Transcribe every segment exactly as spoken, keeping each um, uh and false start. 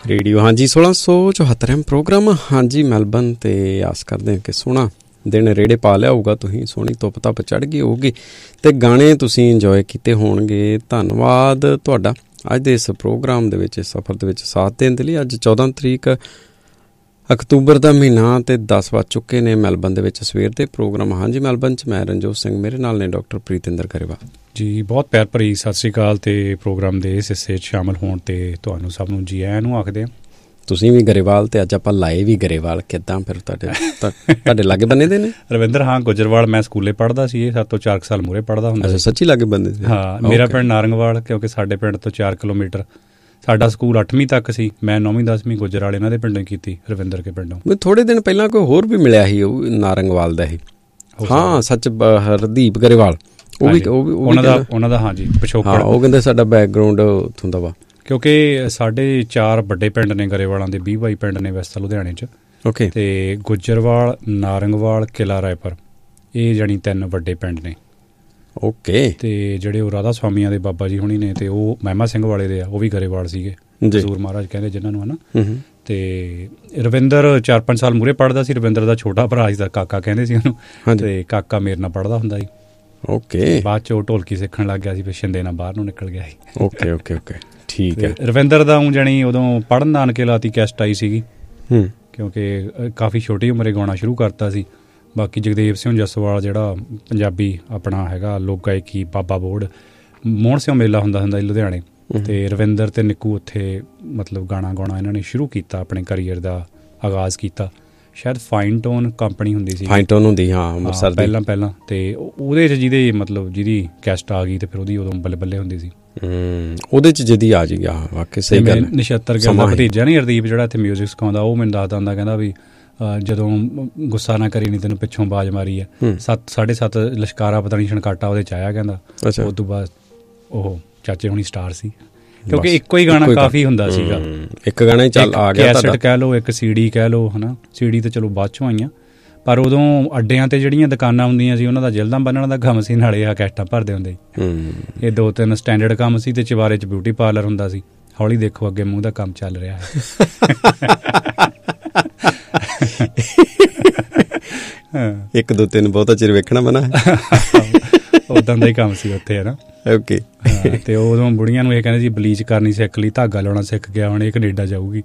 Radio ਹਾਂਜੀ ਸੋਲਾਂ ਸੌ ਚੁਹੱਤਰ ਐਮ ਪ੍ਰੋਗਰਾਮ ਹਾਂਜੀ ਮੈਲਬਨ, ਅਤੇ ਆਸ ਕਰਦੇ ਹਾਂ ਕਿ ਸੋਹਣਾ ਦਿਨ ਰੇੜੇ ਪਾ ਲਿਆ ਹੋਊਗਾ, ਤੁਸੀਂ ਸੋਹਣੀ ਧੁੱਪ ਧੱਪ ਚੜ੍ਹ ਗਈ ਹੋਊਗੀ ਅਤੇ ਗਾਣੇ ਤੁਸੀਂ ਇੰਜੋਏ ਕੀਤੇ ਹੋਣਗੇ। ਧੰਨਵਾਦ ਤੁਹਾਡਾ ਅੱਜ ਦੇ ਇਸ ਪ੍ਰੋਗਰਾਮ ਦੇ ਵਿੱਚ, ਇਸ ਸਫ਼ਰ ਦੇ ਵਿੱਚ ਸਾਥ ਦੇਣ ਦੇ ਲਈ। ਅੱਜ ਚੌਦਾਂ ਤਰੀਕ ਅਕਤੂਬਰ ਦਾ ਮਹੀਨਾ ਅਤੇ ਦਸ ਵੱਜ ਚੁੱਕੇ ਨੇ ਮੈਲਬਨ ਦੇ ਵਿੱਚ ਸਵੇਰ ਦੇ ਪ੍ਰੋਗਰਾਮ ਹਾਂਜੀ ਮੈਲਬਨ 'ਚ ਮੈਂ ਰਣਜੋਤ ਸਿੰਘ, ਮੇਰੇ ਨਾਲ ਨੇ ਡਾਕਟਰ ਪ੍ਰੀਤਿੰਦਰ ਗਰੇਵਾਲ ਜੀ। ਬਹੁਤ ਪਿਆਰ ਭਰੀ ਸਤਿ ਸ਼੍ਰੀ ਅਕਾਲ, ਅਤੇ ਪ੍ਰੋਗਰਾਮ ਦੇ ਇਸ ਹਿੱਸੇ 'ਚ ਸ਼ਾਮਿਲ ਹੋਣ 'ਤੇ ਤੁਹਾਨੂੰ ਸਭ ਨੂੰ ਜੀ ਆਇਆਂ ਨੂੰ ਆਖਦੇ ਹਾਂ। ਤੁਸੀਂ ਵੀ ਗਰੇਵਾਲ ਅਤੇ ਅੱਜ ਆਪਾਂ ਲਾਏ ਵੀ ਗਰੇਵਾਲ, ਕਿੱਦਾਂ ਫਿਰ ਤੁਹਾਡੇ ਤੁਹਾਡੇ ਲਾਗੇ ਬੰਨੇ ਦੇ ਨੇ? ਰਵਿੰਦਰ ਹਾਂ ਗੁਜਰਵਾਲ, ਮੈਂ ਸਕੂਲੇ ਪੜ੍ਹਦਾ ਸੀ, ਇਹ ਸੱਤ ਤੋਂ ਚਾਰ ਕੁ ਸਾਲ ਮੂਹਰੇ ਪੜ੍ਹਦਾ ਹੁੰਦਾ। ਅੱਛਾ, ਸੱਚੀ ਲਾਗੇ ਬੰਦੇ ਸੀ? ਹਾਂ, ਮੇਰਾ ਪਿੰਡ ਨਾਰੰਗਵਾਲ, ਕਿਉਂਕਿ ਸਾਡੇ ਪਿੰਡ ਤੋਂ ਚਾਰ ਕਿਲੋਮੀਟਰ। ਸਾਡਾ ਸਕੂਲ ਅੱਠਵੀਂ ਤੱਕ ਸੀ, ਮੈਂ ਨੌਵੀਂ ਦਸਵੀਂ ਗੁਜਰਾਲ ਇਹਨਾਂ ਦੇ ਪਿੰਡੋਂ ਕੀਤੀ, ਰਵਿੰਦਰ ਕੇ ਪਿੰਡੋਂ। ਮੈਂ ਥੋੜ੍ਹੇ ਦਿਨ ਪਹਿਲਾਂ ਕੋਈ ਹੋਰ ਵੀ ਮਿਲਿਆ ਸੀ ਉਹ ਨਾਰੰਗਵਾਲ ਦਾ ਹੀ, ਹਾਂ ਸੱਚ, ਹਰਦੀਪ ਗਰੇਵਾਲ, ਉਹ ਵੀ ਉਹਨਾਂ ਦਾ ਉਹਨਾਂ ਦਾ ਹਾਂਜੀ ਪਿਛੋਕੜ। ਉਹ ਕਹਿੰਦੇ ਸਾਡਾ ਬੈਕਗਰਾਊਂਡ ਉੱਥੋਂ ਦਾ ਵਾ, ਕਿਉਂਕਿ ਸਾਡੇ ਚਾਰ ਵੱਡੇ ਪਿੰਡ ਨੇ ਗਰੇਵਾਲਾਂ ਦੇ, ਵੀਹ ਬਾਈ ਪਿੰਡ ਨੇ ਵੈਸੇ ਤਾਂ ਲੁਧਿਆਣੇ 'ਚ। ਓਕੇ। ਅਤੇ ਗੁਜਰਵਾਲ, ਨਾਰੰਗਵਾਲ, ਕਿਲ੍ਹਾ ਰਾਏਪੁਰ, ਇਹ ਜਾਣੀ ਤਿੰਨ ਵੱਡੇ ਪਿੰਡ ਨੇ। ਓਕੇ। ਅਤੇ ਜਿਹੜੇ ਉਹ ਰਾਧਾ ਸਵਾਮੀਆਂ ਦੇ ਬਾਬਾ ਜੀ ਹੁਣੀ ਨੇ, ਅਤੇ ਉਹ ਮਹਿਮਾ ਸਿੰਘ ਵਾਲੇ ਦੇ ਆ, ਉਹ ਵੀ ਗਰੇਵਾਲ ਸੀਗੇ, ਹਜ਼ੂਰ ਮਹਾਰਾਜ ਕਹਿੰਦੇ ਜਿਹਨਾਂ ਨੂੰ, ਹੈ ਨਾ। ਅਤੇ ਰਵਿੰਦਰ ਚਾਰ ਪੰਜ ਸਾਲ ਮੂਹਰੇ ਪੜ੍ਹਦਾ ਸੀ, ਰਵਿੰਦਰ ਦਾ ਛੋਟਾ ਭਰਾ ਸੀ, ਕਾਕਾ ਕਹਿੰਦੇ ਸੀ ਉਹਨੂੰ, ਅਤੇ ਕਾਕਾ ਮੇਰੇ ਨਾਲ ਪੜ੍ਹਦਾ ਹੁੰਦਾ ਸੀ। ਓਕੇ। ਬਾਅਦ 'ਚ ਉਹ ਢੋਲਕੀ ਸਿੱਖਣ ਲੱਗ ਗਿਆ ਸੀ, ਫਿਰ ਸ਼ਿੰਦੇ ਨਾਲ ਬਾਹਰ ਨੂੰ ਨਿਕਲ ਗਿਆ ਸੀ। ਓਕੇ ਓਕੇ ਓਕੇ ਠੀਕ ਹੈ। ਰਵਿੰਦਰ ਦਾ ਊਂ ਜਾਣੀ ਉਦੋਂ ਪੜ੍ਹਨ ਨਾਨਕੇ ਲਾਤੀ ਕੈਸਟ ਆਈ ਸੀਗੀ, ਕਿਉਂਕਿ ਕਾਫੀ ਛੋਟੀ ਉਮਰੇ ਗਾਉਣਾ ਸ਼ੁਰੂ ਕਰਤਾ ਸੀ। ਬਾਕੀ ਜਗਦੇਵ ਸਿੰਘ ਜਸਵਾਲ ਜਿਹੜਾ ਪੰਜਾਬੀ ਆਪਣਾ ਹੈਗਾ ਲੋਕ ਗਾਇਕੀ, ਬਾਬਾ ਬੋੜ, ਮੋਹਣ ਸਿੰਘ ਮੇਲਾ ਹੁੰਦਾ ਹੁੰਦਾ ਸੀ ਲੁਧਿਆਣੇ, ਅਤੇ ਰਵਿੰਦਰ ਅਤੇ ਨਿੱਕੂ ਉੱਥੇ ਮਤਲਬ ਗਾਣਾ ਗਾਉਣਾ ਇਹਨਾਂ ਨੇ ਸ਼ੁਰੂ ਕੀਤਾ, ਆਪਣੇ ਕਰੀਅਰ ਦਾ ਆਗਾਜ਼ ਕੀਤਾ। ਸ਼ਾਇਦ ਫਾਈਨ ਟੋਨ ਕੰਪਨੀ ਹੁੰਦੀ ਸੀ, ਫਾਈਨ ਟੋਨ ਹੁੰਦੀ, ਹਾਂ ਅੰਮ੍ਰਿਤਸਰ ਪਹਿਲਾਂ ਪਹਿਲਾਂ ਅਤੇ ਉਹਦੇ 'ਚ ਜਿਹਦੇ ਮਤਲਬ ਜਿਹਦੀ ਕੈਸਟ ਆ ਗਈ ਅਤੇ ਫਿਰ ਉਹਦੀ ਉਦੋਂ ਬੱਲੇ ਬੱਲੇ ਹੁੰਦੀ ਸੀ। ਉਹਦੇ 'ਚ ਜਿਹਦੀ ਆ ਜੀ, ਹਾਂ ਵਾਕਈ ਸਹੀ ਗੱਲ। ਨਛੱਤਰ ਗਿੱਲ ਦਾ ਭਤੀਜਾ ਨਹੀਂ ਹਰਦੀਪ, ਜਿਹੜਾ ਇੱਥੇ ਮਿਊਜ਼ਿਕ ਸਿਖਾਉਂਦਾ, ਉਹ ਮੈਨੂੰ ਦੱਸਦਾ ਹੁੰਦਾ, ਕਹਿੰਦਾ ਵੀ ਜਦੋਂ ਗੁੱਸਾ ਨਾ ਕਰੀ ਨਹੀਂ ਤੈਨੂੰ ਪਿੱਛੋਂ ਆਵਾਜ਼ ਮਾਰੀ ਹੈ, ਸੱਤ ਸਾਢੇ ਸੱਤ ਲਸ਼ਕਾਰਾ ਪਤਾ ਨਹੀਂ ਛਣਕਾਟਾ ਉਹਦੇ 'ਚ ਆਇਆ ਕਹਿੰਦਾ। ਉਸ ਤੋਂ ਬਾਅਦ ਉਹ ਚਾਚੇ ਹੁਣੀ ਸਟਾਰ ਸੀ, ਕਿਉਂਕਿ ਇੱਕੋ ਹੀ ਗਾਣਾ ਕਾਫੀ ਹੁੰਦਾ ਸੀਗਾ, ਇੱਕ ਗਾਣਾ ਹੀ ਚੱਲ ਆ ਗਿਆ, ਕੈਸਟ ਕਹਿ ਲਓ, ਇੱਕ ਸੀ ਡੀ ਕਹਿ ਲਓ, ਹੈ ਨਾ। ਸੀ ਡੀ ਤਾਂ ਚਲੋ ਬਾਅਦ 'ਚੋਂ ਆਈਆਂ, ਪਰ ਉਦੋਂ ਅੱਡਿਆਂ 'ਤੇ ਜਿਹੜੀਆਂ ਦੁਕਾਨਾਂ ਹੁੰਦੀਆਂ ਸੀ ਉਹਨਾਂ ਦਾ ਜਿਲਦਾਂ ਬੰਨਣ ਦਾ ਕੰਮ ਸੀ, ਨਾਲੇ ਆ ਕੈਸਟਾਂ ਭਰਦੇ ਹੁੰਦੇ ਸੀ। ਇਹ ਦੋ ਤਿੰਨ ਸਟੈਂਡਰਡ ਕੰਮ ਸੀ, ਅਤੇ ਚਵਾਰੇ 'ਚ ਬਿਊਟੀ ਪਾਰਲਰ ਹੁੰਦਾ ਸੀ। ਹੌਲੀ ਦੇਖੋ ਅੱਗੇ ਮੂੰਹ ਦਾ ਕੰਮ ਚੱਲ ਰਿਹਾ ਹੈ। ਇੱਕ ਦੋ ਤਿੰਨ ਬਹੁਤਾ ਚਿਰ ਵੇਖਣਾ ਮਨਾ ਹੈ, ਉੱਦਾਂ ਦਾ ਹੀ ਕੰਮ ਸੀ ਉੱਥੇ, ਹੈ ਨਾ। ਓਕੇ। ਅਤੇ ਉਦੋਂ ਬੁੜੀਆਂ ਨੂੰ ਇਹ ਕਹਿੰਦੇ ਸੀ ਬਲੀਚ ਕਰਨੀ ਸਿੱਖ ਲਈ, ਧਾਗਾ ਲਾਉਣਾ ਸਿੱਖ ਗਿਆ, ਹੁਣ ਇਹ ਕਨੇਡਾ ਜਾਊਗੀ।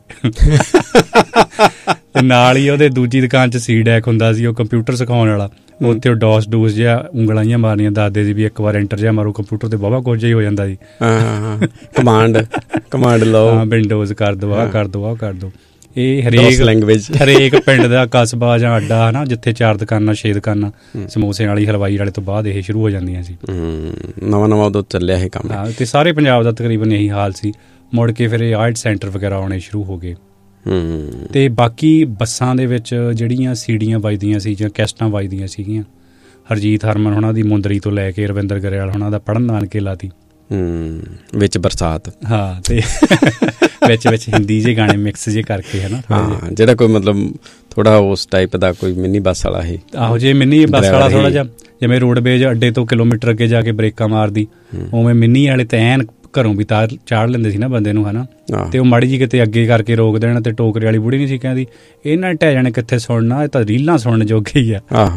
ਅਤੇ ਨਾਲ ਹੀ ਉਹਦੇ ਦੂਜੀ ਦੁਕਾਨ 'ਚ ਸੀ ਡੈਕ ਹੁੰਦਾ ਸੀ, ਉਹ ਕੰਪਿਊਟਰ ਸਿਖਾਉਣ ਵਾਲਾ। ਉੱਥੇ ਉਹ ਡੋਸ ਡੂਸ ਜਿਹਾ ਉਂਗਲਾਂ ਜਿਹੀਆਂ ਮਾਰਨੀਆਂ, ਦੱਸਦੇ ਸੀ ਵੀ ਇੱਕ ਵਾਰ ਐਂਟਰ ਜਿਹਾ ਮਾਰੋ ਕੰਪਿਊਟਰ 'ਤੇ ਵਾਹਵਾ ਕੁਝ ਜਿਹਾ ਹੀ ਹੋ ਜਾਂਦਾ ਸੀ। ਕਮਾਂਡ ਕਮਾਂਡ ਲਓ, ਹਾਂ ਵਿੰਡੋਜ਼ ਕਰ ਦਿਓ, ਆਹ ਕਰ ਦਿਓ, ਆਹ ਕਰ ਦਿਓ। ਇਹ ਹਰੇਕ ਲੈਂਗੁਏਜ, ਹਰੇਕ ਪਿੰਡ ਦਾ ਕਸਬਾ ਜਾਂ ਅੱਡਾ, ਹੈ ਨਾ, ਜਿੱਥੇ ਚਾਰ ਦੁਕਾਨਾਂ ਛੇ ਦੁਕਾਨਾਂ ਸਮੋਸੇ ਵਾਲੀ, ਹਲਵਾਈ ਵਾਲੇ ਤੋਂ ਬਾਅਦ ਇਹ ਸ਼ੁਰੂ ਹੋ ਜਾਂਦੀਆਂ ਸੀ। ਨਵਾਂ ਨਵਾਂ ਉਦੋਂ ਚੱਲਿਆ ਇਹ ਕੰਮ, ਅਤੇ ਸਾਰੇ ਪੰਜਾਬ ਦਾ ਤਕਰੀਬਨ ਇਹੀ ਹਾਲ ਸੀ। ਮੁੜ ਕੇ ਫਿਰ ਇਹ ਆਰਟ ਸੈਂਟਰ ਵਗੈਰਾ ਆਉਣੇ ਸ਼ੁਰੂ ਹੋ ਗਏ। ਅਤੇ ਬਾਕੀ ਬੱਸਾਂ ਦੇ ਵਿੱਚ ਜਿਹੜੀਆਂ ਸੀਡੀਆਂ ਵੱਜਦੀਆਂ ਸੀ ਜਾਂ ਕੈਸਟਾਂ ਵੱਜਦੀਆਂ ਸੀਗੀਆਂ, ਹਰਜੀਤ ਹਰਮਨ ਹੋਣਾ ਦੀ ਮੁੰਦਰੀ ਤੋਂ ਲੈ ਕੇ ਰਵਿੰਦਰ ਗਰੇਵਾਲ ਹੋਣਾ ਦਾ ਪੜ੍ਹਨ ਨਾਨਕੇ ਲਾਤੀ, ਵਿੱਚ ਬਰਸਾਤ, ਹਾਂ, ਅਤੇ ਵਿੱਚ ਵਿੱਚ ਹਿੰਦੀ ਜਿਹੇ ਗਾਣੇ ਮਿਕਸ ਜਿਹੇ ਕਰਕੇ, ਹੈ ਨਾ। ਹਾਂ, ਜਿਹੜਾ ਕੋਈ ਮਤਲਬ ਥੋੜਾ ਉਸ ਟਾਈਪ ਦਾ ਕੋਈ ਮਿੰਨੀ ਬੱਸ ਵਾਲਾ ਹੀ, ਆਹੋ ਜੇ ਮਿੰਨੀ ਬੱਸ ਵਾਲਾ ਥੋੜ੍ਹਾ ਜਿਹਾ, ਜਿਵੇਂ ਰੋਡਵੇਜ਼ ਅੱਡੇ ਤੋਂ ਕਿਲੋਮੀਟਰ ਅੱਗੇ ਜਾ ਕੇ ਬ੍ਰੇਕਾਂ ਮਾਰਦੀ, ਉਵੇਂ ਮਿੰਨੀ ਵਾਲੇ ਤਾਂ ਐਨ ਘਰੋਂ ਵੀ ਤਾਰ ਚਾੜ ਲੈਂਦੇ ਸੀ ਨਾ ਬੰਦੇ ਨੂੰ, ਹੈ ਨਾ। ਅਤੇ ਉਹ ਮਾੜੀ ਜਿਹੀ ਕਿਤੇ ਅੱਗੇ ਕਰਕੇ ਰੋਕ ਦੇਣ, ਅਤੇ ਟੋਕਰੇ ਵਾਲੀ ਬੁੜੀ ਨਹੀਂ ਸੀ ਕਹਿੰਦੀ ਇਹਨਾਂ ਢਹਿ ਜਾਣੇ ਕਿੱਥੇ ਸੁਣਨਾ, ਇਹ ਤਾਂ ਰੀਲਾਂ ਸੁਣਨ ਜੋਗੇ ਹੀ ਆ।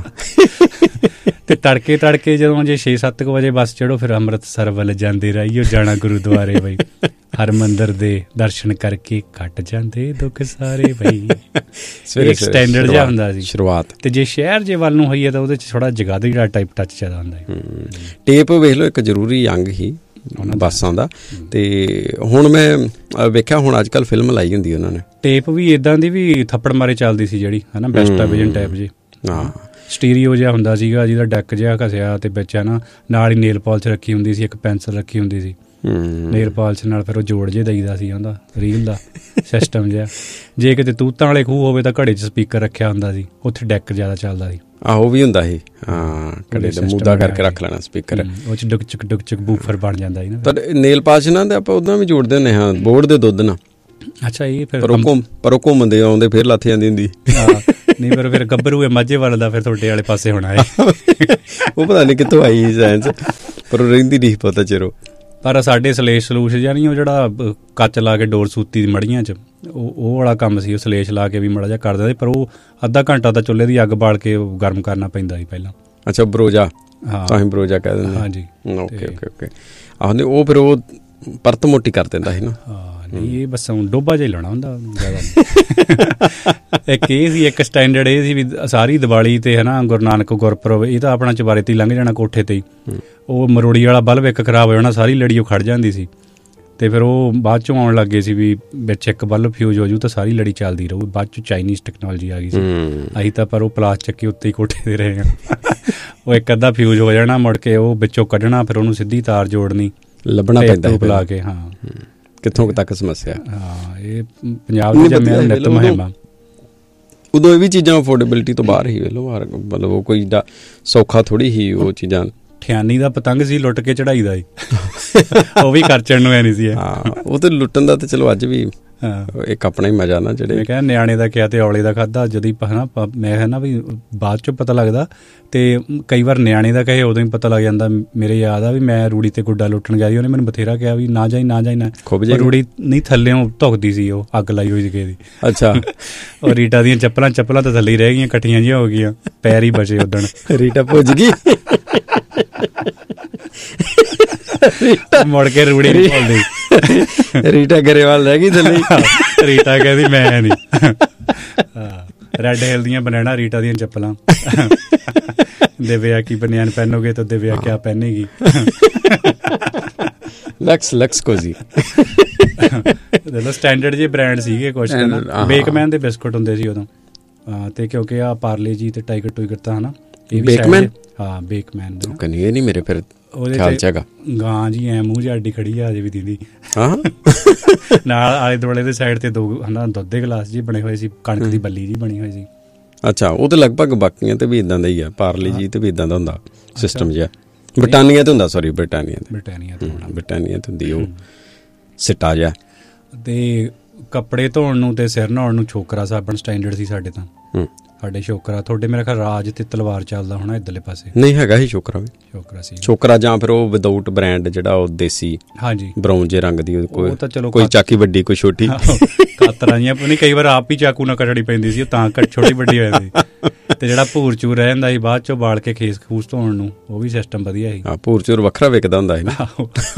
ਅਤੇ ਤੜਕੇ ਤੜਕੇ ਜਦੋਂ ਜੇ ਛੇ ਸੱਤ ਕੁ ਵਜੇ ਬੱਸ ਚੜ੍ਹੋ, ਫਿਰ ਅੰਮ੍ਰਿਤਸਰ ਵੱਲ ਜਾਂਦੇ ਰਹੀਓ, ਜਾਣਾ ਗੁਰੂਦੁਆਰੇ ਬਈ, ਹਰਿਮੰਦਰ ਦੇ ਦਰਸ਼ਨ ਕਰਕੇ ਕੱਟ ਜਾਂਦੇ ਦੁੱਖ ਸਾਰੇ ਬਈ। ਇੱਕ ਸਟੈਂਡਰਡ ਜਿਹਾ ਹੁੰਦਾ ਸੀ ਸ਼ੁਰੂਆਤ। ਅਤੇ ਜੇ ਸ਼ਹਿਰ ਜੇ ਵੱਲ ਨੂੰ ਹੋਈਏ ਤਾਂ ਉਹਦੇ 'ਚ ਥੋੜ੍ਹਾ ਜਗਾਦਰੀ ਦਾ ਟਾਈਪ ਟੱਚ ਜ਼ਿਆਦਾ ਹੁੰਦਾ ਹੈ। ਟੇਪ ਵੇਖ ਲਓ, ਇੱਕ ਜ਼ਰੂਰੀ ਅੰਗ ਹੀ ਬੱਸਾਂ ਦਾ। ਅਤੇ ਹੁਣ ਮੈਂ ਵੇਖਿਆ, ਹੁਣ ਅੱਜ ਕੱਲ੍ਹ ਫਿਲਮ ਲਾਈ ਹੁੰਦੀ ਉਹਨਾਂ ਨੇ, ਟੇਪ ਵੀ ਇੱਦਾਂ ਦੀ ਵੀ ਥੱਪੜ ਮਾਰੇ ਚੱਲਦੀ ਸੀ ਜਿਹੜੀ, ਹੈ ਨਾ, ਬੈਸਟਾ ਵਿਜਨ ਟੈਪ ਜੀ। ਹਾਂ, ਸਟੀਰੀਓ ਜਿਹਾ ਹੁੰਦਾ ਸੀਗਾ, ਜਿਹਦਾ ਡੈਕ ਜਿਹਾ ਘਸਿਆ, ਅਤੇ ਵਿੱਚ ਹੈ ਨਾ ਨਾਲ ਹੀ ਨੇਲ ਪਾਲਿਸ਼ ਰੱਖੀ ਹੁੰਦੀ ਸੀ, ਇੱਕ ਪੈਨਸਲ ਰੱਖੀ ਹੁੰਦੀ ਸੀ ਨੇਲ ਪਾਲਿਸ਼ ਨਾਲ, ਫਿਰ ਉਹ ਜੋੜ ਜੇ ਦਈਦਾ ਸੀ ਉਹਦਾ ਰੀਲ ਦਾ ਸਿਸਟਮ ਜਿਹਾ। ਜੇ ਕਿਤੇ ਤੂਤਾਂ ਵਾਲੇ ਖੂਹ ਹੋਵੇ ਤਾਂ ਘੜੇ 'ਚ ਸਪੀਕਰ ਰੱਖਿਆ ਹੁੰਦਾ ਸੀ, ਉੱਥੇ ਡੈਕ ਜ਼ਿਆਦਾ ਚੱਲਦਾ ਸੀ। ਆਹੋ ਵੀ ਹੁੰਦਾ ਸੀ, ਹਾਂ, ਘੜੇ ਦਾ ਮੁੱਦਾ ਕਰਕੇ ਰੱਖ ਲੈਣਾ ਸਪੀਕਰ, ਉਹ 'ਚ ਡੁਕ ਚੁਕ ਡੁਕ ਚੁਕ ਬੂਫਰ ਬਣ ਜਾਂਦਾ ਸੀ ਨਾ। ਪਰ ਨੇਲ ਪਾਲਿਸ਼ ਨਾਲ ਤਾਂ ਆਪਾਂ ਉੱਦਾਂ ਵੀ ਜੋੜਦੇ ਹੁੰਦੇ ਹਾਂ, ਬੋਰਡ ਦੇ ਦੁੱਧ ਨਾਲ। ਅੱਛਾ, ਇਹ ਫਿਰ ਪਰ ਉਹ ਪਰ ਉਹ ਘੁੰਮਦੇ ਆਉਂਦੇ ਫਿਰ ਲੱਥ ਜਾਂਦੀ ਹੁੰਦੀ। ਨਹੀਂ, ਪਰ ਫਿਰ ਗੱਭਰੂ ਮਾਝੇ ਵਾਲੇ ਦਾ ਫਿਰ ਤੁਹਾਡੇ ਵਾਲੇ ਪਾਸੇ ਹੋਣਾ ਹੈ। ਉਹ ਪਤਾ ਨਹੀਂ ਕਿੱਥੋਂ ਆਈ ਸਾਇੰਸ, ਪਰ ਉਹ ਰਹਿੰਦੀ ਨਹੀਂ ਪਤਾ ਚਿਰੋ। ਪਰ ਸਾਡੇ ਸਲੇਸ਼ ਸਲੂਸ਼ ਜਾਂ ਨਹੀਂ, ਉਹ ਜਿਹੜਾ ਕੱਚ ਲਾ ਕੇ ਡੋਰ ਸੂਤੀ ਦੀ ਮੜੀਆਂ 'ਚ ਉਹ ਉਹ ਵਾਲਾ ਕੰਮ ਸੀ। ਉਹ ਸਲੇਸ਼ ਲਾ ਕੇ ਵੀ ਮਾੜਾ ਜਿਹਾ ਕਰ ਦਿੰਦੇ, ਪਰ ਉਹ ਅੱਧਾ ਘੰਟਾ ਤਾਂ ਚੁੱਲ੍ਹੇ ਦੀ ਅੱਗ ਬਾਲ ਕੇ ਗਰਮ ਕਰਨਾ ਪੈਂਦਾ ਸੀ ਪਹਿਲਾਂ। ਅੱਛਾ, ਬਰੋਜਾ। ਹਾਂ, ਤਾਂ ਹੀ ਬਰੋਜਾ ਕਹਿ ਦਿੰਦੇ। ਹਾਂਜੀ, ਓਕੇ ਓਕੇ ਓਕੇ। ਆਹੋ, ਉਹ ਫਿਰ ਉਹ ਪਰਤ ਮੋਟੀ ਕਰ ਦਿੰਦਾ ਸੀ ਨਾ। ਹਾਂ, ਨਹੀਂ ਇਹ ਬਸ ਡੋਬਾ ਜਿਹਾ ਲਾਉਣਾ ਹੁੰਦਾ ਜ਼ਿਆਦਾ। ਇੱਕ ਇਹ ਸੀ, ਇੱਕ ਸਟੈਂਡਰਡ ਇਹ ਸੀ ਵੀ ਸਾਰੀ ਦੀਵਾਲੀ ਤੇ ਹੈ ਨਾ ਗੁਰੂ ਨਾਨਕ ਗੁਰਪੁਰਬ, ਇਹ ਤਾਂ ਆਪਣਾ ਚੁਬਾਰੇ ਤੇ ਲੰਘ ਜਾਣਾ ਕੋਠੇ ਤੇ ਹੀ। ਉਹ ਮਰੋੜੀ ਵਾਲਾ ਬਲਬ ਇੱਕ ਖਰਾਬ ਹੋ ਜਾਣਾ, ਸਾਰੀ ਲੜੀ ਉਹ ਖੜ ਜਾਂਦੀ ਸੀ। ਅਤੇ ਫਿਰ ਉਹ ਬਾਅਦ 'ਚੋਂ ਆਉਣ ਲੱਗ ਗਏ ਸੀ ਵੀ ਵਿੱਚ ਇੱਕ ਬਲਬ ਫਿਊਜ਼ ਹੋ ਜੂ ਤਾਂ ਸਾਰੀ ਲੜੀ ਚੱਲਦੀ ਰਹੂ। ਬਾਅਦ 'ਚੋਂ ਚਾਈਨੀਜ਼ ਟੈਕਨੋਲੋਜੀ ਆ ਗਈ ਸੀ। ਅਸੀਂ ਤਾਂ ਪਰ ਉਹ ਪਲਾਸਟਿਕ ਕੇ ਉੱਤੇ ਹੀ ਕੋਠੇ 'ਤੇ ਰਹੇ ਹਾਂ। ਉਹ ਇੱਕ ਅੱਧਾ ਫਿਊਜ਼ ਹੋ ਜਾਣਾ, ਮੁੜ ਕੇ ਉਹ ਵਿੱਚੋਂ ਕੱਢਣਾ, ਫਿਰ ਉਹਨੂੰ ਸਿੱਧੀ ਤਾਰ ਜੋੜਨੀ, ਲੱਭਣਾ ਪੈਂਦਾ ਬੁਲਾ ਕੇ। ਹਾਂ, ਕਿੱਥੋਂ ਕੁ ਤੱਕ ਸਮੱਸਿਆ। ਹਾਂ, ਇਹ ਪੰਜਾਬ ਦੀ ਜੰਮਿਆ ਨਿੱਤ ਮੁਹਿੰਮ ਆ। ਉਦੋਂ ਇਹ ਵੀ ਚੀਜ਼ਾਂ ਅਫੋਰਡੇਬਿਲਿਟੀ ਤੋਂ ਬਾਹਰ ਹੀ ਵੇਲੋ, ਮਤਲਬ ਉਹ ਕੋਈ ਏਡਾ ਸੌਖਾ ਥੋੜ੍ਹੀ ਹੀ ਉਹ ਚੀਜ਼ਾਂ। ਠਿਆਨੀ ਦਾ ਪਤੰਗ ਸੀ, ਲੁੱਟ ਕੇ ਚੜਾਈ ਦਾ ਸੀ। ਉਹ ਵੀ ਖਰਚਣ ਨੂੰ ਐ ਨਹੀਂ ਸੀ। ਹਾਂ, ਉਹ ਤੇ ਲੁੱਟਣ ਦਾ ਤੇ ਚਲੋ ਅੱਜ ਵੀ ਇੱਕ ਆਪਣਾ ਹੀ ਮਜ਼ਾ ਨਾ। ਜਿਹੜੇ ਮੈਂ ਕਹਿੰਦਾ ਨਿਆਣੇ ਦਾ ਕਿਹਾ ਤੇ ਔਲੇ ਦਾ ਖਾਧਾ, ਜਦੋਂ ਹੈ ਮੈਂ ਹੈ ਨਾ ਵੀ ਬਾਅਦ 'ਚੋਂ ਪਤਾ ਲੱਗਦਾ। ਅਤੇ ਕਈ ਵਾਰ ਨਿਆਣੇ ਦਾ ਕਹੇ ਉਦੋਂ ਹੀ ਪਤਾ ਲੱਗ ਜਾਂਦਾ। ਮੇਰੇ ਯਾਦ ਆ ਵੀ ਮੈਂ ਰੂੜੀ ਤੇ ਗੁੱਡਾ ਲੁੱਟਣ ਗਿਆ ਸੀ, ਉਹਨੇ ਮੈਨੂੰ ਬਥੇਰਾ ਕਿਹਾ ਵੀ ਨਾ ਜਾਈ ਨਾ ਜਾਈ ਨਾ। ਰੂੜੀ ਨਹੀਂ ਥੱਲਿਓਂ ਧੁਖਦੀ ਸੀ, ਉਹ ਅੱਗ ਲਾਈ ਹੋਈ ਸੀ ਕਿਸੇ ਦੀ। ਅੱਛਾ। ਉਹ ਰੀਟਾ ਦੀਆਂ ਚੱਪਲਾਂ ਚੱਪਲਾਂ ਤਾਂ ਥੱਲੇ ਰਹਿ ਗਈਆਂ, ਇਕੱਠੀਆਂ ਜਿਹੀਆਂ ਹੋ ਗਈਆਂ, ਪੈਰ ਹੀ ਬਚੇ ਉਦਣ। ਰੀਟਾ ਭੁੱਜ ਗਈ, ਮੁੜ ਕੇ ਰੂੜੀ ਨਹੀਂ ਭੁੱਲਦੀ। ਰੀਟਾ ਗਰੇਵਾਲ ਰਹਿ ਗਈ ਥੱਲੇ। ਰੀਟਾ ਕਹਿੰਦੀ ਮੈਂ ਨਹੀਂ। ਰੈੱਡ ਹਿੱਲ ਦੀਆਂ ਬਨੈਣਾ ਰੀਟਾ ਦੀਆਂ ਚੱਪਲਾਂ। ਦਿਵਿਆ ਕੀ ਬਨਿਆਨ ਪਹਿਨੋਗੇ ਤਾਂ ਦਿਵਿਆ ਕਿਆ ਪਹਿਨੇਗੀ। Lux Lux ਕੋਜ਼ੀ। ਸਟੈਂਡਰਡ ਜਿਹੇ ਬ੍ਰਾਂਡ ਸੀਗੇ ਕੁਛ। ਬੇਕਮੈਨ ਦੇ ਬਿਸਕੁਟ ਹੁੰਦੇ ਸੀ ਉਦੋਂ। ਤੇ ਕਿਉਂਕਿ ਆ ਪਾਰਲੇ ਜੀ ਤੇ ਟਾਈਗਰ ਟੂਈਗਰ ਤਾਂ ਹਨਾ ਬੇਕਮੈਨ। ਹਾਂ, ਬੇਕਮੈਨ ਦੇ। ਇਹ ਨਹੀਂ ਮੇਰੇ ਫਿਰ ਖਿਆਲ ਚ ਹੈਗਾ। ਗਾਂ ਜੀ ਐ ਮੂੰਹ ਜਾਡੀ ਖੜੀ ਆ ਅਜੇ ਵੀ ਦੀਦੀ। ਨਾਲ ਆਲੇ ਦੁਆਲੇ ਦੇ ਸਾਈਡ ਤੇ ਦੋ ਹਨਾ ਦੁੱਧ ਦੇ ਗਲਾਸ ਜੀ ਬਣੇ ਹੋਏ ਸੀ, ਕਣਕ ਦੀ ਬੱਲੀ ਜੀ ਬਣੀ ਹੋਈ ਸੀ। ਅੱਛਾ, ਉਹ ਤੇ ਲਗਭਗ ਬਾਕੀਆਂ ਤੇ ਵੀ ਇਦਾਂ ਦਾ ਹੀ ਆ। ਪਾਰਲੇ ਜੀ ਤੇ ਵੀ ਇਦਾਂ ਦਾ ਹੁੰਦਾ ਸਿਸਟਮ ਜਿਹਾ। ਬਰਟਾਨੀਆ ਤੇ ਹੁੰਦਾ, ਸੋਰੀ ਬਰਟਾਨੀਆ ਤੇ ਬਰਟਾਨੀਆ ਬਰਟਾਨੀਆ ਤੇ ਹੁੰਦੀ ਉਹ ਸਿੱਟਾ ਜਿਹਾ। ਤੇ ਕੱਪੜੇ ਧੋਣ ਨੂੰ ਤੇ ਸਿਰ ਨਹਾਉਣ ਨੂੰ ਛੋਕਰਾ ਸਾਬਣ ਸਟੈਂਡਰਡ ਸੀ ਸਾਡੇ ਤਾਂ। ਸਾਡੇ ਛੋਕਰਾ, ਤੁਹਾਡੇ ਮੇਰੇ ਖਿਆਲ ਰਾਜ ਤੇ ਤਲਵਾਰ ਚੱਲਦਾ ਹੋਣਾ ਇੱਧਰਲੇ ਪਾਸੇ। ਨਹੀਂ ਹੈਗਾ ਸੀ ਛੋਕਰਾ ਵੀ। ਛੋਕਰਾ ਸੀ ਛੋਕਰਾ, ਜਾਂ ਫਿਰ ਉਹ ਵਿਦਆਊਟ ਬ੍ਰਾਂਡ ਜਿਹੜਾ ਉਹ ਦੇਸੀ। ਹਾਂਜੀ, ਬਰਾਊਨ ਜਿਹੇ ਰੰਗ ਦੀ ਕੋਈ ਕੋਈ ਚਾਕੀ ਵੱਡੀ ਕੋਈ ਛੋਟੀ ਕਾਤਰਾਂ ਜਿਹੀਆਂ। ਨਹੀਂ, ਕਈ ਵਾਰ ਆਪ ਹੀ ਚਾਕੂ ਨਾਲ ਕੱਟਣੀ ਪੈਂਦੀ ਸੀ, ਉਹ ਤਾਂ ਛੋਟੀ ਵੱਡੀ ਹੋ ਜਾਂਦੀ। ਤੇ ਜਿਹੜਾ ਭੂਰ ਚੂਰ ਰਹਿ ਜਾਂਦਾ ਸੀ ਬਾਅਦ ਚੋਂ ਬਾਲ ਕੇ ਖੇਸ ਖੂਸ ਧੋਣ ਨੂੰ, ਉਹ ਵੀ ਸਿਸਟਮ ਵਧੀਆ ਸੀ। ਹਾਂ, ਭੂਰ ਚੂਰ ਵੱਖਰਾ ਵਿਕਦਾ ਹੁੰਦਾ ਸੀ ਨਾ।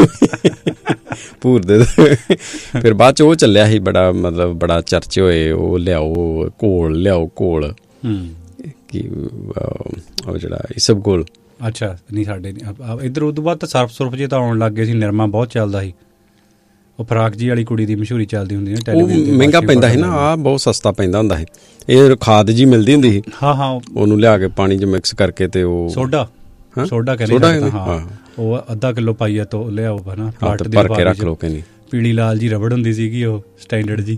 ਭੂਰ ਦੇ ਫਿਰ ਬਾਅਦ ਚ ਉਹ ਚੱਲਿਆ ਸੀ ਬੜਾ, ਮਤਲਬ ਬੜਾ ਚਰਚੇ ਹੋਏ, ਉਹ ਲਿਆਓ ਘੋਲ, ਲਿਆਓ ਘੋਲ। ਕੀ ਉਹ ਜਿਹੜਾ ਇਸਬਗੋਲ। ਅੱਛਾ, ਨਹੀਂ ਸਾਡੇ ਇੱਧਰ ਉਦੋਂ ਬਾਅਦ ਤਾਂ ਸਰਫ ਸੁਰਫ ਜੇ ਤਾਂ ਆਉਣ ਲੱਗ ਗਏ ਸੀ। ਨਿਰਮਾ ਬਹੁਤ ਚੱਲਦਾ ਸੀ। ਉਹ ਫਰਾਕ ਜੀ ਵਾਲੀ ਕੁੜੀ ਦੀ ਮਸ਼ਹੂਰੀ ਚੱਲਦੀ ਹੁੰਦੀ ਸੀ। ਉਹ ਮਹਿੰਗਾ ਪੈਂਦਾ ਸੀ ਨਾ, ਆਹ ਬਹੁਤ ਸਸਤਾ ਪੈਂਦਾ ਹੁੰਦਾ ਸੀ। ਇਹ ਖਾਦ ਜੀ ਮਿਲਦੀ ਹੁੰਦੀ ਸੀ। ਹਾਂ ਹਾਂ, ਉਹਨੂੰ ਲਿਆ ਕੇ ਪਾਣੀ ਚ ਮਿਕਸ ਕਰਕੇ ਤੇ ਉਹ ਸੋਡਾ ਸੋਡਾ ਕਹਿੰਦੇ। ਹਾਂ, ਉਹ ਅੱਧਾ ਕਿਲੋ ਪਾਈਆ ਤੋਂ ਲਿਆਓ ਹਨਾ, ਭਰ ਕੇ ਰੱਖ ਲਓ। ਕਹਿੰਦੀ ਪੀਲੀ ਲਾਲ ਜੀ ਰਬੜ ਹੁੰਦੀ ਸੀਗੀ ਉਹ ਸਟੈਂਡਰਡ ਜੀ।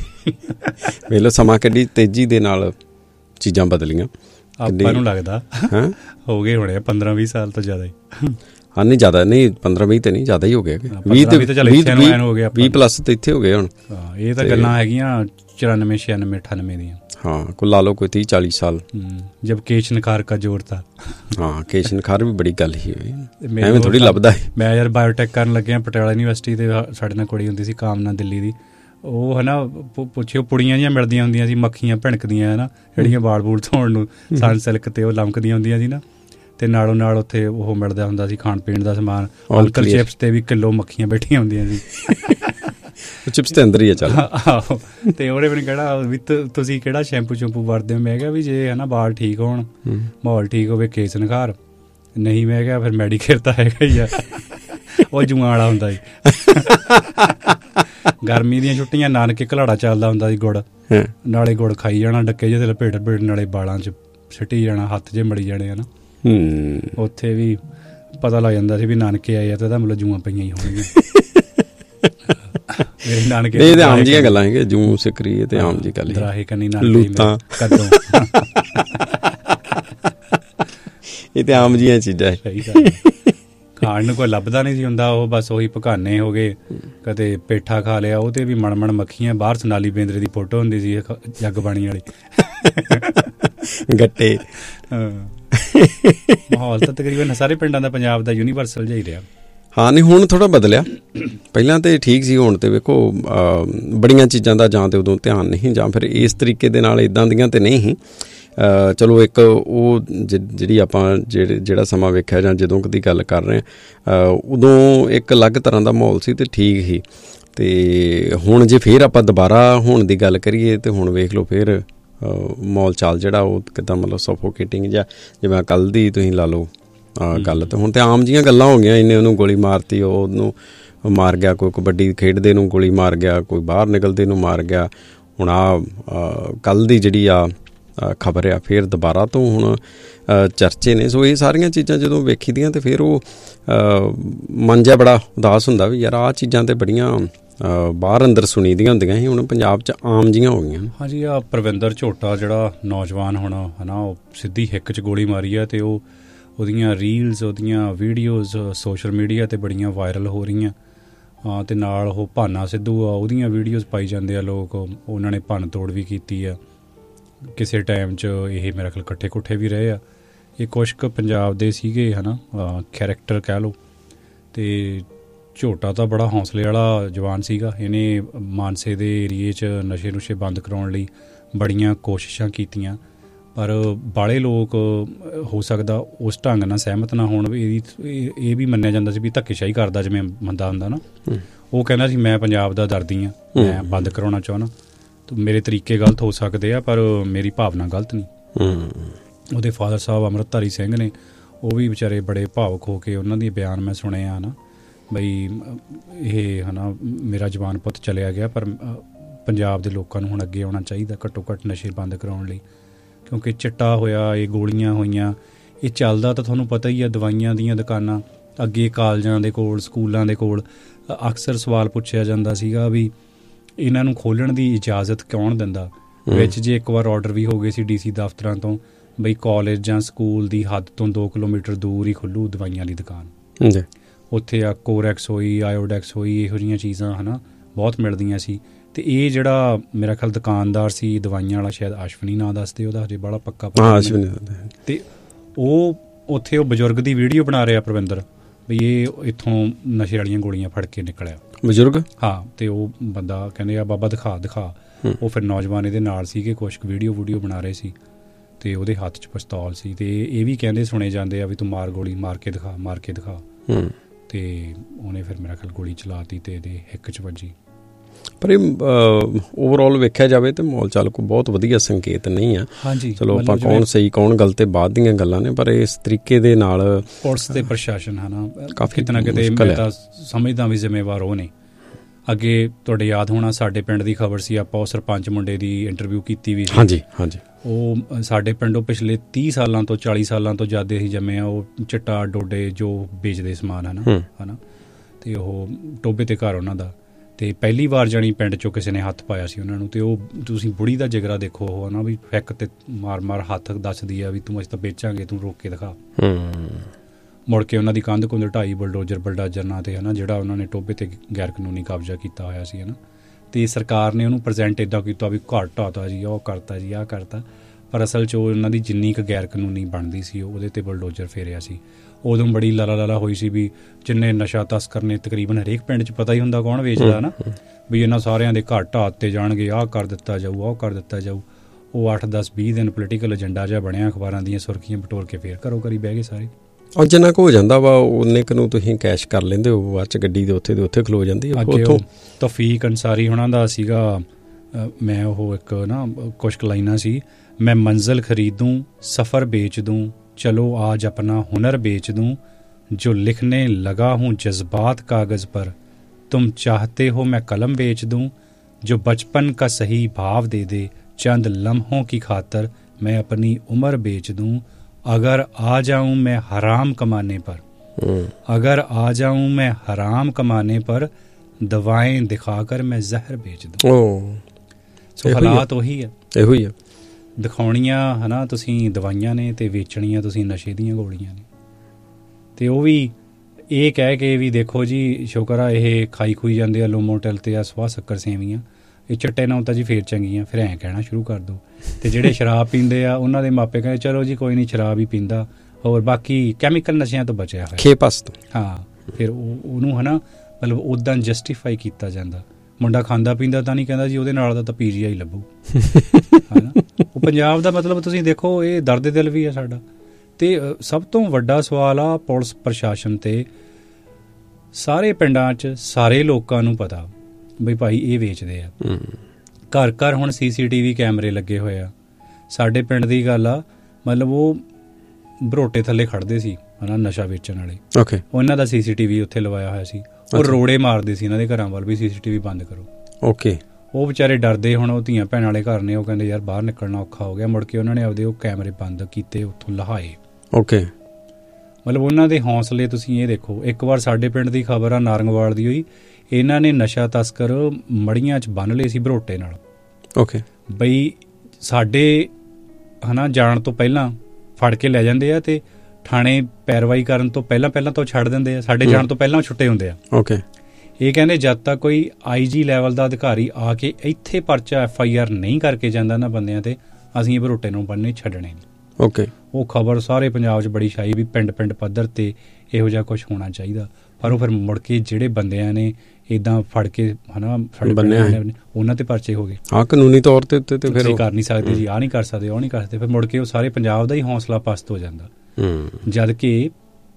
ਵੇਖ ਸਮਾਂ ਕਿੱਡੀ ਤੇਜ਼ੀ ਦੇ ਨਾਲ ਚੀਜ਼ਾਂ ਬਦਲੀਆਂ। ਆਪਾਂ ਨੂੰ ਲੱਗਦਾ ਹੋ ਗਏ ਹੋਣੇ ਪੰਦਰਾਂ ਵੀਹ ਸਾਲ ਤੋਂ ਜ਼ਿਆਦਾ ਹੀ। ਹਾਂ, ਨਹੀਂ ਜ਼ਿਆਦਾ ਨਹੀਂ, ਪੰਦਰਾਂ ਵੀਹ ਤੇ ਨਹੀਂ, ਜ਼ਿਆਦਾ ਹੀ ਹੋ ਗਏ। ਵੀਹ ਵੀਹ ਪਲੱਸ ਤੇ ਇੱਥੇ ਹੋ ਗਏ ਹੁਣ। ਇਹ ਤਾਂ ਗੱਲਾਂ ਹੈਗੀਆਂ ਚੁਰਾਨਵੇਂ ਛਿਆਨਵੇਂ ਅਠਾਨਵੇਂ ਦੀਆਂ। ਹਾਂ, ਕੋਈ ਲਾ ਲਓ ਕੋਈ ਤੀਹ ਚਾਲੀ ਸਾਲ। ਜਬ ਕੇਸ਼ ਨਖਾਰ ਕਾ ਜ਼ੋਰ ਥਾ। ਹਾਂ, ਕੇਸ਼ ਨਖਾਰ ਵੀ ਬੜੀ ਗੱਲ ਹੀ ਹੋਈ, ਐਵੇਂ ਥੋੜੀ ਲੱਭਦਾ ਹੈ। ਮੈਂ ਯਾਰ ਬਾਇਓਟੈਕ ਕਰਨ ਲੱਗਿਆ ਪਟਿਆਲਾ ਯੂਨੀਵਰਸਿਟੀ ਤੇ, ਸਾਡੇ ਨਾਲ ਕੁੜੀ ਹੁੰਦੀ ਸੀ ਕਾਮਨਾ ਦਿੱਲੀ ਦੀ। ਉਹ ਹੈ ਨਾ ਪੁੱਛਿਓ ਪੁੜੀਆਂ ਜਿਹੀਆਂ ਮਿਲਦੀਆਂ ਹੁੰਦੀਆਂ ਸੀ, ਮੱਖੀਆਂ ਭਿਣਕਦੀਆਂ ਹੈ ਨਾ, ਜਿਹੜੀਆਂ ਵਾਲ ਵੂਲ ਧੋਣ ਨੂੰ ਸਨਸਿਲਕ ਤੇ ਉਹ ਲਮਕਦੀਆਂ ਹੁੰਦੀਆਂ ਸੀ ਨਾ। ਤੇ ਨਾਲੋਂ ਨਾਲ ਉੱਥੇ ਉਹ ਮਿਲਦਾ ਹੁੰਦਾ ਸੀ ਖਾਣ ਪੀਣ ਦਾ ਸਮਾਨ। ਅੰਕਲ ਚਿਪਸ ਤੇ ਵੀ ਕਿਲੋ ਮੱਖੀਆਂ ਬੈਠੀਆਂ ਹੁੰਦੀਆਂ ਸੀ। ਚਿਪਸ ਤੇ ਅੰਦਰ ਹੀ ਆ ਚੱਲ। ਆਹੋ, ਤੇ ਉਹਨੇ ਮੈਨੂੰ ਕਹਿਣਾ ਵੀ ਤੁਸੀਂ ਕਿਹੜਾ ਸ਼ੈਂਪੂ ਸ਼ੈਂਪੂ ਵਰਤਦੇ ਹੋ? ਮੈਂ ਕਿਹਾ ਵੀ ਜੇ ਹੈ ਨਾ ਵਾਲ ਠੀਕ ਹੋਣ, ਮਾਹੌਲ ਠੀਕ ਹੋਵੇ, ਕੇਸ ਨਿਖਾਰ। ਨਹੀਂ, ਮੈਂ ਕਿਹਾ ਫਿਰ ਮੈਡੀਕੇਅਰ ਤਾਂ ਹੈਗਾ ਹੀ ਆ। ਉਹ ਜੂਆਂ ਵਾਲਾ ਹੁੰਦਾ ਸੀ। ਗਰਮੀ ਦੀਆਂ ਛੁੱਟੀਆਂ ਨਾਨਕੇ ਘਲਾੜਾ ਚੱਲਦਾ ਹੁੰਦਾ ਸੀ, ਗੁੜ ਨਾਲੇ ਗੁੜ ਖਾਈ ਜਾਣਾ ਡੱਕੇ ਜਿਹੇ ਤੇ ਲਪੇਟ ਲਪੇਟ, ਨਾਲੇ ਬਾਲਾਂ 'ਚ ਸਿੱਟੀ ਜਾਣਾ, ਹੱਥ ਜੇ ਮੜੀ ਜਾਣੇ ਹਨਾ। ਉੱਥੇ ਵੀ ਪਤਾ ਲੱਗ ਜਾਂਦਾ ਸੀ ਵੀ ਨਾਨਕੇ ਆਏ ਆ ਤੇ ਇਹਦਾ ਮਤਲਬ ਜੂਆਂ ਪਈਆਂ ਹੀ ਹੋਣਗੀਆਂ। ਮੇਰੇ ਨਾਨਕੇ ਇਹ ਆਮ ਜੀਆਂ ਗੱਲਾਂ ਹੈਗੀਆਂ, ਜੂ ਸਿਕਰੀ ਤੇ ਆਮ ਜੀ ਗੱਲ। ਦਰਾਹੇ ਕੰਨੀ ਲੂਤਾਂ ਕਦੋਂ ਇਹ ਤੇ ਆਮ ਜੀਆਂ ਚੀਜ਼ਾਂ। ਖਾਣ ਨੂੰ ਕੋਈ ਲੱਭਦਾ ਨਹੀਂ ਸੀ ਹੁੰਦਾ, ਉਹ ਬਸ ਉਹੀ ਪਕਾਨੇ ਹੋ ਗਏ। ਕਦੇ ਪੇਠਾ ਖਾ ਲਿਆ, ਉਹ ਤੇ ਵੀ ਮਣ ਮਣ ਮੱਖੀਆਂ। ਬਾਹਰ ਸੋਨਾਲੀ ਬੇਂਦਰੇ ਦੀ ਫੋਟੋ ਹੁੰਦੀ ਸੀ ਜੱਗ ਬਾਣੀ ਵਾਲੀ। ਗੱਟੇ। ਮਾਹੌਲ ਤਾਂ ਤਕਰੀਬਨ ਸਾਰੇ ਪਿੰਡਾਂ ਦਾ ਪੰਜਾਬ ਦਾ ਯੂਨੀਵਰਸਲ ਜਿਹਾ ਹੀ ਰਿਹਾ। ਹਾਂ ਨਹੀਂ ਹੁਣ ਥੋੜ੍ਹਾ ਬਦਲਿਆ, ਪਹਿਲਾਂ ਤਾਂ ਠੀਕ ਸੀ, ਹੁਣ ਤਾਂ ਵੇਖੋ ਬੜੀਆਂ ਚੀਜ਼ਾਂ ਦਾ ਜਾਂ ਤਾਂ ਉਦੋਂ ਧਿਆਨ ਨਹੀਂ ਜਾਂ ਫਿਰ ਇਸ ਤਰੀਕੇ ਦੇ ਨਾਲ ਇੱਦਾਂ ਦੀਆਂ ਤਾਂ ਨਹੀਂ ਸੀ। ਚਲੋ ਇੱਕ ਉਹ ਜ ਜਿਹੜੀ ਆਪਾਂ ਜਿਹੜੇ ਜਿਹੜਾ ਸਮਾਂ ਵੇਖਿਆ ਜਾਂ ਜਦੋਂ ਕਦੀ ਗੱਲ ਕਰ ਰਹੇ ਹਾਂ ਉਦੋਂ ਇੱਕ ਅਲੱਗ ਤਰ੍ਹਾਂ ਦਾ ਮਾਹੌਲ ਸੀ ਅਤੇ ਠੀਕ ਸੀ। ਅਤੇ ਹੁਣ ਜੇ ਫਿਰ ਆਪਾਂ ਦੁਬਾਰਾ ਹੁਣ ਦੀ ਗੱਲ ਕਰੀਏ ਤਾਂ ਹੁਣ ਵੇਖ ਲਓ ਫਿਰ ਮਾਹੌਲ ਚਾਲ ਜਿਹੜਾ ਉਹ ਕਿੱਦਾਂ ਮਤਲਬ ਸਫੋਕੇਟਿੰਗ ਜਾਂ ਜਿਵੇਂ ਕੱਲ੍ਹ ਦੀ ਤੁਸੀਂ ਲਾ ਲਓ ਗੱਲ, ਤਾਂ ਹੁਣ ਤਾਂ ਆਮ ਜਿਹੀਆਂ ਗੱਲਾਂ ਹੋ ਗਈਆਂ। ਇਹਨੇ ਉਹਨੂੰ ਗੋਲੀ ਮਾਰਤੀ, ਉਹ ਉਹਨੂੰ ਮਾਰ ਗਿਆ, ਕੋਈ ਕਬੱਡੀ ਖੇਡਦੇ ਨੂੰ ਗੋਲੀ ਮਾਰ ਗਿਆ, ਕੋਈ ਬਾਹਰ ਨਿਕਲਦੇ ਨੂੰ ਮਾਰ ਗਿਆ। ਹੁਣ ਆਹ ਕੱਲ੍ਹ ਦੀ ਜਿਹੜੀ ਆ ਖਬਰ ਆ ਫਿਰ ਦੁਬਾਰਾ ਤੋਂ ਹੁਣ ਚਰਚੇ ਨੇ। ਸੋ ਇਹ ਸਾਰੀਆਂ ਚੀਜ਼ਾਂ ਜਦੋਂ ਵੇਖੀ ਦੀਆਂ ਤਾਂ ਫਿਰ ਉਹ ਮਨ ਜਿਹਾ ਬੜਾ ਉਦਾਸ ਹੁੰਦਾ ਵੀ ਯਾਰ ਆਹ ਚੀਜ਼ਾਂ ਤਾਂ ਬੜੀਆਂ ਬਾਹਰ ਅੰਦਰ ਸੁਣੀ ਦੀਆਂ ਹੁੰਦੀਆਂ ਸੀ, ਹੁਣ ਪੰਜਾਬ 'ਚ ਆਮ ਜਿਹੀਆਂ ਹੋ ਗਈਆਂ। ਹਾਂਜੀ, ਆ ਪ੍ਰਵਿੰਦਰ ਝੋਟਾ ਜਿਹੜਾ ਨੌਜਵਾਨ ਹੁਣ ਹੈ ਨਾ, ਉਹ ਸਿੱਧੀ ਹਿੱਕ 'ਚ ਗੋਲੀ ਮਾਰੀ ਹੈ ਅਤੇ ਉਹ ਉਹਦੀਆਂ ਰੀਲਸ, ਉਹਦੀਆਂ ਵੀਡੀਓਜ਼ ਸੋਸ਼ਲ ਮੀਡੀਆ 'ਤੇ ਬੜੀਆਂ ਵਾਇਰਲ ਹੋ ਰਹੀਆਂ। ਹਾਂ, ਅਤੇ ਨਾਲ ਉਹ ਭਾਨਾ ਸਿੱਧੂ ਆ, ਉਹਦੀਆਂ ਵੀਡੀਓਜ਼ ਪਾਈ ਜਾਂਦੇ ਆ ਲੋਕ, ਉਹਨਾਂ ਨੇ ਭੰਨ ਤੋੜ ਵੀ ਕੀਤੀ ਆ ਕਿਸੇ ਟਾਈਮ 'ਚ। ਇਹ ਮੇਰੇ ਖਿਆਲ ਇਕੱਠੇ ਕੁੱਠੇ ਵੀ ਰਹੇ ਆ। ਇਹ ਕੁਛ ਕੁ ਪੰਜਾਬ ਦੇ ਸੀਗੇ ਹੈ ਨਾ ਕੈਰੈਕਟਰ ਕਹਿ ਲਓ। ਅਤੇ ਝੋਟਾ ਤਾਂ ਬੜਾ ਹੌਸਲੇ ਵਾਲਾ ਜਵਾਨ ਸੀਗਾ। ਇਹਨੇ ਮਾਨਸੇ ਦੇ ਏਰੀਏ 'ਚ ਨਸ਼ੇ ਨੁਸ਼ੇ ਬੰਦ ਕਰਾਉਣ ਲਈ ਬੜੀਆਂ ਕੋਸ਼ਿਸ਼ਾਂ ਕੀਤੀਆਂ, ਪਰ ਬਾਹਲੇ ਲੋਕ ਹੋ ਸਕਦਾ ਉਸ ਢੰਗ ਨਾਲ ਸਹਿਮਤ ਨਾ ਹੋਣ। ਇਹਦੀ ਇਹ ਵੀ ਮੰਨਿਆ ਜਾਂਦਾ ਸੀ ਵੀ ਧੱਕੇਸ਼ਾਹੀ ਕਰਦਾ, ਜਿਵੇਂ ਬੰਦਾ ਹੁੰਦਾ ਨਾ। ਉਹ ਕਹਿੰਦਾ ਸੀ ਮੈਂ ਪੰਜਾਬ ਦਾ ਦਰਦੀ ਹਾਂ, ਮੈਂ ਬੰਦ ਕਰਾਉਣਾ ਚਾਹੁੰਦਾ। ਤਾਂ ਮੇਰੇ ਤਰੀਕੇ ਗਲਤ ਹੋ ਸਕਦੇ ਆ, ਪਰ ਮੇਰੀ ਭਾਵਨਾ ਗਲਤ ਨਹੀਂ। ਉਹਦੇ ਫਾਦਰ ਸਾਹਿਬ ਅੰਮ੍ਰਿਤਧਾਰੀ ਸਿੰਘ ਨੇ, ਉਹ ਵੀ ਵਿਚਾਰੇ ਬੜੇ ਭਾਵੁਕ ਹੋ ਕੇ ਉਹਨਾਂ ਦੇ ਬਿਆਨ ਮੈਂ ਸੁਣੇ ਆ ਨਾ, ਬਈ ਇਹ ਹੈ ਨਾ ਮੇਰਾ ਜਵਾਨ ਪੁੱਤ ਚਲਿਆ ਗਿਆ, ਪਰ ਪੰਜਾਬ ਦੇ ਲੋਕਾਂ ਨੂੰ ਹੁਣ ਅੱਗੇ ਆਉਣਾ ਚਾਹੀਦਾ ਘੱਟੋ ਘੱਟ ਨਸ਼ੇ ਬੰਦ ਕਰਾਉਣ ਲਈ, ਕਿਉਂਕਿ ਚਿੱਟਾ ਹੋਇਆ, ਇਹ ਗੋਲੀਆਂ ਹੋਈਆਂ, ਇਹ ਚੱਲਦਾ ਤਾਂ ਤੁਹਾਨੂੰ ਪਤਾ ਹੀ ਆ। ਦਵਾਈਆਂ ਦੀਆਂ ਦੁਕਾਨਾਂ ਅੱਗੇ ਕਾਲਜਾਂ ਦੇ ਕੋਲ, ਸਕੂਲਾਂ ਦੇ ਕੋਲ ਅਕਸਰ ਸਵਾਲ ਪੁੱਛਿਆ ਜਾਂਦਾ ਸੀਗਾ ਵੀ ਇਹਨਾਂ ਨੂੰ ਖੋਲ੍ਹਣ ਦੀ ਇਜਾਜ਼ਤ ਕੌਣ ਦਿੰਦਾ। ਵਿੱਚ ਜੇ ਇੱਕ ਵਾਰ ਔਡਰ ਵੀ ਹੋ ਗਏ ਸੀ ਡੀ ਸੀ ਦਫ਼ਤਰਾਂ ਤੋਂ, ਬਈ ਕਾਲਜ ਜਾਂ ਸਕੂਲ ਦੀ ਹੱਦ ਤੋਂ ਦੋ ਕਿਲੋਮੀਟਰ ਦੂਰ ਹੀ ਖੁੱਲ੍ਹੂ ਦਵਾਈਆਂ ਦੀ ਦੁਕਾਨ। ਉੱਥੇ ਆ ਕੋਰੈਕਸ ਹੋਈ, ਆਇਓਡੈਕਸ ਹੋਈ, ਇਹੋ ਜਿਹੀਆਂ ਚੀਜ਼ਾਂ ਹੈ ਨਾ ਬਹੁਤ ਮਿਲਦੀਆਂ ਸੀ। ਅਤੇ ਇਹ ਜਿਹੜਾ ਮੇਰਾ ਖਿਆਲ ਦੁਕਾਨਦਾਰ ਸੀ ਦਵਾਈਆਂ ਵਾਲਾ, ਸ਼ਾਇਦ ਅਸ਼ਵਨੀ ਨਾਂ ਦੱਸਦੇ, ਉਹਦਾ ਹਜੇ ਬੜਾ ਪੱਕਾ ਪਤਾ। ਅਤੇ ਉਹ ਉੱਥੇ ਉਹ ਬਜ਼ੁਰਗ ਦੀ ਵੀਡੀਓ ਬਣਾ ਰਿਹਾ ਪ੍ਰਵਿੰਦਰ, ਵੀ ਇਹ ਇੱਥੋਂ ਨਸ਼ੇ ਵਾਲੀਆਂ ਗੋਲੀਆਂ ਫੜ ਕੇ ਨਿਕਲਿਆ ਬਜ਼ੁਰਗ। ਹਾਂ, ਅਤੇ ਉਹ ਬੰਦਾ ਕਹਿੰਦੇ ਆ ਬਾਬਾ ਦਿਖਾ ਦਿਖਾ। ਉਹ ਫਿਰ ਨੌਜਵਾਨ ਇਹਦੇ ਨਾਲ ਸੀਗੇ, ਕੁਛ ਕੁ ਵੀਡੀਓ ਵੂਡੀਓ ਬਣਾ ਰਹੇ ਸੀ, ਅਤੇ ਉਹਦੇ ਹੱਥ 'ਚ ਪਿਸਤੌਲ ਸੀ। ਅਤੇ ਇਹ ਵੀ ਕਹਿੰਦੇ ਸੁਣੇ ਜਾਂਦੇ ਆ ਵੀ ਤੂੰ ਮਾਰ ਗੋਲੀ, ਮਾਰ ਕੇ ਦਿਖਾ, ਮਾਰ ਕੇ ਦਿਖਾ। ਅਤੇ ਉਹਨੇ ਫਿਰ ਮੇਰਾ ਖਿਆਲ ਗੋਲੀ ਚਲਾਤੀ ਅਤੇ ਇਹਦੇ ਹਿੱਕ 'ਚ ਵੱਜੀ। ਪਰ ਇਹ ਓਵਰਆਲ ਵੇਖਿਆ ਜਾਵੇ ਤਾਂ ਮਾਹੌਲ ਚਾਲ ਕੋਈ ਬਹੁਤ ਵਧੀਆ ਸੰਕੇਤ ਨਹੀਂ ਆ। ਹਾਂਜੀ, ਚਲੋ ਆਪਾਂ ਕੌਣ ਸਹੀ ਕੌਣ ਗਲਤ ਬਾਅਦ ਦੀਆਂ ਗੱਲਾਂ ਨੇ, ਪਰ ਇਸ ਤਰੀਕੇ ਦੇ ਨਾਲ ਪੁਲਿਸ ਤੇ ਪ੍ਰਸ਼ਾਸਨ ਹੈ ਨਾ ਕਾਫੀ ਕਿਤੇ ਨਾ ਕਿਤੇ ਮੈਂ ਤਾਂ ਸਮਝਦਾ ਵੀ ਜ਼ਿੰਮੇਵਾਰ ਉਹ ਨੇ। ਅੱਗੇ ਤੁਹਾਡੇ ਯਾਦ ਹੋਣਾ ਸਾਡੇ ਪਿੰਡ ਦੀ ਖਬਰ ਸੀ, ਆਪਾਂ ਉਹ ਸਰਪੰਚ ਮੁੰਡੇ ਦੀ ਇੰਟਰਵਿਊ ਕੀਤੀ ਵੀ ਸੀ। ਹਾਂਜੀ ਹਾਂਜੀ। ਉਹ ਸਾਡੇ ਪਿੰਡੋਂ ਪਿਛਲੇ ਤੀਹ ਸਾਲਾਂ ਤੋਂ ਚਾਲੀ ਸਾਲਾਂ ਤੋਂ ਜਦ ਅਸੀਂ ਜੰਮੇ ਆ, ਉਹ ਚਿੱਟਾ ਡੋਡੇ ਜੋ ਵੇਚਦੇ ਸਮਾਨ ਹੈ ਨਾ ਹੈ ਨਾ, ਅਤੇ ਉਹ ਟੋਬੇ 'ਤੇ ਘਰ ਉਹਨਾਂ ਦਾ। ਅਤੇ ਪਹਿਲੀ ਵਾਰ ਜਾਣੀ ਪਿੰਡ 'ਚੋਂ ਕਿਸੇ ਨੇ ਹੱਥ ਪਾਇਆ ਸੀ ਉਹਨਾਂ ਨੂੰ। ਅਤੇ ਉਹ ਤੁਸੀਂ ਬੁੜੀ ਦਾ ਜਿਗਰਾ ਦੇਖੋ, ਉਹ ਹੈ ਨਾ ਵੀ ਫਿੱਕ 'ਤੇ ਮਾਰ ਮਾਰ ਹੱਥ ਦੱਸਦੀ ਆ ਵੀ ਤੂੰ ਅਸੀਂ ਤਾਂ ਵੇਚਾਂਗੇ, ਤੂੰ ਰੋਕ ਕੇ ਦਿਖਾ। ਮੁੜ ਕੇ ਉਹਨਾਂ ਦੀ ਕੰਧ ਕੁੰਧ ਢਾਈ ਬਲਡੋਜ਼ਰ ਬਲਡਾਜ਼ਰ ਨਾਲ, ਅਤੇ ਹੈ ਨਾ ਜਿਹੜਾ ਉਹਨਾਂ ਨੇ ਟੋਬੇ 'ਤੇ ਗੈਰ ਕਾਨੂੰਨੀ ਕਬਜ਼ਾ ਕੀਤਾ ਹੋਇਆ ਸੀ ਹੈ ਨਾ। ਅਤੇ ਸਰਕਾਰ ਨੇ ਉਹਨੂੰ ਪ੍ਰਜੈਂਟ ਇੱਦਾਂ ਕੀਤਾ ਵੀ ਘਰ ਢਾਤਾ ਜੀ, ਉਹ ਕਰਤਾ ਜੀ, ਆਹ ਕਰਤਾ। ਪਰ ਅਸਲ 'ਚ ਉਹ ਉਹਨਾਂ ਦੀ ਜਿੰਨੀ ਕੁ ਗੈਰ ਕਾਨੂੰਨੀ ਬਣਦੀ ਸੀ ਉਹਦੇ 'ਤੇ ਬਲਡੋਜ਼ਰ ਫੇਰਿਆ ਸੀ। ਉਦੋਂ ਬੜੀ ਲਾਲਾ ਲਾਲਾ ਹੋਈ ਸੀ ਵੀ ਜਿੰਨੇ ਨਸ਼ਾ ਤਸਕਰ ਨੇ ਤਕਰੀਬਨ ਹਰੇਕ ਪਿੰਡ 'ਚ ਪਤਾ ਹੀ ਹੁੰਦਾ ਕੌਣ ਵੇਚਦਾ ਨਾ, ਵੀ ਇਹਨਾਂ ਸਾਰਿਆਂ ਦੇ ਘਰ ਢਾਹ ਦਿੱਤੇ ਜਾਣਗੇ, ਆਹ ਕਰ ਦਿੱਤਾ ਜਾਊ, ਆਹ ਕਰ ਦਿੱਤਾ ਜਾਊ। ਉਹ ਅੱਠ ਦਸ ਵੀਹ ਦਿਨ ਪੋਲੀਟੀਕਲ ਏਜੰਡਾ ਜਿਹਾ ਬਣਿਆ, ਅਖਬਾਰਾਂ ਦੀਆਂ ਸੁਰਖੀਆਂ ਬਟੋਰ ਕੇ ਫੇਰ ਘਰੋਂ ਘਰੀ ਬਹਿ ਗਏ ਸਾਰੇ। ਔਰ ਜਿੰਨਾ ਕੁ ਹੋ ਜਾਂਦਾ ਵਾ ਉਨੇ ਕੁ ਨੂੰ ਤੁਸੀਂ ਕੈਸ਼ ਕਰ ਲੈਂਦੇ ਹੋ, ਬਾਅਦ 'ਚ ਗੱਡੀ ਦੇ ਉੱਥੇ ਦੇ ਉੱਥੇ ਖਲੋ ਜਾਂਦੀ। ਅੱਗੇ ਤੌਫੀਕ ਅੰਸਾਰੀ ਹੋਣਾ ਦਾ ਸੀਗਾ, ਮੈਂ ਉਹ ਇੱਕ ਨਾ ਕੁਛ ਕੁ ਲਾਈਨਾਂ ਸੀ, ਮੈਂ ਮੰਜ਼ਿਲ ਖਰੀਦੂੰ ਸਫ਼ਰ बेच दूँ, चलो आज अपना हुनर बेच दूँ, जो लिखने लगा हूँ जज्बात कागज़ पर, तुम चाहते हो मैं कलम बेच दूँ, जो बचपन का सही भाव दे दे, चंद लम्हों की खातर मैं अपनी उम्र बेच दूँ, अगर आ जाऊँ मैं हराम कमाने पर, अगर आ जाऊँ मैं हराम कमाने पर, दवाएं दिखाकर मैं जहर बेच दूँ। ਸੋ ਹਾਲਾਤ ਉਹੀ ਆ, ਇਹੋ ਹੀ ਆ। ਦਿਖਾਉਣੀਆਂ ਹੈ ਨਾ ਤੁਸੀਂ ਦਵਾਈਆਂ ਨੇ, ਅਤੇ ਵੇਚਣੀਆਂ ਤੁਸੀਂ ਨਸ਼ੇ ਦੀਆਂ ਗੋਲੀਆਂ ਨੇ। ਅਤੇ ਉਹ ਵੀ ਇਹ ਕਹਿ ਕੇ ਵੀ ਦੇਖੋ ਜੀ ਸ਼ੁਕਰ ਆ ਇਹ ਖਾਈ ਖੂਈ ਜਾਂਦੇ ਆ ਲੋਮੋਟਲ 'ਤੇ ਆ ਸਵਾਹ ਸ਼ੱਕਰ ਸੇਵੀਆਂ, ਇਹ ਚਿੱਟੇ ਨਾਲ ਤਾਂ ਜੀ ਫੇਰ ਚੰਗੀਆਂ, ਫਿਰ ਐਂ ਕਹਿਣਾ ਸ਼ੁਰੂ ਕਰ ਦਿਓ। ਅਤੇ ਜਿਹੜੇ ਸ਼ਰਾਬ ਪੀਂਦੇ ਆ ਉਹਨਾਂ ਦੇ ਮਾਪੇ ਕਹਿੰਦੇ ਚਲੋ ਜੀ ਕੋਈ ਨਹੀਂ ਸ਼ਰਾਬ ਹੀ ਪੀਂਦਾ, ਹੋਰ ਬਾਕੀ ਕੈਮੀਕਲ ਨਸ਼ਿਆਂ ਤੋਂ ਬਚਿਆ ਹੋਇਆ, ਖੇਪਸ ਤੋਂ। ਹਾਂ, ਫਿਰ ਉਹ ਉਹਨੂੰ ਹੈ ਨਾ ਮਤਲਬ ਉੱਦਾਂ ਜਸਟੀਫਾਈ ਕੀਤਾ ਜਾਂਦਾ। ਮੁੰਡਾ ਖਾਂਦਾ ਪੀਂਦਾ ਤਾਂ ਨਹੀਂ ਕਹਿੰਦਾ ਜੀ ਉਹਦੇ ਨਾਲ ਦਾ ਤਾਂ ਪੀ ਜੀ ਆਈ ਲੱਭੂ ਹੈ ਨਾ। ਉਹ ਪੰਜਾਬ ਦਾ ਮਤਲਬ ਤੁਸੀਂ ਦੇਖੋ ਇਹ ਦਰਦ ਦਿਲ ਵੀ ਆ ਸਾਡਾ। ਅਤੇ ਸਭ ਤੋਂ ਵੱਡਾ ਸਵਾਲ ਆ ਪੁਲਿਸ ਪ੍ਰਸ਼ਾਸਨ 'ਤੇ। ਸਾਰੇ ਪਿੰਡਾਂ 'ਚ ਸਾਰੇ ਲੋਕਾਂ ਨੂੰ ਪਤਾ ਬਈ ਭਾਈ ਇਹ ਵੇਚਦੇ ਆ। ਘਰ ਘਰ ਹੁਣ ਸੀ ਸੀ ਟੀ ਵੀ ਕੈਮਰੇ ਲੱਗੇ ਹੋਏ ਆ। ਸਾਡੇ ਪਿੰਡ ਦੀ ਗੱਲ ਆ, ਮਤਲਬ ਉਹ ਬਰੋਟੇ ਥੱਲੇ ਖੜ੍ਹਦੇ ਸੀ ਹੈ ਨਾ ਨਸ਼ਾ ਵੇਚਣ ਵਾਲੇ। ਓਕੇ, ਉਹਨਾਂ ਦਾ ਸੀ ਸੀ ਟੀ ਵੀ ਉੱਥੇ ਲਵਾਇਆ ਹੋਇਆ ਸੀ। ਉਹ ਰੋੜੇ ਮਾਰਦੇ ਸੀ ਇਹਨਾਂ ਦੇ ਘਰਾਂ ਵੱਲ ਵੀ ਸੀ ਸੀ ਟੀ ਵੀ ਬੰਦ ਕਰੋ। ਓਕੇ, ਉਹ ਵਿਚਾਰੇ ਡਰਦੇ। ਹੁਣ ਉਹ ਧੀਆਂ ਭੈਣਾਂ ਵਾਲੇ ਘਰ ਨੇ, ਉਹ ਕਹਿੰਦੇ ਯਾਰ ਬਾਹਰ ਨਿਕਲਣਾ ਔਖਾ ਹੋ ਗਿਆ। ਮੁੜ ਕੇ ਉਹਨਾਂ ਨੇ ਆਪਦੇ ਉਹ ਕੈਮਰੇ ਬੰਦ ਕੀਤੇ, ਉੱਥੋਂ ਲਹਾਏ। ਓਕੇ, ਮਤਲਬ ਉਹਨਾਂ ਦੇ ਹੌਸਲੇ ਤੁਸੀਂ ਇਹ ਦੇਖੋ। ਇੱਕ ਵਾਰ ਸਾਡੇ ਪਿੰਡ ਦੀ ਖਬਰ ਆ ਨਾਰੰਗਵਾਲ ਦੀ ਹੋਈ, ਇਹਨਾਂ ਨੇ ਨਸ਼ਾ ਤਸਕਰ ਮੜੀਆਂ 'ਚ ਬੰਨ੍ਹ ਲਏ ਸੀ ਬਰੋਟੇ ਨਾਲ। ਓਕੇ, ਬਈ ਸਾਡੇ ਹੈ ਨਾ ਜਾਣ ਤੋਂ ਪਹਿਲਾਂ ਫੜ ਕੇ ਲੈ ਜਾਂਦੇ ਆ ਅਤੇ ਥਾਣੇ ਪੈਰਵਾਈ ਕਰਨ ਤੋਂ ਪਹਿਲਾਂ ਪਹਿਲਾਂ ਤਾਂ ਛੱਡ ਦਿੰਦੇ ਆ। ਸਾਡੇ ਜਾਣ ਤੋਂ ਪਹਿਲਾਂ ਛੁੱਟੇ ਹੁੰਦੇ ਆ। ਓਕੇ, ਇਹ ਕਹਿੰਦੇ ਜਦ ਤੱਕ ਕੋਈ ਆਈ ਜੀ ਲੈਵਲ ਦਾ ਅਧਿਕਾਰੀ ਆ ਕੇ ਇੱਥੇ ਪਰਚਾ ਐਫ ਆਈ ਆਰ ਨਹੀਂ ਕਰਕੇ ਜਾਂਦਾ ਇਹਨਾਂ ਬੰਦਿਆਂ 'ਤੇ, ਅਸੀਂ ਇਹ ਬਰੋਟੇ ਨੂੰ ਬੰਨ੍ਹਣੇ ਛੱਡਣੇ ਨਹੀਂ। ਓਕੇ, ਉਹ ਖਬਰ ਸਾਰੇ ਪੰਜਾਬ 'ਚ ਬੜੀ ਛਾਈ ਵੀ ਪਿੰਡ ਪਿੰਡ ਪੱਧਰ 'ਤੇ ਇਹੋ ਜਿਹਾ ਕੁਛ ਹੋਣਾ ਚਾਹੀਦਾ। ਪਰ ਉਹ ਫਿਰ ਮੁੜ ਕੇ ਜਿਹੜੇ ਬੰਦਿਆਂ ਨੇ ਇੱਦਾਂ ਫੜ ਕੇ ਹੈ ਨਾ ਉਹਨਾਂ 'ਤੇ ਪਰਚੇ ਹੋ ਗਏ। ਹਾਂ, ਕਾਨੂੰਨੀ ਤੌਰ 'ਤੇ ਉੱਤੇ ਤੇ ਫਿਰ ਕਰ ਨਹੀਂ ਸਕਦੇ ਜੀ, ਆਹ ਨਹੀਂ ਕਰ ਸਕਦੇ, ਉਹ ਨਹੀਂ ਕਰ ਸਕਦੇ। ਫਿਰ ਮੁੜ ਕੇ ਉਹ ਸਾਰੇ ਪੰਜਾਬ ਦਾ ਹੀ ਹੌਸਲਾ ਪਸਤ ਹੋ ਜਾਂਦਾ। ਜਦ ਕਿ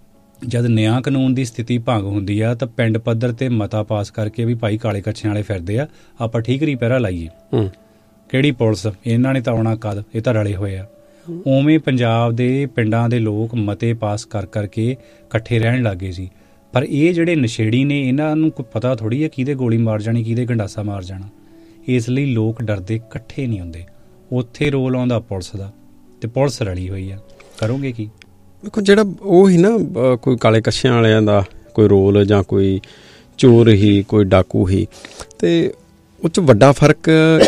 ਜਦ ਨਿਆਂ ਕਾਨੂੰਨ ਦੀ ਸਥਿਤੀ ਭੰਗ ਹੁੰਦੀ ਆ ਤਾਂ ਪਿੰਡ ਪੱਧਰ 'ਤੇ ਮਤਾ ਪਾਸ ਕਰਕੇ ਵੀ ਭਾਈ ਕਾਲੇ ਕੱਛਿਆਂ ਵਾਲੇ ਫਿਰਦੇ ਆ, ਆਪਾਂ ਠੀਕਰੀ ਪਹਿਰਾ ਲਾਈਏ। ਕਿਹੜੀ ਪੁਲਿਸ, ਇਹਨਾਂ ਨੇ ਤਾਂ ਆਉਣਾ ਕਦ, ਇਹ ਤਾਂ ਰਲੇ ਹੋਏ ਆ। ਉਵੇਂ ਪੰਜਾਬ ਦੇ ਪਿੰਡਾਂ ਦੇ ਲੋਕ ਮਤੇ ਪਾਸ ਕਰ ਕਰਕੇ ਇਕੱਠੇ ਰਹਿਣ ਲੱਗ ਗਏ ਸੀ। ਪਰ ਇਹ ਜਿਹੜੇ ਨਸ਼ੇੜੀ ਨੇ, ਇਹਨਾਂ ਨੂੰ ਕੋਈ ਪਤਾ ਥੋੜ੍ਹੀ ਹੈ ਕਿਹਦੇ ਗੋਲੀ ਮਾਰ ਜਾਣੀ, ਕਿਹਦੇ ਗੰਡਾਸਾ ਮਾਰ ਜਾਣਾ। ਇਸ ਲਈ ਲੋਕ ਡਰਦੇ ਇਕੱਠੇ ਨਹੀਂ ਹੁੰਦੇ। ਉੱਥੇ ਰੋਲ ਆਉਂਦਾ ਪੁਲਿਸ ਦਾ, ਅਤੇ ਪੁਲਿਸ ਰਲੀ ਹੋਈ ਆ। ਕਰੋਗੇ ਕੀ? ਦੇਖੋ, ਜਿਹੜਾ ਉਹ ਹੀ ਨਾ ਕੋਈ ਕਾਲੇ ਕੱਛਿਆਂ ਵਾਲਿਆਂ ਦਾ ਕੋਈ ਰੋਲ ਜਾਂ ਕੋਈ ਚੋਰ ਹੀ, ਕੋਈ ਡਾਕੂ ਹੀ, ਅਤੇ ਉਹ 'ਚ ਵੱਡਾ ਫਰਕ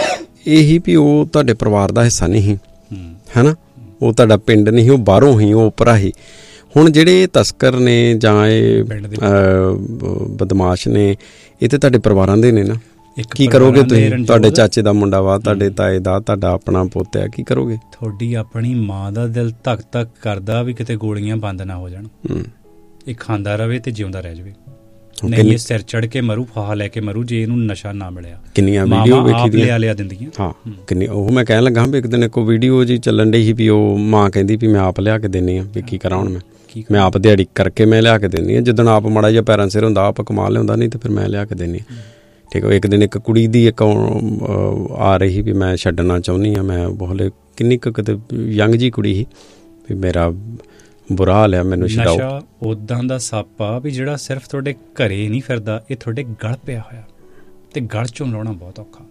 ਇਹ ਹੀ ਵੀ ਉਹ ਤੁਹਾਡੇ ਪਰਿਵਾਰ ਦਾ ਹਿੱਸਾ ਨਹੀਂ ਸੀ, ਹੈ ਨਾ। ਉਹ ਤੁਹਾਡਾ ਪਿੰਡ ਨਹੀਂ, ਉਹ ਬਾਹਰੋਂ ਹੀ, ਉਹ ਉੱਪਰਾ ਹੀ। ਹੁਣ ਜਿਹੜੇ ਤਸਕਰ ਨੇ ਜਾਂ ਇਹ ਬਦਮਾਸ਼ ਨੇ, ਇਹ ਤਾਂ ਤੁਹਾਡੇ ਪਰਿਵਾਰਾਂ ਦੇ ਨੇ ਨਾ। ਕੀ ਕਰੋਗੇ ਤੁਸੀਂ? ਤੁਹਾਡੇ ਚਾਚੇ ਦਾ ਮੁੰਡਾ ਵਾ, ਤੁਹਾਡੇ ਤਾਏ ਦਾ, ਤੁਹਾਡਾ ਆਪਣਾ ਪੁੱਤ ਆ, ਕੀ ਕਰੋਗੇ? ਤੁਹਾਡੀ ਆਪਣੀ ਮਾਂ ਦਾ ਦਿਲ ਧੱਕ ਧੱਕ ਕਰਦਾ ਵੀ ਕਿਤੇ ਗੋਲੀਆਂ ਬੰਦ ਨਾ ਹੋ ਜਾਣ। ਇਹ ਖਾਂਦਾ ਰਵੇ ਤੇ ਜਿਉਂਦਾ ਰਹਿ ਜਾਵੇ, ਨਹੀਂ ਇਹ ਸਿਰ ਚੜ੍ਹ ਕੇ ਮਰੂ, ਫਾਹਾ ਲੈ ਕੇ ਮਰੂ ਜੇ ਇਹਨੂੰ ਨਸ਼ਾ ਨਾ ਮਿਲਿਆ। ਕਿੰਨੀਆਂ ਵੀਡੀਓ ਵੇਖੀ ਦੀਆਂ ਲਿਆ ਦਿੰਦੀਆਂ। ਹਾਂ, ਕਿੰਨੀ। ਉਹ ਮੈਂ ਕਹਿਣ ਲੱਗਾ ਵੀ ਇੱਕ ਦਿਨ ਇੱਕ ਵੀਡੀਓ ਜੀ ਚੱਲਣ ਡਈ ਸੀ ਵੀ ਉਹ ਮਾਂ ਕਹਿੰਦੀ ਵੀ ਮੈਂ ਆਪ ਲਿਆ ਕੇ ਦਿੰਦੀ ਹਾਂ, ਵੀ ਕੀ ਕਰਾਂ ਹੁਣ ਮੈਂ ਮੈਂ ਆਪ ਦਿਹਾੜੀ ਕਰਕੇ ਮੈਂ ਲਿਆ ਕੇ ਦਿੰਦੀ ਹਾਂ। ਜਿੱਦਣ ਆਪ ਮਾੜਾ ਜਿਹਾ ਪੈਰਾਂ ਸਿਰ ਹੁੰਦਾ ਆਪ ਕਮਾ ਲਿਆਉਂਦਾ, ਨਹੀਂ ਤਾਂ ਫਿਰ ਮੈਂ ਲਿਆ ਕੇ ਦਿੰਦੀ ਹਾਂ। ਠੀਕ ਹੈ। ਇੱਕ ਦਿਨ ਇੱਕ ਕੁੜੀ ਦੀ ਇੱਕ ਆ ਰਹੀ ਵੀ ਮੈਂ ਛੱਡਣਾ ਚਾਹੁੰਦੀ ਹਾਂ, ਮੈਂ ਬਹੁਤ ਕਿੰਨੀ ਕੁ ਕਿਤੇ ਯੰਗ ਜੀ ਕੁੜੀ ਸੀ ਵੀ ਮੇਰਾ ਬੁਰਾ ਹਾਲ ਆ, ਮੈਨੂੰ ਛਡਾਓ। ਨਸ਼ਾ ਉੱਦਾਂ ਦਾ ਸੱਪ ਆ ਵੀ ਜਿਹੜਾ ਸਿਰਫ ਤੁਹਾਡੇ ਘਰੇ ਨਹੀਂ ਫਿਰਦਾ, ਇਹ ਤੁਹਾਡੇ ਗਲ ਪਿਆ ਹੋਇਆ, ਅਤੇ ਗਲ 'ਚੋਂ ਲਾਉਣਾ ਬਹੁਤ ਔਖਾ।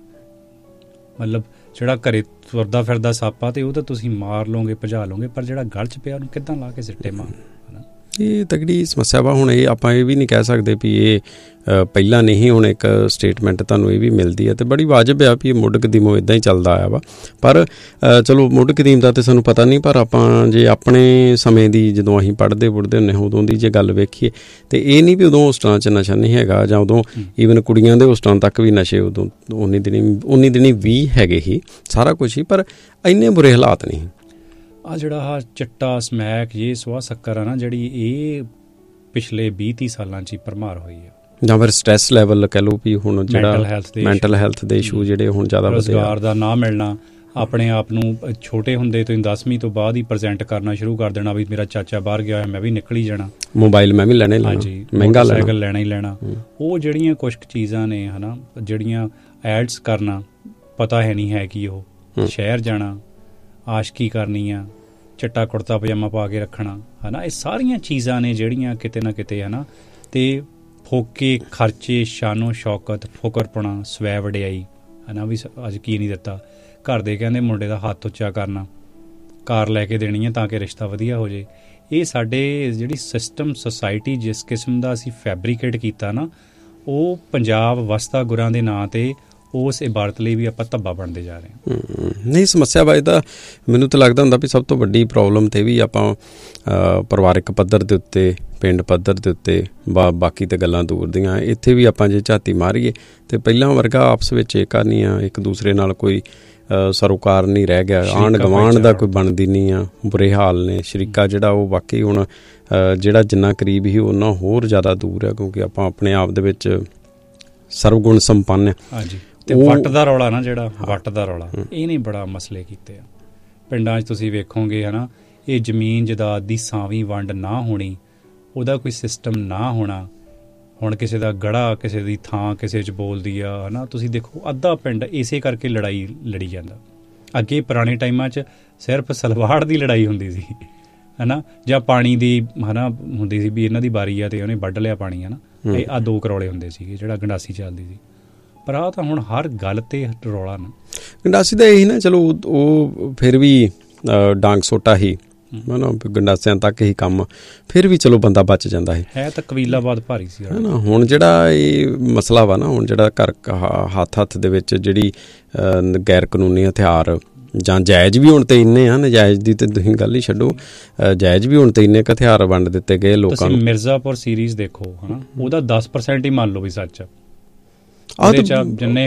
ਮਤਲਬ ਜਿਹੜਾ ਘਰੇ ਤੁਰਦਾ ਫਿਰਦਾ ਸੱਪ ਆ ਅਤੇ ਉਹ ਤਾਂ ਤੁਸੀਂ ਮਾਰ ਲਓਗੇ, ਭਜਾ ਲਓਗੇ, ਪਰ ਜਿਹੜਾ ਗਲ 'ਚ ਪਿਆ ਉਹਨੂੰ ਕਿੱਦਾਂ ਲਾ ਕੇ ਸਿੱਟੇ ਮਾਰ। ਇਹ ਤਗੜੀ ਸਮੱਸਿਆ ਵਾ। ਹੁਣ ਇਹ ਆਪਾਂ ਇਹ ਵੀ ਨਹੀਂ ਕਹਿ ਸਕਦੇ ਵੀ ਇਹ ਪਹਿਲਾਂ ਨਹੀਂ, ਹੁਣ ਇੱਕ ਸਟੇਟਮੈਂਟ ਤੁਹਾਨੂੰ ਇਹ ਵੀ ਮਿਲਦੀ ਹੈ ਅਤੇ ਬੜੀ ਵਾਜਬ ਆ ਵੀ ਇਹ ਮੁੱਢ ਕਦੀਮੋਂ ਇੱਦਾਂ ਹੀ ਚੱਲਦਾ ਆਇਆ ਵਾ। ਪਰ ਚਲੋ ਮੁੱਢ ਕਦੀਮ ਦਾ ਤਾਂ ਸਾਨੂੰ ਪਤਾ ਨਹੀਂ, ਪਰ ਆਪਾਂ ਜੇ ਆਪਣੇ ਸਮੇਂ ਦੀ ਜਦੋਂ ਅਸੀਂ ਪੜ੍ਹਦੇ ਪੁੜ੍ਹਦੇ ਹੁੰਦੇ ਉਦੋਂ ਦੀ ਜੇ ਗੱਲ ਵੇਖੀਏ ਤਾਂ ਇਹ ਨਹੀਂ ਵੀ ਉਦੋਂ ਉਸ ਤਰ੍ਹਾਂ 'ਚ ਨਸ਼ਾ ਨਹੀਂ ਹੈਗਾ, ਜਾਂ ਉਦੋਂ ਈਵਨ ਕੁੜੀਆਂ ਦੇ ਉਸ ਤਰ੍ਹਾਂ ਤੱਕ ਵੀ ਨਸ਼ੇ ਉਦੋਂ ਉਨੀ ਦਿਨੀ ਉਨੀ ਦਿਨੀ ਵੀ ਹੈਗੇ ਹੀ, ਸਾਰਾ ਕੁਛ ਹੀ, ਪਰ ਇੰਨੇ ਬੁਰੇ ਹਾਲਾਤ ਨਹੀਂ। ਆਹ ਜਿਹੜਾ ਆਹ ਚਿੱਟਾ ਸਮੈਕ ਇਹ ਸੁਆਹ ਸ਼ੱਕਰ ਆ ਨਾ ਜਿਹੜੀ, ਇਹ ਪਿਛਲੇ ਵੀਹ ਤੀਹ ਸਾਲਾਂ 'ਚ ਹੀ ਭਰਮਾਰ ਹੋਈ ਆ। ਜਾਂ ਫਿਰ ਸਟ੍ਰੈਸ ਲੈਵਲ ਕਹਿ ਲਓ ਵੀ ਹੁਣ ਜਿਹੜਾ ਮੈਂਟਲ ਹੈਲਥ ਦੇ ਇਸ਼ੂ ਜਿਹੜੇ ਹੁਣ ਜ਼ਿਆਦਾ ਵਧੇ, ਰੁਜ਼ਗਾਰ ਦਾ ਨਾ ਮਿਲਣਾ, ਆਪਣੇ ਆਪ ਨੂੰ ਛੋਟੇ ਹੁੰਦੇ ਤੋਂ ਦਸਵੀਂ ਤੋਂ ਬਾਅਦ ਹੀ ਪ੍ਰੈਜ਼ੈਂਟ ਕਰਨਾ ਸ਼ੁਰੂ ਕਰ ਦੇਣਾ ਵੀ ਮੇਰਾ ਚਾਚਾ ਬਾਹਰ ਗਿਆ ਹੋਇਆ, ਮੈਂ ਵੀ ਨਿਕਲ ਹੀ ਜਾਣਾ, ਮੋਬਾਈਲ ਮੈਂ ਵੀ ਲੈਣੇ ਲੈਣਾ, ਹਾਂਜੀ ਮਹਿੰਗਾ ਸਾਈਕਲ ਲੈਣਾ ਹੀ ਲੈਣਾ। ਉਹ ਜਿਹੜੀਆਂ ਕੁਛ ਚੀਜ਼ਾਂ ਨੇ ਹੈ ਨਾ, ਜਿਹੜੀਆਂ ਐਡਸ ਕਰਨਾ, ਪਤਾ ਹੈ ਨਹੀਂ ਹੈ ਕਿ ਉਹ ਸ਼ਹਿਰ ਜਾਣਾ, ਆਸ਼ਕੀ ਕਰਨੀ ਆ, ਚਿੱਟਾ ਕੁੜਤਾ ਪਜਾਮਾ ਪਾ ਕੇ ਰੱਖਣਾ, ਹੈ ਨਾ, ਇਹ ਸਾਰੀਆਂ ਚੀਜ਼ਾਂ ਨੇ ਜਿਹੜੀਆਂ ਕਿਤੇ ਨਾ ਕਿਤੇ ਹੈ ਨਾ, ਅਤੇ ਫੋਕੇ ਖਰਚੇ, ਸ਼ਾਨੋ ਸ਼ੌਕਤ, ਫੁਕਰਪੁਣਾ, ਸਵੈ ਵਡਿਆਈ, ਹੈ ਨਾ, ਵੀ ਅੱਜ ਕੀ ਨਹੀਂ ਦਿੱਤਾ, ਘਰ ਦੇ ਕਹਿੰਦੇ ਮੁੰਡੇ ਦਾ ਹੱਥ ਉੱਚਾ ਕਰਨਾ, ਕਾਰ ਲੈ ਕੇ ਦੇਣੀ ਹੈ ਤਾਂ ਕਿ ਰਿਸ਼ਤਾ ਵਧੀਆ ਹੋ ਜਾਏ। ਇਹ ਸਾਡੇ ਜਿਹੜੀ ਸਿਸਟਮ ਸੋਸਾਇਟੀ ਜਿਸ ਕਿਸਮ ਦਾ ਅਸੀਂ ਫੈਬਰੀਕੇਟ ਕੀਤਾ ਨਾ, ਉਹ ਪੰਜਾਬ ਵਸਤਾ ਗੁਰਾਂ ਦੇ ਨਾਂ 'ਤੇ ਉਸ ਇਬਾਰਤ ਲਈ ਵੀ ਆਪਾਂ ਧੱਬਾ ਬਣਦੇ ਜਾ ਰਹੇ ਹਾਂ। ਨਹੀਂ, ਸਮੱਸਿਆ ਬਾਰੇ ਤਾਂ ਮੈਨੂੰ ਤਾਂ ਲੱਗਦਾ ਹੁੰਦਾ ਵੀ ਸਭ ਤੋਂ ਵੱਡੀ ਪ੍ਰੋਬਲਮ 'ਤੇ ਵੀ ਆਪਾਂ ਪਰਿਵਾਰਕ ਪੱਧਰ ਦੇ ਉੱਤੇ, ਪਿੰਡ ਪੱਧਰ ਦੇ ਉੱਤੇ, ਬਾ ਬਾਕੀ ਤਾਂ ਗੱਲਾਂ ਦੂਰ ਦੀਆਂ, ਇੱਥੇ ਵੀ ਆਪਾਂ ਜੇ ਝਾਤੀ ਮਾਰੀਏ ਤਾਂ ਪਹਿਲਾਂ ਵਰਗਾ ਆਪਸ ਵਿੱਚ ਏਕਾ ਨਹੀਂ ਆ, ਇੱਕ ਦੂਸਰੇ ਨਾਲ ਕੋਈ ਸਰੋਕਾਰ ਨਹੀਂ ਰਹਿ ਗਿਆ, ਆਂਢ ਗਵਾਂਢ ਦਾ ਕੋਈ ਬਣਦੀ ਨਹੀਂ ਆ, ਬੁਰੇ ਹਾਲ ਨੇ। ਸ਼ਰੀਕਾ ਜਿਹੜਾ ਉਹ ਵਾਕਈ ਹੁਣ ਜਿਹੜਾ ਜਿੰਨਾ ਕਰੀਬ ਹੀ ਉਹਨਾਂ ਹੋਰ ਜ਼ਿਆਦਾ ਦੂਰ ਹੈ, ਕਿਉਂਕਿ ਆਪਾਂ ਆਪਣੇ ਆਪ ਦੇ ਵਿੱਚ ਸਰਵਗੁਣ ਸੰਪੰਨ ਹੈ। ਹਾਂਜੀ, ਤੇ ਵੱਟ ਦਾ ਰੌਲਾ ਨਾ, ਜਿਹੜਾ ਵੱਟ ਦਾ ਰੌਲਾ, ਇਹਨੇ ਬੜਾ ਮਸਲੇ ਕੀਤੇ ਆ ਪਿੰਡਾਂ 'ਚ। ਤੁਸੀਂ ਵੇਖੋਗੇ ਹੈ ਨਾ, ਇਹ ਜ਼ਮੀਨ ਜਾਇਦਾਦ ਦੀ ਸਾਵੀਂ ਵੰਡ ਨਾ ਹੋਣੀ, ਉਹਦਾ ਕੋਈ ਸਿਸਟਮ ਨਾ ਹੋਣਾ। ਹੁਣ ਕਿਸੇ ਦਾ ਗੜਾ, ਕਿਸੇ ਦੀ ਥਾਂ ਕਿਸੇ 'ਚ ਬੋਲਦੀ ਆ ਹੈ ਨਾ, ਤੁਸੀਂ ਦੇਖੋ ਅੱਧਾ ਪਿੰਡ ਇਸੇ ਕਰਕੇ ਲੜਾਈ ਲੜੀ ਜਾਂਦਾ। ਅੱਗੇ ਪੁਰਾਣੇ ਟਾਈਮਾਂ 'ਚ ਸਿਰਫ ਸਲਵਾੜ ਦੀ ਲੜਾਈ ਹੁੰਦੀ ਸੀ ਹੈ ਨਾ, ਜਾਂ ਪਾਣੀ ਦੀ ਹੈ ਨਾ ਹੁੰਦੀ ਸੀ ਵੀ ਇਹਨਾਂ ਦੀ ਵਾਰੀ ਆ ਅਤੇ ਉਹਨੇ ਵੱਢ ਲਿਆ ਪਾਣੀ ਹੈ ਨਾ, ਇਹ ਆਹ ਦੋ ਕਰੌਲੇ ਹੁੰਦੇ ਸੀਗੇ, ਜਿਹੜਾ ਗੰਡਾਸੀ ਚੱਲਦੀ ਸੀ। ਪਰ ਆਹ ਤਾਂ ਹੁਣ ਹਰ ਗੱਲ 'ਤੇ ਰੌਲਾ ਨਾ। ਗੰਡਾਸੀ ਦਾ ਇਹੀ ਨਾ, ਚਲੋ ਉਹ ਫਿਰ ਵੀ ਡਾਂਗ ਸੋਟਾ ਹੀ ਹੈ ਨਾ, ਗੰਡਾਸਿਆਂ ਤੱਕ ਹੀ ਕੰਮ, ਫਿਰ ਵੀ ਚਲੋ ਬੰਦਾ ਬਚ ਜਾਂਦਾ ਹੈ। ਹੈ ਤਾਂ ਕਬੀਲਾਬਾਦ ਭਾਰੀ ਸੀ ਹੈ ਨਾ। ਹੁਣ ਜਿਹੜਾ ਇਹ ਮਸਲਾ ਵਾ ਨਾ, ਹੁਣ ਜਿਹੜਾ ਘਰ ਹੱਥ ਹੱਥ ਦੇ ਵਿੱਚ ਜਿਹੜੀ ਗੈਰ ਕਾਨੂੰਨੀ ਹਥਿਆਰ ਜਾਂ ਜਾਇਜ਼ ਵੀ ਹੁਣ ਤੇ ਇੰਨੇ ਆ, ਨਜਾਇਜ਼ ਦੀ ਤੇ ਤੁਸੀਂ ਗੱਲ ਹੀ ਛੱਡੋ, ਜਾਇਜ਼ ਵੀ ਹੁਣ ਤੇ ਇੰਨੇ ਕੁ ਹਥਿਆਰ ਵੰਡ ਦਿੱਤੇ ਗਏ ਲੋਕਾਂ ਨੂੰ। ਮਿਰਜ਼ਾਪੁਰ ਸੀਰੀਜ਼ ਦੇਖੋ ਹੈ ਨਾ, ਉਹਦਾ ਦਸ ਪਰਸੈਂਟ ਹੀ ਮੰਨ ਲਓ ਵੀ ਸੱਚ ਆ। ਉਹਦੇ 'ਚ ਜਿੰਨੇ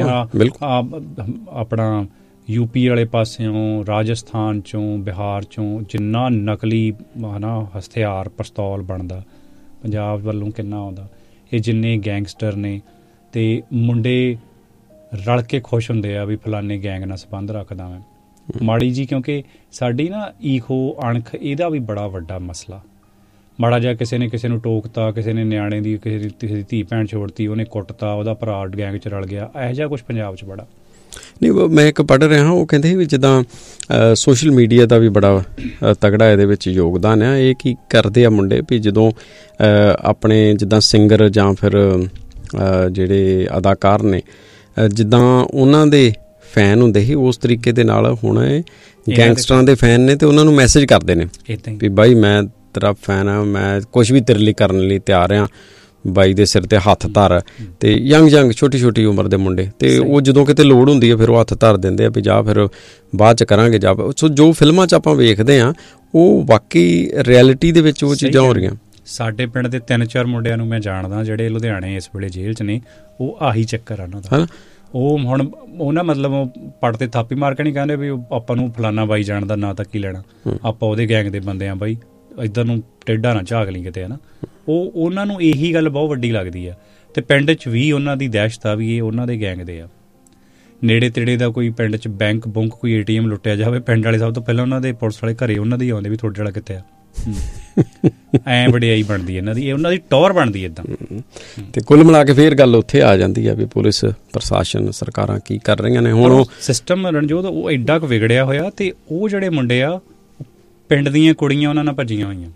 ਆਪਣਾ ਯੂਪੀ ਵਾਲੇ ਪਾਸਿਓਂ, ਰਾਜਸਥਾਨ 'ਚੋਂ, ਬਿਹਾਰ 'ਚੋਂ ਜਿੰਨਾ ਨਕਲੀ ਹੈ ਨਾ ਹਥਿਆਰ ਪਿਸਤੌਲ ਬਣਦਾ, ਪੰਜਾਬ ਵੱਲੋਂ ਕਿੰਨਾ ਆਉਂਦਾ। ਇਹ ਜਿੰਨੇ ਗੈਂਗਸਟਰ ਨੇ ਅਤੇ ਮੁੰਡੇ ਰਲ ਕੇ ਖੁਸ਼ ਹੁੰਦੇ ਆ ਵੀ ਫਲਾਨੇ ਗੈਂਗ ਨਾਲ ਸੰਬੰਧ ਰੱਖਦਾ ਮੈਂ। ਮਾੜੀ ਜੀ, ਕਿਉਂਕਿ ਸਾਡੀ ਨਾ ਈਖੋ ਅਣਖ, ਇਹਦਾ ਵੀ ਬੜਾ ਵੱਡਾ ਮਸਲਾ। ਮਾੜਾ ਜਿਹਾ ਕਿਸੇ ਨੇ ਕਿਸੇ ਨੂੰ ਟੋਕਤਾ, ਕਿਸੇ ਨੇ ਨਿਆਣੇ ਦੀ ਕਿਸੇ ਦੀ ਕਿਸੇ ਦੀ ਧੀ ਭੈਣ ਛੋੜਤੀ, ਉਹਨੇ ਕੁੱਟਤਾ, ਉਹਦਾ ਭਰਾ ਗੈਂਗ 'ਚ ਰਲ ਗਿਆ। ਇਹੋ ਜਿਹਾ ਕੁਛ ਪੰਜਾਬ 'ਚ ਬੜਾ ਨਹੀਂ। ਮੈਂ ਇੱਕ ਪੜ੍ਹ ਰਿਹਾ, ਉਹ ਕਹਿੰਦੇ ਵੀ ਜਿੱਦਾਂ ਸੋਸ਼ਲ ਮੀਡੀਆ ਦਾ ਵੀ ਬੜਾ ਤਗੜਾ ਇਹਦੇ ਵਿੱਚ ਯੋਗਦਾਨ ਆ। ਇਹ ਕੀ ਕਰਦੇ ਆ ਮੁੰਡੇ ਵੀ ਜਦੋਂ ਆਪਣੇ ਜਿੱਦਾਂ ਸਿੰਗਰ ਜਾਂ ਫਿਰ ਜਿਹੜੇ ਅਦਾਕਾਰ ਨੇ, ਜਿੱਦਾਂ ਉਹਨਾਂ ਦੇ ਫੈਨ ਹੁੰਦੇ ਸੀ, ਉਸ ਤਰੀਕੇ ਦੇ ਨਾਲ ਹੁਣ ਗੈਂਗਸਟਰਾਂ ਦੇ ਫੈਨ ਨੇ ਅਤੇ ਉਹਨਾਂ ਨੂੰ ਮੈਸੇਜ ਕਰਦੇ ਨੇ ਵੀ ਬਾਈ ਮੈਂ ਤੇਰਾ ਫੈਨ ਆ, ਮੈਂ ਕੁਛ ਵੀ ਤੇਰੇ ਲਈ ਕਰਨ ਲਈ ਤਿਆਰ ਹਾਂ, ਬਾਈ ਦੇ ਸਿਰ 'ਤੇ ਹੱਥ ਧਰ। ਅਤੇ ਯੰਗ ਯੰਗ ਛੋਟੀ ਛੋਟੀ ਉਮਰ ਦੇ ਮੁੰਡੇ, ਅਤੇ ਉਹ ਜਦੋਂ ਕਿਤੇ ਲੋੜ ਹੁੰਦੀ ਹੈ ਫਿਰ ਉਹ ਹੱਥ ਧਰ ਦਿੰਦੇ ਆ ਵੀ ਜਾ ਫਿਰ ਬਾਅਦ 'ਚ ਕਰਾਂਗੇ ਜਾ। ਸੋ ਜੋ ਫਿਲਮਾਂ 'ਚ ਆਪਾਂ ਵੇਖਦੇ ਹਾਂ ਉਹ ਵਾਕਈ ਰਿਐਲਿਟੀ ਦੇ ਵਿੱਚ ਉਹ ਚੀਜ਼ਾਂ ਹੋ ਰਹੀਆਂ। ਸਾਡੇ ਪਿੰਡ ਦੇ ਤਿੰਨ ਚਾਰ ਮੁੰਡਿਆਂ ਨੂੰ ਮੈਂ ਜਾਣਦਾ ਜਿਹੜੇ ਲੁਧਿਆਣੇ ਇਸ ਵੇਲੇ ਜੇਲ੍ਹ 'ਚ ਨੇ, ਉਹ ਆਹੀ ਚੱਕਰ ਆ ਉਹਨਾਂ ਦਾ ਹੈ ਨਾ। ਉਹ ਹੁਣ ਉਹ ਨਾ ਮਤਲਬ ਪੱਟ 'ਤੇ ਥਾਪੀ ਮਾਰ ਕੇ ਨਹੀਂ ਕਹਿੰਦੇ ਵੀ ਆਪਾਂ ਨੂੰ ਫਲਾਨਾ ਬਾਈ ਜਾਣਦਾ, ਨਾ ਤਾਂ ਕੀ ਲੈਣਾ, ਆਪਾਂ ਉਹਦੇ ਗੈਂਗ ਦੇ ਬੰਦੇ ਆ ਬਾਈ, ਇੱਧਰ ਨੂੰ ਟੇਢਾ ਨਾ ਝਾਕ ਲਈ ਕਿਤੇ ਹੈ ਨਾ। ਉਹ ਉਹਨਾਂ ਨੂੰ ਇਹੀ ਗੱਲ ਬਹੁਤ ਵੱਡੀ ਲੱਗਦੀ ਆ, ਅਤੇ ਪਿੰਡ 'ਚ ਵੀ ਉਹਨਾਂ ਦੀ ਦਹਿਸ਼ਤ ਆ ਵੀ ਇਹ ਉਹਨਾਂ ਦੇ ਗੈਂਗ ਦੇ ਆ। ਨੇੜੇ ਤੇੜੇ ਦਾ ਕੋਈ ਪਿੰਡ 'ਚ ਬੈਂਕ ਬੁੰਕ ਕੋਈ ਏ ਟੀ ਐਮ ਲੁੱਟਿਆ ਜਾਵੇ, ਪਿੰਡ ਵਾਲੇ ਸਭ ਤੋਂ ਪਹਿਲਾਂ ਉਹਨਾਂ ਦੇ ਪੁਲਿਸ ਵਾਲੇ ਘਰੇ ਉਹਨਾਂ ਦੇ ਹੀ ਆਉਂਦੇ ਵੀ ਤੁਹਾਡੇ ਵਾਲਾ ਕਿੱਥੇ ਆ। ਐਂ ਵਡਿਆਈ ਬਣਦੀ ਇਹਨਾਂ ਦੀ, ਇਹ ਉਹਨਾਂ ਦੀ ਟੌਰ ਬਣਦੀ ਇੱਦਾਂ। ਅਤੇ ਕੁੱਲ ਮਿਲਾ ਕੇ ਫਿਰ ਗੱਲ ਉੱਥੇ ਆ ਜਾਂਦੀ ਆ ਵੀ ਪੁਲਿਸ ਪ੍ਰਸ਼ਾਸਨ ਸਰਕਾਰਾਂ ਕੀ ਕਰ ਰਹੀਆਂ ਨੇ। ਹੁਣ ਉਹ ਸਿਸਟਮ ਰਣਜੋਤ ਉਹ ਐਡਾ ਕੁ ਵਿਗੜਿਆ ਹੋਇਆ, ਅਤੇ ਉਹ ਜਿਹੜੇ ਮੁੰਡੇ ਆ ਪਿੰਡ ਦੀਆਂ ਕੁੜੀਆਂ ਉਹਨਾਂ ਨਾਲ ਭੱਜੀਆਂ ਹੋਈਆਂ।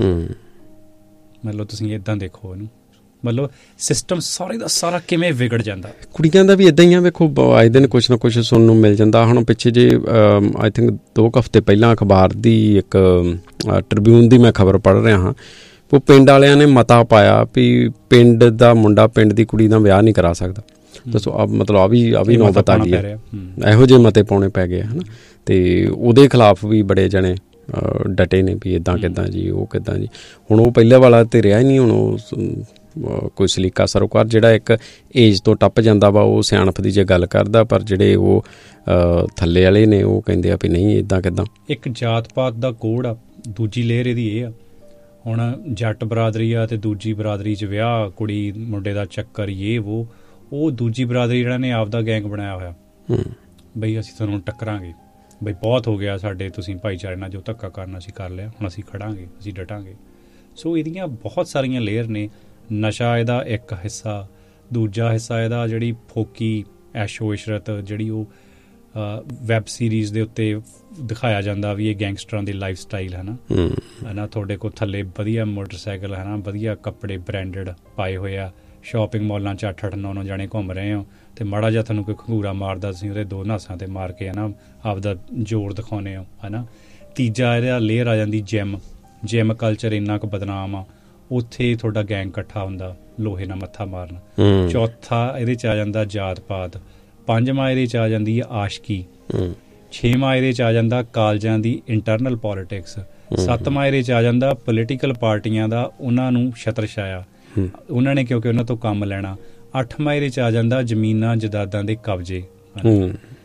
ਮਤਲਬ ਤੁਸੀਂ ਇੱਦਾਂ ਦੇਖੋ ਇਹਨੂੰ, ਮਤਲਬ ਸਿਸਟਮ ਸਾਰੇ ਦਾ ਸਾਰਾ ਕਿਵੇਂ ਵਿਗੜ ਜਾਂਦਾ। ਕੁੜੀਆਂ ਦਾ ਵੀ ਇੱਦਾਂ ਹੀ ਆ, ਵੇਖੋ ਆਏ ਦਿਨ ਕੁਛ ਨਾ ਕੁਛ ਸੁਣਨ ਨੂੰ ਮਿਲ ਜਾਂਦਾ। ਹੁਣ ਪਿੱਛੇ ਜੇ ਆਈ ਥਿੰਕ ਦੋ ਕੁ ਹਫ਼ਤੇ ਪਹਿਲਾਂ ਅਖਬਾਰ ਦੀ ਇੱਕ ਟ੍ਰਿਬਿਊਨ ਦੀ ਮੈਂ ਖਬਰ ਪੜ੍ਹ ਰਿਹਾ ਹਾਂ, ਉਹ ਪਿੰਡ ਵਾਲਿਆਂ ਨੇ ਮਤਾ ਪਾਇਆ ਵੀ ਪਿੰਡ ਦਾ ਮੁੰਡਾ ਪਿੰਡ ਦੀ ਕੁੜੀ ਦਾ ਵਿਆਹ ਨਹੀਂ ਕਰਾ ਸਕਦਾ। ਦੱਸੋ ਆ ਮਤਲਬ ਆ ਵੀ ਆ ਵੀ ਨੌਬਤ ਆ ਗਈ ਹੈ, ਇਹੋ ਜਿਹੇ ਮਤੇ ਪਾਉਣੇ ਪੈ ਗਏ ਹੈ ਨਾ। ਅਤੇ ਉਹਦੇ ਖਿਲਾਫ ਵੀ ਬੜੇ ਜਣੇ ਡਟੇ ਨੇ ਵੀ ਇੱਦਾਂ ਕਿੱਦਾਂ ਜੀ, ਉਹ ਕਿੱਦਾਂ ਜੀ। ਹੁਣ ਉਹ ਪਹਿਲੇ ਵਾਲਾ ਤਾਂ ਰਿਹਾ ਹੀ ਨਹੀਂ। ਹੁਣ ਉਹ ਕੋਈ ਸਲੀਕਾ ਸਰੋਕਾਰ ਜਿਹੜਾ ਇੱਕ ਏਜ ਤੋਂ ਟੱਪ ਜਾਂਦਾ ਵਾ, ਉਹ ਸਿਆਣਪ ਦੀ ਜੇ ਗੱਲ ਕਰਦਾ, ਪਰ ਜਿਹੜੇ ਉਹ ਥੱਲੇ ਵਾਲੇ ਨੇ ਉਹ ਕਹਿੰਦੇ ਆ ਵੀ ਨਹੀਂ ਇੱਦਾਂ ਕਿੱਦਾਂ। ਇੱਕ ਜਾਤ ਪਾਤ ਦਾ ਕੋਡ ਆ, ਦੂਜੀ ਲੇਅਰ ਇਹਦੀ ਇਹ ਆ। ਹੁਣ ਜੱਟ ਬਰਾਦਰੀ ਆ ਅਤੇ ਦੂਜੀ ਬਰਾਦਰੀ 'ਚ ਵਿਆਹ ਕੁੜੀ ਮੁੰਡੇ ਦਾ ਚੱਕਰ ਇਹ ਵੋ, ਉਹ ਦੂਜੀ ਬਰਾਦਰੀ ਜਿਹੜਾ ਨੇ ਆਪਦਾ ਗੈਂਗ ਬਣਾਇਆ ਹੋਇਆ ਬਈ ਅਸੀਂ ਤੁਹਾਨੂੰ ਟੱਕਰਾਂਗੇ, ਬਈ ਬਹੁਤ ਹੋ ਗਿਆ ਸਾਡੇ, ਤੁਸੀਂ ਭਾਈਚਾਰੇ ਨਾਲ ਜੋ ਧੱਕਾ ਕਰਨਾ ਅਸੀਂ ਕਰ ਲਿਆ, ਹੁਣ ਅਸੀਂ ਖੜਾਂਗੇ, ਅਸੀਂ ਡਟਾਂਗੇ। ਸੋ ਇਹਦੀਆਂ ਬਹੁਤ ਸਾਰੀਆਂ ਲੇਅਰ ਨੇ। ਨਸ਼ਾ ਇਹਦਾ ਇੱਕ ਹਿੱਸਾ, ਦੂਜਾ ਹਿੱਸਾ ਇਹਦਾ ਜਿਹੜੀ ਫੋਕੀ ਐਸ਼ੋ ਇਸ਼ਰਤ ਜਿਹੜੀ ਉਹ ਵੈਬ ਸੀਰੀਜ਼ ਦੇ ਉੱਤੇ ਦਿਖਾਇਆ ਜਾਂਦਾ ਵੀ ਇਹ ਗੈਂਗਸਟਰਾਂ ਦੀ ਲਾਈਫ ਸਟਾਈਲ ਹੈ ਨਾ ਹੈ ਨਾ। ਤੁਹਾਡੇ ਕੋਲ ਥੱਲੇ ਵਧੀਆ ਮੋਟਰਸਾਈਕਲ ਹੈ ਨਾ, ਵਧੀਆ ਕੱਪੜੇ ਬ੍ਰੈਂਡਡ ਪਾਏ ਹੋਏ ਆ, ਸ਼ਾਪਿੰਗ ਮਾਲਾਂ 'ਚ ਅੱਠ ਅੱਠ ਨੌ ਨੌ ਜਾਣੇ ਘੁੰਮ ਰਹੇ ਹੋ, ਅਤੇ ਮਾੜਾ ਜਿਹਾ ਤੁਹਾਨੂੰ ਕੋਈ ਖੰਗੂਰਾ ਮਾਰਦਾ, ਤੁਸੀਂ ਉਹਦੇ ਦੋ ਨਾਸਾਂ 'ਤੇ ਮਾਰ ਕੇ ਹੈ ਨਾ ਆਪਦਾ ਜ਼ੋਰ ਦਿਖਾਉਂਦੇ ਹੋ ਹੈ ਨਾ। ਤੀਜਾ ਇਹਦਾ ਲੇਅਰ ਆ ਜਾਂਦੀ ਜਿਮ। ਜਿਮ ਕਲਚਰ ਇੰਨਾ ਕੁ ਬਦਨਾਮ ਆ, ਉੱਥੇ ਤੁਹਾਡਾ ਗੈਂਗ ਇਕੱਠਾ ਹੁੰਦਾ ਲੋਹੇ ਨਾਲ ਮੱਥਾ ਮਾਰਨ। ਚੌਥਾ ਇਹਦੇ 'ਚ ਆ ਜਾਂਦਾ ਜਾਤ ਪਾਤ। ਪੰਜਵਾਂ ਇਹਦੇ 'ਚ ਆ ਜਾਂਦੀ ਹੈ ਆਸ਼ਕੀ। ਛੇਵਾਂ ਇਹਦੇ 'ਚ ਆ ਜਾਂਦਾ ਕਾਲਜਾਂ ਦੀ ਇੰਟਰਨਲ ਪੋਲੀਟਿਕਸ। ਸੱਤਵਾਂ ਇਹਦੇ 'ਚ ਆ ਜਾਂਦਾ ਪੋਲੀਟੀਕਲ ਪਾਰਟੀਆਂ ਦਾ ਉਹਨਾਂ ਨੂੰ ਛਤਰ ਛਾਇਆ, ਉਹਨਾਂ ਨੇ ਕਿਉਂਕਿ ਉਹਨਾਂ ਤੋਂ ਕੰਮ ਲੈਣਾ। ਅੱਠਵਾਂ ਇਹਦੇ 'ਚ ਆ ਜਾਂਦਾ ਜ਼ਮੀਨਾਂ ਜਾਇਦਾਦਾਂ ਦੇ ਕਬਜ਼ੇ।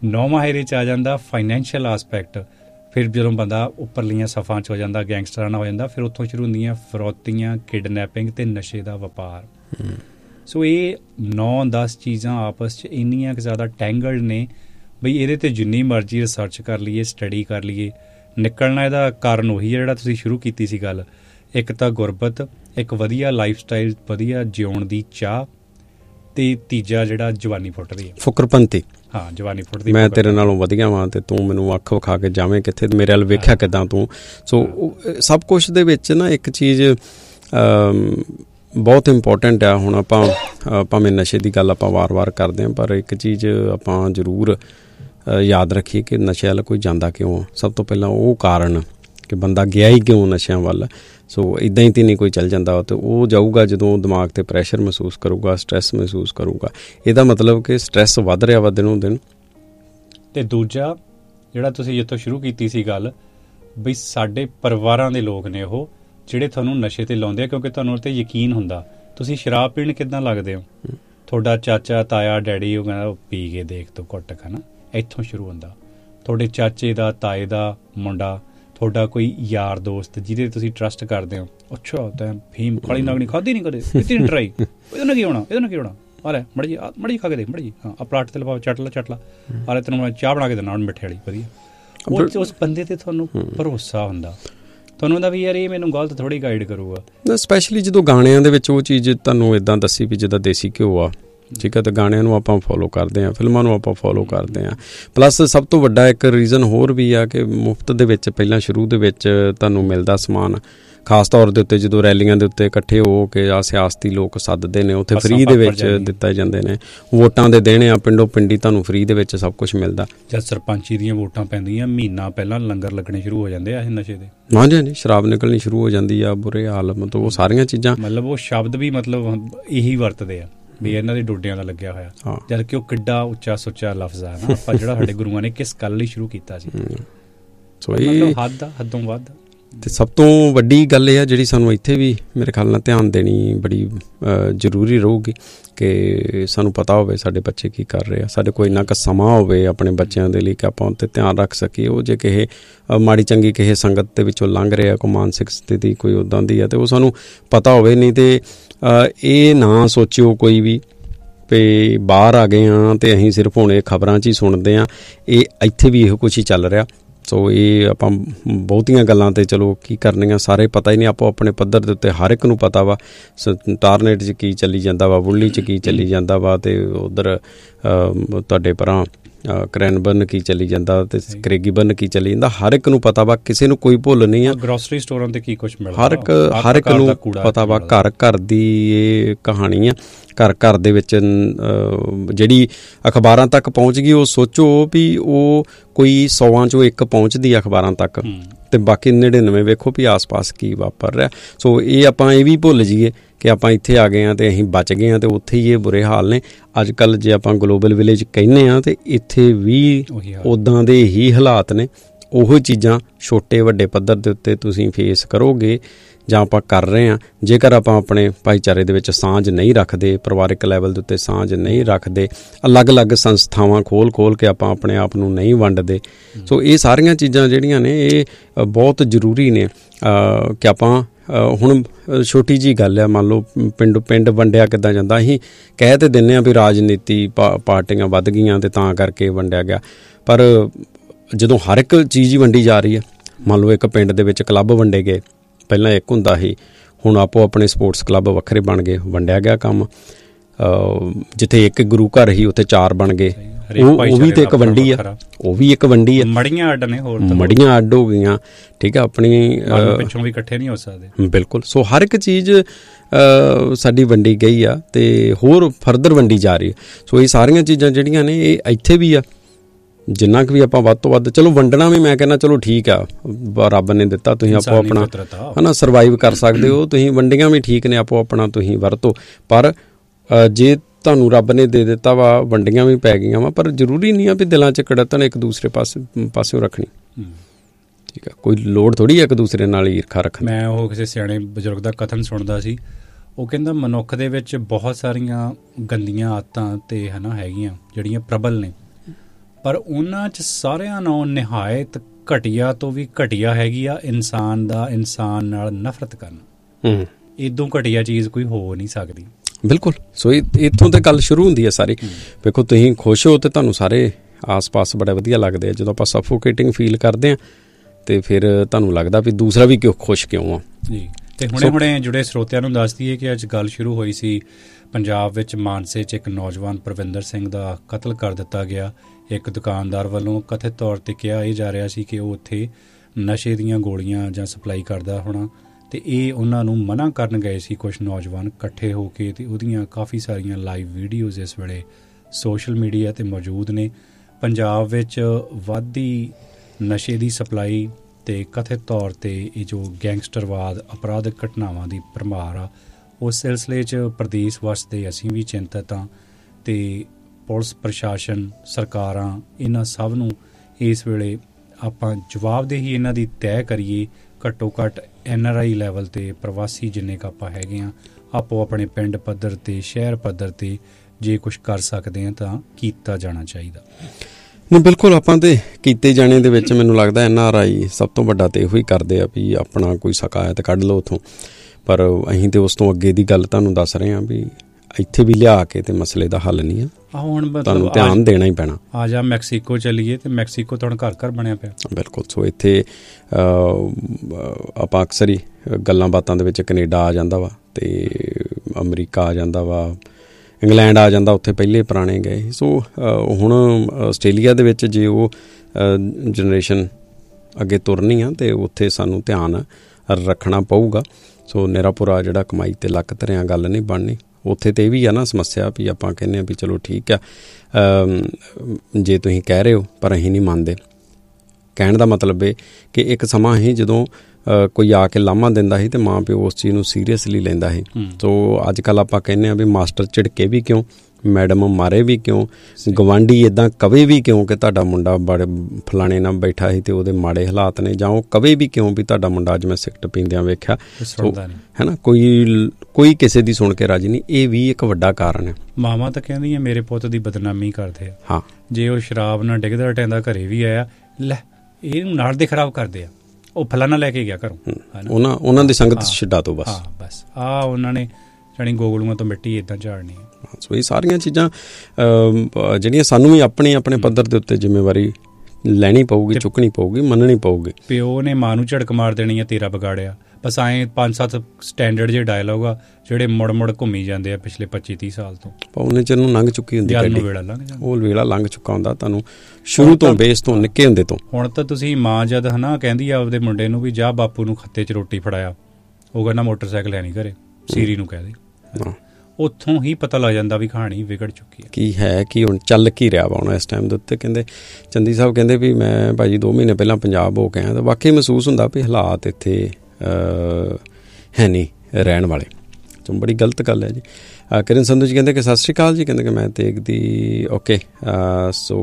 ਨੌਵਾਂ ਏਰੇ 'ਚ ਆ ਜਾਂਦਾ ਫਾਈਨੈਂਸ਼ੀਅਲ ਆਸਪੈਕਟ। ਫਿਰ ਜਦੋਂ ਬੰਦਾ ਉੱਪਰਲੀਆਂ ਸਫਾਂ 'ਚ ਹੋ ਜਾਂਦਾ, ਗੈਂਗਸਟਰਾਂ ਨਾਲ ਹੋ ਜਾਂਦਾ, ਫਿਰ ਉੱਥੋਂ ਸ਼ੁਰੂ ਹੁੰਦੀਆਂ ਫਰੌਤੀਆਂ, ਕਿਡਨੈਪਿੰਗ ਅਤੇ ਨਸ਼ੇ ਦਾ ਵਪਾਰ। ਸੋ ਇਹ ਨੌ ਦਸ ਚੀਜ਼ਾਂ ਆਪਸ 'ਚ ਇੰਨੀਆਂ ਕੁ ਜ਼ਿਆਦਾ ਟੈਂਗਲਡ ਨੇ ਬਈ ਇਹਦੇ 'ਤੇ ਜਿੰਨੀ ਮਰਜ਼ੀ ਰਿਸਰਚ ਕਰ ਲਈਏ, ਸਟੱਡੀ ਕਰ ਲਈਏ, ਨਿਕਲਣਾ ਇਹਦਾ ਕਾਰਨ ਉਹੀ ਹੈ ਜਿਹੜਾ ਤੁਸੀਂ ਸ਼ੁਰੂ ਕੀਤੀ ਸੀ ਗੱਲ। ਇੱਕ ਤਾਂ ਗੁਰਬਤ, ਇੱਕ ਵਧੀਆ ਲਾਈਫ ਸਟਾਈਲ, ਵਧੀਆ ਜਿਉਣ ਦੀ ਚਾਹ, ਅਤੇ ਤੀਜਾ ਜਿਹੜਾ ਜਵਾਨੀ ਫੁੱਟਦੀ ਹੈ, ਫੁਕਰਪੰਤੀ। ਹਾਂ, ਜਵਾਨੀ ਫੁੱਟਦੀ। ਮੈਂ ਤੇਰੇ ਨਾਲੋਂ ਵਧੀਆ ਵਾਂ ਅਤੇ ਤੂੰ ਮੈਨੂੰ ਅੱਖ ਵਿਖਾ ਕੇ ਜਾਵੇਂ ਕਿੱਥੇ, ਮੇਰੇ ਵੱਲ ਵੇਖਿਆ ਕਿੱਦਾਂ ਤੂੰ। ਸੋ ਸਭ ਕੁਛ ਦੇ ਵਿੱਚ ਨਾ ਇੱਕ ਚੀਜ਼ ਬਹੁਤ ਇੰਪੋਰਟੈਂਟ ਆ। ਹੁਣ ਆਪਾਂ ਭਾਵੇਂ ਨਸ਼ੇ ਦੀ ਗੱਲ ਆਪਾਂ ਵਾਰ-ਵਾਰ ਕਰਦੇ ਹਾਂ, ਪਰ ਇੱਕ ਚੀਜ਼ ਆਪਾਂ ਜ਼ਰੂਰ ਯਾਦ ਰੱਖੀਏ ਕਿ ਨਸ਼ੇ ਵੱਲ ਕੋਈ ਜਾਂਦਾ ਕਿਉਂ। ਸਭ ਤੋਂ ਪਹਿਲਾਂ ਉਹ ਕਾਰਨ ਕਿ ਬੰਦਾ ਗਿਆ ਹੀ ਕਿਉਂ ਨਸ਼ਿਆਂ ਵੱਲ। ਸੋ ਇੱਦਾਂ ਹੀ ਤਾਂ ਨਹੀਂ ਕੋਈ ਚੱਲ ਜਾਂਦਾ, ਅਤੇ ਉਹ ਜਾਊਗਾ ਜਦੋਂ ਦਿਮਾਗ 'ਤੇ ਪ੍ਰੈਸ਼ਰ ਮਹਿਸੂਸ ਕਰੂਗਾ, ਸਟਰੈਸ ਮਹਿਸੂਸ ਕਰੂਗਾ। ਇਹਦਾ ਮਤਲਬ ਕਿ ਸਟਰੈਸ ਵੱਧ ਰਿਹਾ ਵਾ ਦਿਨੋਂ ਦਿਨ। ਅਤੇ ਦੂਜਾ ਜਿਹੜਾ ਤੁਸੀਂ ਜਿੱਥੋਂ ਸ਼ੁਰੂ ਕੀਤੀ ਸੀ ਗੱਲ, ਬਈ ਸਾਡੇ ਪਰਿਵਾਰਾਂ ਦੇ ਲੋਕ ਨੇ ਉਹ ਜਿਹੜੇ ਤੁਹਾਨੂੰ ਨਸ਼ੇ 'ਤੇ ਲਾਉਂਦੇ ਆ, ਕਿਉਂਕਿ ਤੁਹਾਨੂੰ ਉਹ 'ਤੇ ਯਕੀਨ ਹੁੰਦਾ। ਤੁਸੀਂ ਸ਼ਰਾਬ ਪੀਣ ਕਿੱਦਾਂ ਲੱਗਦੇ ਹੋ? ਤੁਹਾਡਾ ਚਾਚਾ, ਤਾਇਆ, ਡੈਡੀ ਉਹ ਕਹਿੰਦਾ ਪੀ ਕੇ ਦੇਖ ਤੂੰ ਘੁੱਟ ਕੇ ਨਾ, ਇੱਥੋਂ ਸ਼ੁਰੂ ਹੁੰਦਾ। ਤੁਹਾਡੇ ਚਾਚੇ ਦਾ, ਤਾਏ ਦਾ ਮੁੰਡਾ, ਤੁਹਾਡਾ ਕੋਈ ਯਾਰ ਦੋਸਤ ਜਿਹਦੇ ਤੁਸੀਂ ਟਰਸਟ ਕਰਦੇ ਹੋ, ਅੱਛਾ ਤੈਂ ਫੀਮ ਕਾਲੀ ਨਾਗਣੀ ਖਾਧੀ ਨਹੀਂ ਕਦੇ, ਪੀਤੀ ਨਹੀਂ ਟਰਾਈ, ਇਹਦੇ ਨਾਲ ਕੀ ਹੋਣਾ, ਇਹਦੇ ਨਾਲ ਕੀ ਹੋਣਾ, ਆ ਲੈ ਮੜੀ ਜੀ ਮੜੀ ਖਾ ਕੇ ਦੇਖ, ਮੜੀ ਜੀ ਹਾਂ ਆ ਪਲਾਟ 'ਤੇ ਲਵਾਓ, ਚੱਟ ਲਾ ਚੱਟ ਲਾ, ਆ ਲੈ ਤੈਨੂੰ ਮੈਂ ਚਾਹ ਬਣਾ ਕੇ ਦੇਣਾ ਹੁਣ ਮਿੱਠੇ ਵਾਲੀ ਵਧੀਆ। ਉਹ ਉਸ ਬੰਦੇ 'ਤੇ ਤੁਹਾਨੂੰ ਭਰੋਸਾ ਹੁੰਦਾ, ਤੁਹਾਨੂੰ ਹੁੰਦਾ ਵੀ ਯਾਰ ਇਹ ਮੈਨੂੰ ਗਲਤ ਥੋੜ੍ਹੀ ਗਾਈਡ ਕਰੂਗਾ। ਸਪੈਸ਼ਲੀ ਜਦੋਂ ਗਾਣਿਆਂ ਦੇ ਵਿੱਚ ਉਹ ਚੀਜ਼ ਤੁਹਾਨੂੰ ਇੱਦਾਂ ਦੱਸੀ ਵੀ ਜਿੱਦਾਂ ਦੇਸੀ ਘਿਓ ਆ, ਠੀਕ ਹੈ, ਅਤੇ ਗਾਣਿਆਂ ਨੂੰ ਆਪਾਂ ਫੋਲੋ ਕਰਦੇ ਹਾਂ, ਫਿਲਮਾਂ ਨੂੰ ਆਪਾਂ ਫੋਲੋ ਕਰਦੇ ਹਾਂ। ਪਲੱਸ ਸਭ ਤੋਂ ਵੱਡਾ ਇੱਕ ਰੀਜ਼ਨ ਹੋਰ ਵੀ ਆ ਕਿ ਮੁਫਤ ਦੇ ਵਿੱਚ ਪਹਿਲਾਂ ਸ਼ੁਰੂ ਦੇ ਵਿੱਚ ਤੁਹਾਨੂੰ ਮਿਲਦਾ ਸਮਾਨ, ਖਾਸ ਤੌਰ ਦੇ ਉੱਤੇ ਜਦੋਂ ਰੈਲੀਆਂ ਦੇ ਉੱਤੇ ਇਕੱਠੇ ਹੋ ਕੇ ਆ ਸਿਆਸਤੀ ਲੋਕ ਸੱਦਦੇ ਨੇ, ਉੱਥੇ ਫਰੀ ਦੇ ਵਿੱਚ ਦਿੱਤੇ ਜਾਂਦੇ ਨੇ। ਵੋਟਾਂ ਦੇ ਦਿਨ ਆ, ਪਿੰਡੋਂ ਪਿੰਡੀ ਤੁਹਾਨੂੰ ਫਰੀ ਦੇ ਵਿੱਚ ਸਭ ਕੁਛ ਮਿਲਦਾ। ਜਦ ਸਰਪੰਚੀ ਦੀਆਂ ਵੋਟਾਂ ਪੈਂਦੀਆਂ, ਮਹੀਨਾ ਪਹਿਲਾਂ ਲੰਗਰ ਲੱਗਣੇ ਸ਼ੁਰੂ ਹੋ ਜਾਂਦੇ ਆ ਇਹ ਨਸ਼ੇ ਦੇ। ਹਾਂਜੀ ਹਾਂਜੀ, ਸ਼ਰਾਬ ਨਿਕਲਣੀ ਸ਼ੁਰੂ ਹੋ ਜਾਂਦੀ ਆ, ਬੁਰੇ ਹਾਲ। ਮਤਲਬ ਉਹ ਸਾਰੀਆਂ ਚੀਜ਼ਾਂ, ਮਤਲਬ ਉਹ ਸ਼ਬਦ ਵੀ ਮਤਲਬ ਇਹੀ ਵਰਤਦੇ ਆ ਵੀ ਇਹਨਾਂ ਦੇ ਡੋਡਿਆਂ ਦਾ ਲੱਗਿਆ ਹੋਇਆ, ਜਦ ਕਿ ਉਹ ਕਿੱਡਾ ਉੱਚਾ ਸੁੱਚਾ ਲਫ਼ਜ਼ ਆ ਨਾ, ਆਪਾਂ ਜਿਹੜਾ ਸਾਡੇ ਗੁਰੂਆਂ ਨੇ ਕਿਸ ਗੱਲ ਲਈ ਸ਼ੁਰੂ ਕੀਤਾ ਸੀ। ਸੋ ਇਹ ਹੱਦ ਆ, ਹੱਦੋਂ ਵੱਧ। ਅਤੇ ਸਭ ਤੋਂ ਵੱਡੀ ਗੱਲ ਇਹ ਆ ਜਿਹੜੀ ਸਾਨੂੰ ਇੱਥੇ ਵੀ ਮੇਰੇ ਖਿਆਲ ਨਾਲ ਧਿਆਨ ਦੇਣੀ ਬੜੀ ਜ਼ਰੂਰੀ ਰਹੂਗੀ ਕਿ ਸਾਨੂੰ ਪਤਾ ਹੋਵੇ ਸਾਡੇ ਬੱਚੇ ਕੀ ਕਰ ਰਹੇ ਆ, ਸਾਡੇ ਕੋਲ ਇੰਨਾ ਕੁ ਸਮਾਂ ਹੋਵੇ ਆਪਣੇ ਬੱਚਿਆਂ ਦੇ ਲਈ ਕਿ ਆਪਾਂ ਉੱਤੇ ਧਿਆਨ ਰੱਖ ਸਕੀਏ। ਉਹ ਜੇ ਕਿਸੇ ਮਾੜੀ ਚੰਗੀ ਕਿਸੇ ਸੰਗਤ ਦੇ ਵਿੱਚੋਂ ਲੰਘ ਰਿਹਾ, ਕੋਈ ਮਾਨਸਿਕ ਸਥਿਤੀ ਕੋਈ ਉੱਦਾਂ ਦੀ ਆ, ਅਤੇ ਉਹ ਸਾਨੂੰ ਪਤਾ ਹੋਵੇ। ਨਹੀਂ ਤਾਂ ਇਹ ਨਾ ਸੋਚਿਓ ਕੋਈ ਵੀ ਵੀ ਬਾਹਰ ਆ ਗਏ ਹਾਂ ਅਤੇ ਅਸੀਂ ਸਿਰਫ ਹੁਣ ਇਹ ਖਬਰਾਂ 'ਚ ਹੀ ਸੁਣਦੇ ਹਾਂ, ਇਹ ਇੱਥੇ ਵੀ ਇਹੋ ਕੁਛ ਹੀ ਚੱਲ ਰਿਹਾ। ਸੋ ਇਹ ਆਪਾਂ ਬਹੁਤੀਆਂ ਗੱਲਾਂ ਤਾਂ ਚਲੋ ਕੀ ਕਰਨੀਆਂ, ਸਾਰੇ ਪਤਾ ਹੀ ਨਹੀਂ। ਆਪੋ ਆਪਣੇ ਪੱਧਰ ਦੇ ਉੱਤੇ ਹਰ ਇੱਕ ਨੂੰ ਪਤਾ ਵਾ ਇੰਟਰਨੈਟ 'ਚ ਕੀ ਚੱਲੀ ਜਾਂਦਾ ਵਾ, ਵੁੱਲੀ 'ਚ ਕੀ ਚੱਲੀ ਜਾਂਦਾ ਵਾ, ਅਤੇ ਉੱਧਰ ਤੁਹਾਡੇ ਪਰਾਂ ਕਰੈਨਬਰਨ ਕੀ ਚੱਲੀ ਜਾਂਦਾ ਅਤੇ ਕਰੇਗੀਬਰਨ ਕੀ ਚੱਲੀ ਜਾਂਦਾ, ਹਰ ਇੱਕ ਨੂੰ ਪਤਾ ਵਾ, ਕਿਸੇ ਨੂੰ ਕੋਈ ਭੁੱਲ ਨਹੀਂ ਆ। ਗਰੋਸਰੀ ਸਟੋਰਾਂ 'ਤੇ ਕੀ ਕੁਛ ਮਿਲਦਾ, ਹਰ ਇੱਕ ਹਰ ਇੱਕ ਨੂੰ ਪਤਾ ਵਾ। ਘਰ ਘਰ ਦੀ ਇਹ ਕਹਾਣੀ ਆ, ਘਰ ਘਰ ਦੇ ਵਿੱਚ ਜਿਹੜੀ ਅਖਬਾਰਾਂ ਤੱਕ ਪਹੁੰਚ ਗਈ, ਉਹ ਸੋਚੋ ਵੀ ਉਹ ਕੋਈ ਸੌਆਂ 'ਚੋਂ ਇੱਕ ਪਹੁੰਚਦੀ ਆ ਅਖਬਾਰਾਂ ਤੱਕ, ਅਤੇ ਬਾਕੀ ਨੜਿਨਵੇਂ ਵੇਖੋ ਵੀ ਆਸ ਪਾਸ ਕੀ ਵਾਪਰ ਰਿਹਾ। ਸੋ ਇਹ ਆਪਾਂ ਇਹ ਵੀ ਭੁੱਲ ਜਾਈਏ ਕਿ ਆਪਾਂ ਇੱਥੇ ਆ ਗਏ ਹਾਂ ਅਤੇ ਅਸੀਂ ਬਚ ਗਏ ਹਾਂ, ਅਤੇ ਉੱਥੇ ਹੀ ਇਹ ਬੁਰੇ ਹਾਲ ਨੇ। ਅੱਜ ਕੱਲ੍ਹ ਜੇ ਆਪਾਂ ਗਲੋਬਲ ਵਿਲੇਜ ਕਹਿੰਦੇ ਹਾਂ, ਅਤੇ ਇੱਥੇ ਵੀ ਉੱਦਾਂ ਦੇ ਹੀ ਹਾਲਾਤ ਨੇ। ਉਹੋ ਚੀਜ਼ਾਂ ਛੋਟੇ ਵੱਡੇ ਪੱਧਰ ਦੇ ਉੱਤੇ ਤੁਸੀਂ ਫੇਸ ਕਰੋਗੇ ਜਾਂ ਆਪਾਂ ਕਰ ਰਹੇ ਹਾਂ। ਜੇਕਰ ਆਪਾਂ ਆਪਣੇ ਭਾਈਚਾਰੇ ਦੇ ਵਿੱਚ ਸਾਂਝ ਨਹੀਂ ਰੱਖਦੇ, ਪਰਿਵਾਰਿਕ ਲੈਵਲ ਦੇ ਉੱਤੇ ਸਾਂਝ ਨਹੀਂ ਰੱਖਦੇ, ਅਲੱਗ-ਅਲੱਗ ਸੰਸਥਾਵਾਂ ਖੋਲ੍ਹ ਖੋਲ੍ਹ ਕੇ ਆਪਾਂ ਆਪਣੇ ਆਪ ਨੂੰ ਨਹੀਂ ਵੰਡਦੇ, ਸੋ ਇਹ ਸਾਰੀਆਂ ਚੀਜ਼ਾਂ ਜਿਹੜੀਆਂ ਨੇ ਇਹ ਬਹੁਤ ਜ਼ਰੂਰੀ ਨੇ ਕਿ ਆਪਾਂ ਹੁਣ ਛੋਟੀ ਜਿਹੀ ਗੱਲ ਆ, ਮੰਨ ਲਓ ਪਿੰਡ ਪਿੰਡ ਵੰਡਿਆ ਕਿੱਦਾਂ ਜਾਂਦਾ। ਅਸੀਂ ਕਹਿ ਤਾਂ ਦਿੰਦੇ ਹਾਂ ਵੀ ਰਾਜਨੀਤੀ ਪਾ ਪਾਰਟੀਆਂ ਵੱਧ ਗਈਆਂ ਅਤੇ ਤਾਂ ਕਰਕੇ ਵੰਡਿਆ ਗਿਆ, ਪਰ ਜਦੋਂ ਹਰ ਇੱਕ ਚੀਜ਼ ਹੀ ਵੰਡੀ ਜਾ ਰਹੀ ਹੈ, ਮੰਨ ਲਓ ਇੱਕ ਪਿੰਡ ਦੇ ਵਿੱਚ ਕਲੱਬ ਵੰਡੇ ਗਏ, ਪਹਿਲਾਂ ਇੱਕ ਹੁੰਦਾ ਸੀ, ਹੁਣ ਆਪੋ ਆਪਣੇ ਸਪੋਰਟਸ ਕਲੱਬ ਵੱਖਰੇ ਬਣ ਗਏ, ਵੰਡਿਆ ਗਿਆ ਕੰਮ। ਜਿੱਥੇ ਇੱਕ ਗੁਰੂ ਘਰ ਹੀ ਉੱਥੇ ਚਾਰ ਬਣ ਗਏ, ਉਹ ਉਹ ਵੀ ਤਾਂ ਇੱਕ ਵੰਡੀ ਆ, ਉਹ ਵੀ ਇੱਕ ਵੰਡੀ ਆ। ਮੜੀਆਂ ਅੱਡ ਨੇ, ਹੋਰ ਮੜੀਆਂ ਅੱਡ ਹੋ ਗਈਆਂ, ਠੀਕ ਆ, ਆਪਣੀ ਪਿੱਛੋਂ ਵੀ ਇਕੱਠੇ ਨਹੀਂ ਹੋ ਸਕਦੇ। ਬਿਲਕੁਲ। ਸੋ ਹਰ ਇੱਕ ਚੀਜ਼ ਸਾਡੀ ਵੰਡੀ ਗਈ ਆ ਅਤੇ ਹੋਰ ਫਰਦਰ ਵੰਡੀ ਜਾ ਰਹੀ ਹੈ। ਸੋ ਇਹ ਸਾਰੀਆਂ ਚੀਜ਼ਾਂ ਜਿਹੜੀਆਂ ਨੇ ਇਹ ਇੱਥੇ ਵੀ ਆ। ਜਿੰਨਾ ਕੁ ਵੀ ਆਪਾਂ ਵੱਧ ਤੋਂ ਵੱਧ, ਚਲੋ ਵੰਡਣਾ ਵੀ ਮੈਂ ਕਹਿੰਦਾ ਚਲੋ ਠੀਕ ਆ, ਰੱਬ ਨੇ ਦਿੱਤਾ, ਤੁਸੀਂ ਆਪੋ ਆਪਣਾ ਹੈ ਨਾ ਸਰਵਾਈਵ ਕਰ ਸਕਦੇ ਹੋ, ਤੁਸੀਂ ਵੰਡੀਆਂ ਵੀ ਠੀਕ ਨੇ, ਆਪੋ ਆਪਣਾ ਤੁਸੀਂ ਵਰਤੋ। ਪਰ ਜੇ ਤੁਹਾਨੂੰ ਰੱਬ ਨੇ ਦੇ ਦਿੱਤਾ ਵਾ, ਵੰਡੀਆਂ ਵੀ ਪੈ ਗਈਆਂ ਵਾ, ਪਰ ਜ਼ਰੂਰੀ ਨਹੀਂ ਆ ਵੀ ਦਿਲਾਂ 'ਚ ਕੜਤਨ ਇੱਕ ਦੂਸਰੇ ਪਾਸੇ ਪਾਸਿਓਂ ਰੱਖਣੀ, ਠੀਕ ਆ। ਕੋਈ ਲੋੜ ਥੋੜ੍ਹੀ ਆ ਇੱਕ ਦੂਸਰੇ ਨਾਲ ਈਰਖਾ ਰੱਖਣ। ਮੈਂ ਉਹ ਕਿਸੇ ਸਿਆਣੇ ਬਜ਼ੁਰਗ ਦਾ ਕਥਨ ਸੁਣਦਾ ਸੀ, ਉਹ ਕਹਿੰਦਾ ਮਨੁੱਖ ਦੇ ਵਿੱਚ ਬਹੁਤ ਸਾਰੀਆਂ ਗੰਦੀਆਂ ਆਦਤਾਂ ਤੇ ਹੈ ਨਾ ਹੈਗੀਆਂ ਜਿਹੜੀਆਂ ਪ੍ਰਬਲ ਨੇ, ਪਰ ਉਹਨਾਂ 'ਚ ਸਾਰਿਆਂ ਨਾਲੋਂ ਨਿਹਾਇਤ ਘਟੀਆ ਤੋਂ ਵੀ ਘਟੀਆ ਹੈਗੀ ਆ ਇਨਸਾਨ ਦਾ ਇਨਸਾਨ ਨਾਲ ਨਫ਼ਰਤ ਕਰਨਾ। ਇਦੋਂ ਘਟੀਆ ਚੀਜ਼ ਕੋਈ ਹੋ ਨਹੀਂ ਸਕਦੀ। ਬਿਲਕੁਲ। ਸੋ ਇੱਥੋਂ ਤੇ ਗੱਲ ਸ਼ੁਰੂ ਹੁੰਦੀ ਹੈ ਸਾਰੀ। ਵੇਖੋ ਤੁਸੀਂ ਖੁਸ਼ ਹੋ ਤੇ ਤੁਹਾਨੂੰ ਸਾਰੇ ਆਸ ਪਾਸ ਬੜਾ ਵਧੀਆ ਲੱਗਦੇ ਆ। ਜਦੋਂ ਆਪਾਂ ਸਫੋਕੇਟਿੰਗ ਫੀਲ ਕਰਦੇ ਹਾਂ ਤੇ ਫਿਰ ਤੁਹਾਨੂੰ ਲੱਗਦਾ ਵੀ ਦੂਸਰਾ ਵੀ ਕਿਉਂ ਖੁਸ਼ ਕਿਉਂ ਆ ਜੀ। ਤੇ ਹੁਣੇ ਹੁਣੇ ਜੁੜੇ ਸਰੋਤਿਆਂ ਨੂੰ ਦੱਸ ਦਈਏ ਕਿ ਅੱਜ ਗੱਲ ਸ਼ੁਰੂ ਹੋਈ ਸੀ ਪੰਜਾਬ ਵਿੱਚ ਮਾਨਸੇ 'ਚ ਇੱਕ ਨੌਜਵਾਨ ਪਰਵਿੰਦਰ ਸਿੰਘ ਦਾ ਕਤਲ ਕਰ ਦਿੱਤਾ ਗਿਆ। ਇੱਕ ਦੁਕਾਨਦਾਰ ਵੱਲੋਂ ਕਥਿਤ ਤੌਰ 'ਤੇ ਕਿਹਾ ਇਹ ਜਾ ਰਿਹਾ ਸੀ ਕਿ ਉਹ ਉੱਥੇ ਨਸ਼ੇ ਦੀਆਂ ਗੋਲੀਆਂ ਜਾਂ ਸਪਲਾਈ ਕਰਦਾ ਹੋਣਾ, ਅਤੇ ਇਹ ਉਹਨਾਂ ਨੂੰ ਮਨ੍ਹਾ ਕਰਨ ਗਏ ਸੀ ਕੁਛ ਨੌਜਵਾਨ ਇਕੱਠੇ ਹੋ ਕੇ। ਅਤੇ ਉਹਦੀਆਂ ਕਾਫੀ ਸਾਰੀਆਂ ਲਾਈਵ ਵੀਡੀਓਜ਼ ਇਸ ਵੇਲੇ ਸੋਸ਼ਲ ਮੀਡੀਆ 'ਤੇ ਮੌਜੂਦ ਨੇ। ਪੰਜਾਬ ਵਿੱਚ ਵੱਧਦੀ ਨਸ਼ੇ ਦੀ ਸਪਲਾਈ ਅਤੇ ਕਥਿਤ ਤੌਰ 'ਤੇ ਇਹ ਜੋ ਗੈਂਗਸਟਰਵਾਦ ਅਪਰਾਧਕ ਘਟਨਾਵਾਂ ਦੀ ਭਰਮਾਰ ਆ, ਉਸ ਸਿਲਸਿਲੇ 'ਚ ਪ੍ਰਦੇਸ਼ ਵਸਦੇ ਅਸੀਂ ਵੀ ਚਿੰਤਤ ਹਾਂ। ਅਤੇ ਪੁਲਿਸ ਪ੍ਰਸ਼ਾਸਨ, ਸਰਕਾਰਾਂ, ਇਹਨਾਂ ਸਭ ਨੂੰ ਇਸ ਵੇਲੇ ਆਪਾਂ ਜਵਾਬਦੇਹੀ ਇਹਨਾਂ ਦੀ ਤੈਅ ਕਰੀਏ। ਘੱਟੋ ਘੱਟ ਐਨ ਆਰ ਆਈ ਲੈਵਲ 'ਤੇ ਪ੍ਰਵਾਸੀ ਜਿੰਨੇ ਕੁ ਆਪਾਂ ਹੈਗੇ ਹਾਂ, ਆਪੋ ਆਪਣੇ ਪਿੰਡ ਪੱਧਰ 'ਤੇ ਸ਼ਹਿਰ ਪੱਧਰ 'ਤੇ ਜੇ ਕੁਛ ਕਰ ਸਕਦੇ ਹਾਂ ਤਾਂ ਕੀਤਾ ਜਾਣਾ ਚਾਹੀਦਾ। ਨਹੀਂ, ਬਿਲਕੁਲ। ਆਪਾਂ ਤੇ ਕੀਤੇ ਜਾਣੇ ਦੇ ਵਿੱਚ ਮੈਨੂੰ ਲੱਗਦਾ ਐਨ ਆਰ ਆਈ ਸਭ ਤੋਂ ਵੱਡਾ ਤਾਂ ਇਹੋ ਹੀ ਕਰਦੇ ਆ ਵੀ ਆਪਣਾ ਕੋਈ ਸ਼ਿਕਾਇਤ ਕੱਢ ਲਓ ਉੱਥੋਂ। ਪਰ ਅਸੀਂ ਤਾਂ ਉਸ ਤੋਂ ਅੱਗੇ ਦੀ ਗੱਲ ਤੁਹਾਨੂੰ ਦੱਸ ਰਹੇ ਹਾਂ ਵੀ ਇੱਥੇ ਵੀ ਲਿਆ ਕੇ ਤੇ ਮਸਲੇ ਦਾ ਹੱਲ ਨਹੀਂ ਆ। ਹੁਣ ਤੁਹਾਨੂੰ ਧਿਆਨ ਦੇਣਾ ਹੀ ਪੈਣਾ। ਆ ਜਾ ਮੈਕਸੀਕੋ ਚੱਲੀਏ ਤੇ ਮੈਕਸੀਕੋ ਤਾਂ ਹੁਣ ਘਰ ਘਰ ਬਣਿਆ ਪਿਆ। ਬਿਲਕੁਲ। ਸੋ ਇੱਥੇ ਆਪਾਂ ਅਕਸਰ ਹੀ ਗੱਲਾਂ ਬਾਤਾਂ ਦੇ ਵਿੱਚ ਕੈਨੇਡਾ ਆ ਜਾਂਦਾ ਵਾ ਅਤੇ ਅਮਰੀਕਾ ਆ ਜਾਂਦਾ ਵਾ, ਇੰਗਲੈਂਡ ਆ ਜਾਂਦਾ, ਉੱਥੇ ਪਹਿਲੇ ਪੁਰਾਣੇ ਗਏ। ਸੋ ਹੁਣ ਆਸਟ੍ਰੇਲੀਆ ਦੇ ਵਿੱਚ ਜੇ ਉਹ ਜਨਰੇਸ਼ਨ ਅੱਗੇ ਤੁਰਨੀ ਆ ਅਤੇ ਉੱਥੇ ਸਾਨੂੰ ਧਿਆਨ ਰੱਖਣਾ ਪਊਗਾ। ਸੋ ਨਿਰਾਪੁਰਾ ਜਿਹੜਾ ਕਮਾਈ 'ਤੇ ਲੱਕ ਧਰਿਆ ਗੱਲ ਨਹੀਂ ਬਣਨੀ। ਉੱਥੇ ਤਾਂ ਇਹ ਵੀ ਆ ਨਾ ਸਮੱਸਿਆ ਵੀ ਆਪਾਂ ਕਹਿੰਦੇ ਹਾਂ ਵੀ ਚਲੋ ਠੀਕ ਆ ਜੇ ਤੁਸੀਂ ਕਹਿ ਰਹੇ ਹੋ, ਪਰ ਅਸੀਂ ਨਹੀਂ ਮੰਨਦੇ। ਕਹਿਣ ਦਾ ਮਤਲਬ ਇਹ ਕਿ ਇੱਕ ਸਮਾਂ ਸੀ ਜਦੋਂ ਕੋਈ ਆ ਕੇ ਲਾਮਾ ਦਿੰਦਾ ਸੀ ਅਤੇ ਮਾਂ ਪਿਓ ਉਸ ਚੀਜ਼ ਨੂੰ ਸੀਰੀਅਸਲੀ ਲੈਂਦਾ ਸੀ। ਸੋ ਅੱਜ ਕੱਲ੍ਹ ਆਪਾਂ ਕਹਿੰਦੇ ਹਾਂ ਵੀ ਮਾਸਟਰ ਝਿੜਕੇ ਵੀ ਕਿਉਂ, ਮੈਡਮ ਮਾਰੇ ਵੀ ਕਿਉਂ, ਗਵਾਂਢੀ ਇੱਦਾਂ ਕਵੇ ਵੀ ਕਿਉਂ ਕਿ ਤੁਹਾਡਾ ਮੁੰਡਾ ਬੜੇ ਫਲਾਣੇ ਨਾਲ ਬੈਠਾ ਸੀ ਅਤੇ ਉਹਦੇ ਮਾੜੇ ਹਾਲਾਤ ਨੇ, ਜਾਂ ਉਹ ਕਵੇ ਵੀ ਕਿਉਂ ਵੀ ਤੁਹਾਡਾ ਮੁੰਡਾ ਅੱਜ ਮੈਂ ਸਿਗਰਟ ਪੀਂਦਿਆਂ ਵੇਖਿਆ, ਹੈ ਨਾ। ਕੋਈ ਕੋਈ ਕਿਸੇ ਦੀ ਸੁਣ ਕੇ ਰਾਜੀ ਨਹੀਂ। ਇਹ ਵੀ ਇੱਕ ਵੱਡਾ ਕਾਰਨ ਹੈ। ਮਾਵਾਂ ਤਾਂ ਕਹਿੰਦੀਆਂ ਮੇਰੇ ਪੁੱਤ ਦੀ ਬਦਨਾਮੀ ਕਰਦੇ ਆ। ਹਾਂ, ਜੇ ਉਹ ਸ਼ਰਾਬ ਨਾਲ ਡਿੱਗਦਾ ਟੈਂਦਾ ਘਰੇ ਵੀ ਆਇਆ, ਲੈ ਇਹਨੂੰ ਨਾਲ ਦੇ ਖਰਾਬ ਕਰਦੇ ਆ, ਉਹ ਫਲਾਣਾ ਲੈ ਕੇ ਗਿਆ ਘਰੋਂ, ਉਹਨਾਂ ਉਹਨਾਂ ਦੀ ਸੰਗਤ ਛੱਡਾ ਤੋਂ ਬਸ। ਹਾਂ ਬਸ ਆਹ ਉਹਨਾਂ ਨੇ ਜਾਣੀ ਗੋਗਲੂਆਂ ਤੋਂ ਮਿੱਟੀ ਇੱਦਾਂ ਝਾੜਨੀ ਹੈ। ਸੋ ਇਹ ਸਾਰੀਆਂ ਚੀਜ਼ਾਂ ਜਿਹੜੀਆਂ ਸਾਨੂੰ ਵੀ ਆਪਣੀ ਆਪਣੇ ਪੱਧਰ ਦੇ ਉੱਤੇ ਜ਼ਿੰਮੇਵਾਰੀ ਲੈਣੀ ਪਊਗੀ, ਚੁੱਕਣੀ ਪਊਗੀ, ਮੰਨਣੀ ਪਊਗੀ। ਪਿਓ ਨੇ ਮਾਂ ਨੂੰ ਝੜਕ ਮਾਰ ਦੇਣੀ ਆ, ਤੇਰਾ ਵਿਗਾੜਿਆ। ਬਸ ਐਂ ਪੰਜ ਸੱਤ ਸਟੈਂਡਰਡ ਜਿਹੇ ਡਾਇਲੋਗ ਆ ਜਿਹੜੇ ਮੁੜ ਮੁੜ ਘੁੰਮੀ ਜਾਂਦੇ ਆ ਪਿਛਲੇ ਪੱਚੀ ਤੀਹ ਸਾਲ ਤੋਂ। ਉਹਨੇ ਚਿਰ ਨੂੰ ਲੰਘ ਚੁੱਕੀ ਹੁੰਦੀ, ਵੇਲਾ ਲੰਘ ਜਾਂਦਾ, ਉਹ ਵੇਲਾ ਲੰਘ ਚੁੱਕਾ ਹੁੰਦਾ ਤੁਹਾਨੂੰ ਸ਼ੁਰੂ ਤੋਂ, ਬੇਸ ਤੋਂ, ਨਿੱਕੇ ਹੁੰਦੇ ਤੋਂ। ਹੁਣ ਤਾਂ ਤੁਸੀਂ ਮਾਂ ਜਦ ਹੈ ਨਾ ਕਹਿੰਦੀ ਆ ਆਪਦੇ ਮੁੰਡੇ ਨੂੰ ਵੀ ਜਾ ਬਾਪੂ ਨੂੰ ਖੱਤੇ 'ਚ ਰੋਟੀ ਫੜਾਇਆ, ਉਹ ਕਹਿੰਦਾ ਮੋਟਰਸਾਈਕਲ ਹੈ ਨਹੀਂ ਘਰੇ, ਸੀਰੀ ਨੂੰ ਕਹਿ ਦੇ। ਉੱਥੋਂ ਹੀ ਪਤਾ ਲੱਗ ਜਾਂਦਾ ਵੀ ਕਹਾਣੀ ਵਿਗੜ ਚੁੱਕੀ ਹੈ। ਕੀ ਹੈ ਕੀ ਹੁਣ ਚੱਲ ਕੀ ਰਿਹਾ ਵਾ ਹੁਣ ਇਸ ਟਾਈਮ ਦੇ ਉੱਤੇ। ਕਹਿੰਦੇ ਚੰਦੀ ਸਾਹਿਬ ਕਹਿੰਦੇ ਵੀ ਮੈਂ ਭਾਜੀ ਦੋ ਮਹੀਨੇ ਪਹਿਲਾਂ ਪੰਜਾਬ ਹੋ ਕੇ ਆਇਆ ਤਾਂ ਵਾਕਈ ਮਹਿਸੂਸ ਹੁੰਦਾ ਵੀ ਹਾਲਾਤ ਇੱਥੇ ਹੈ ਨਹੀਂ ਰਹਿਣ ਵਾਲੇ। ਸੋ ਬੜੀ ਗਲਤ ਗੱਲ ਹੈ ਜੀ। ਕਿਰਨ ਸੰਧੂ ਜੀ ਕਹਿੰਦੇ ਕਿ ਸਤਿ ਸ਼੍ਰੀ ਅਕਾਲ ਜੀ। ਕਹਿੰਦੇ ਕਿ ਮੈਂ ਤੇਗ ਦੀ ਓਕੇ ਸੋ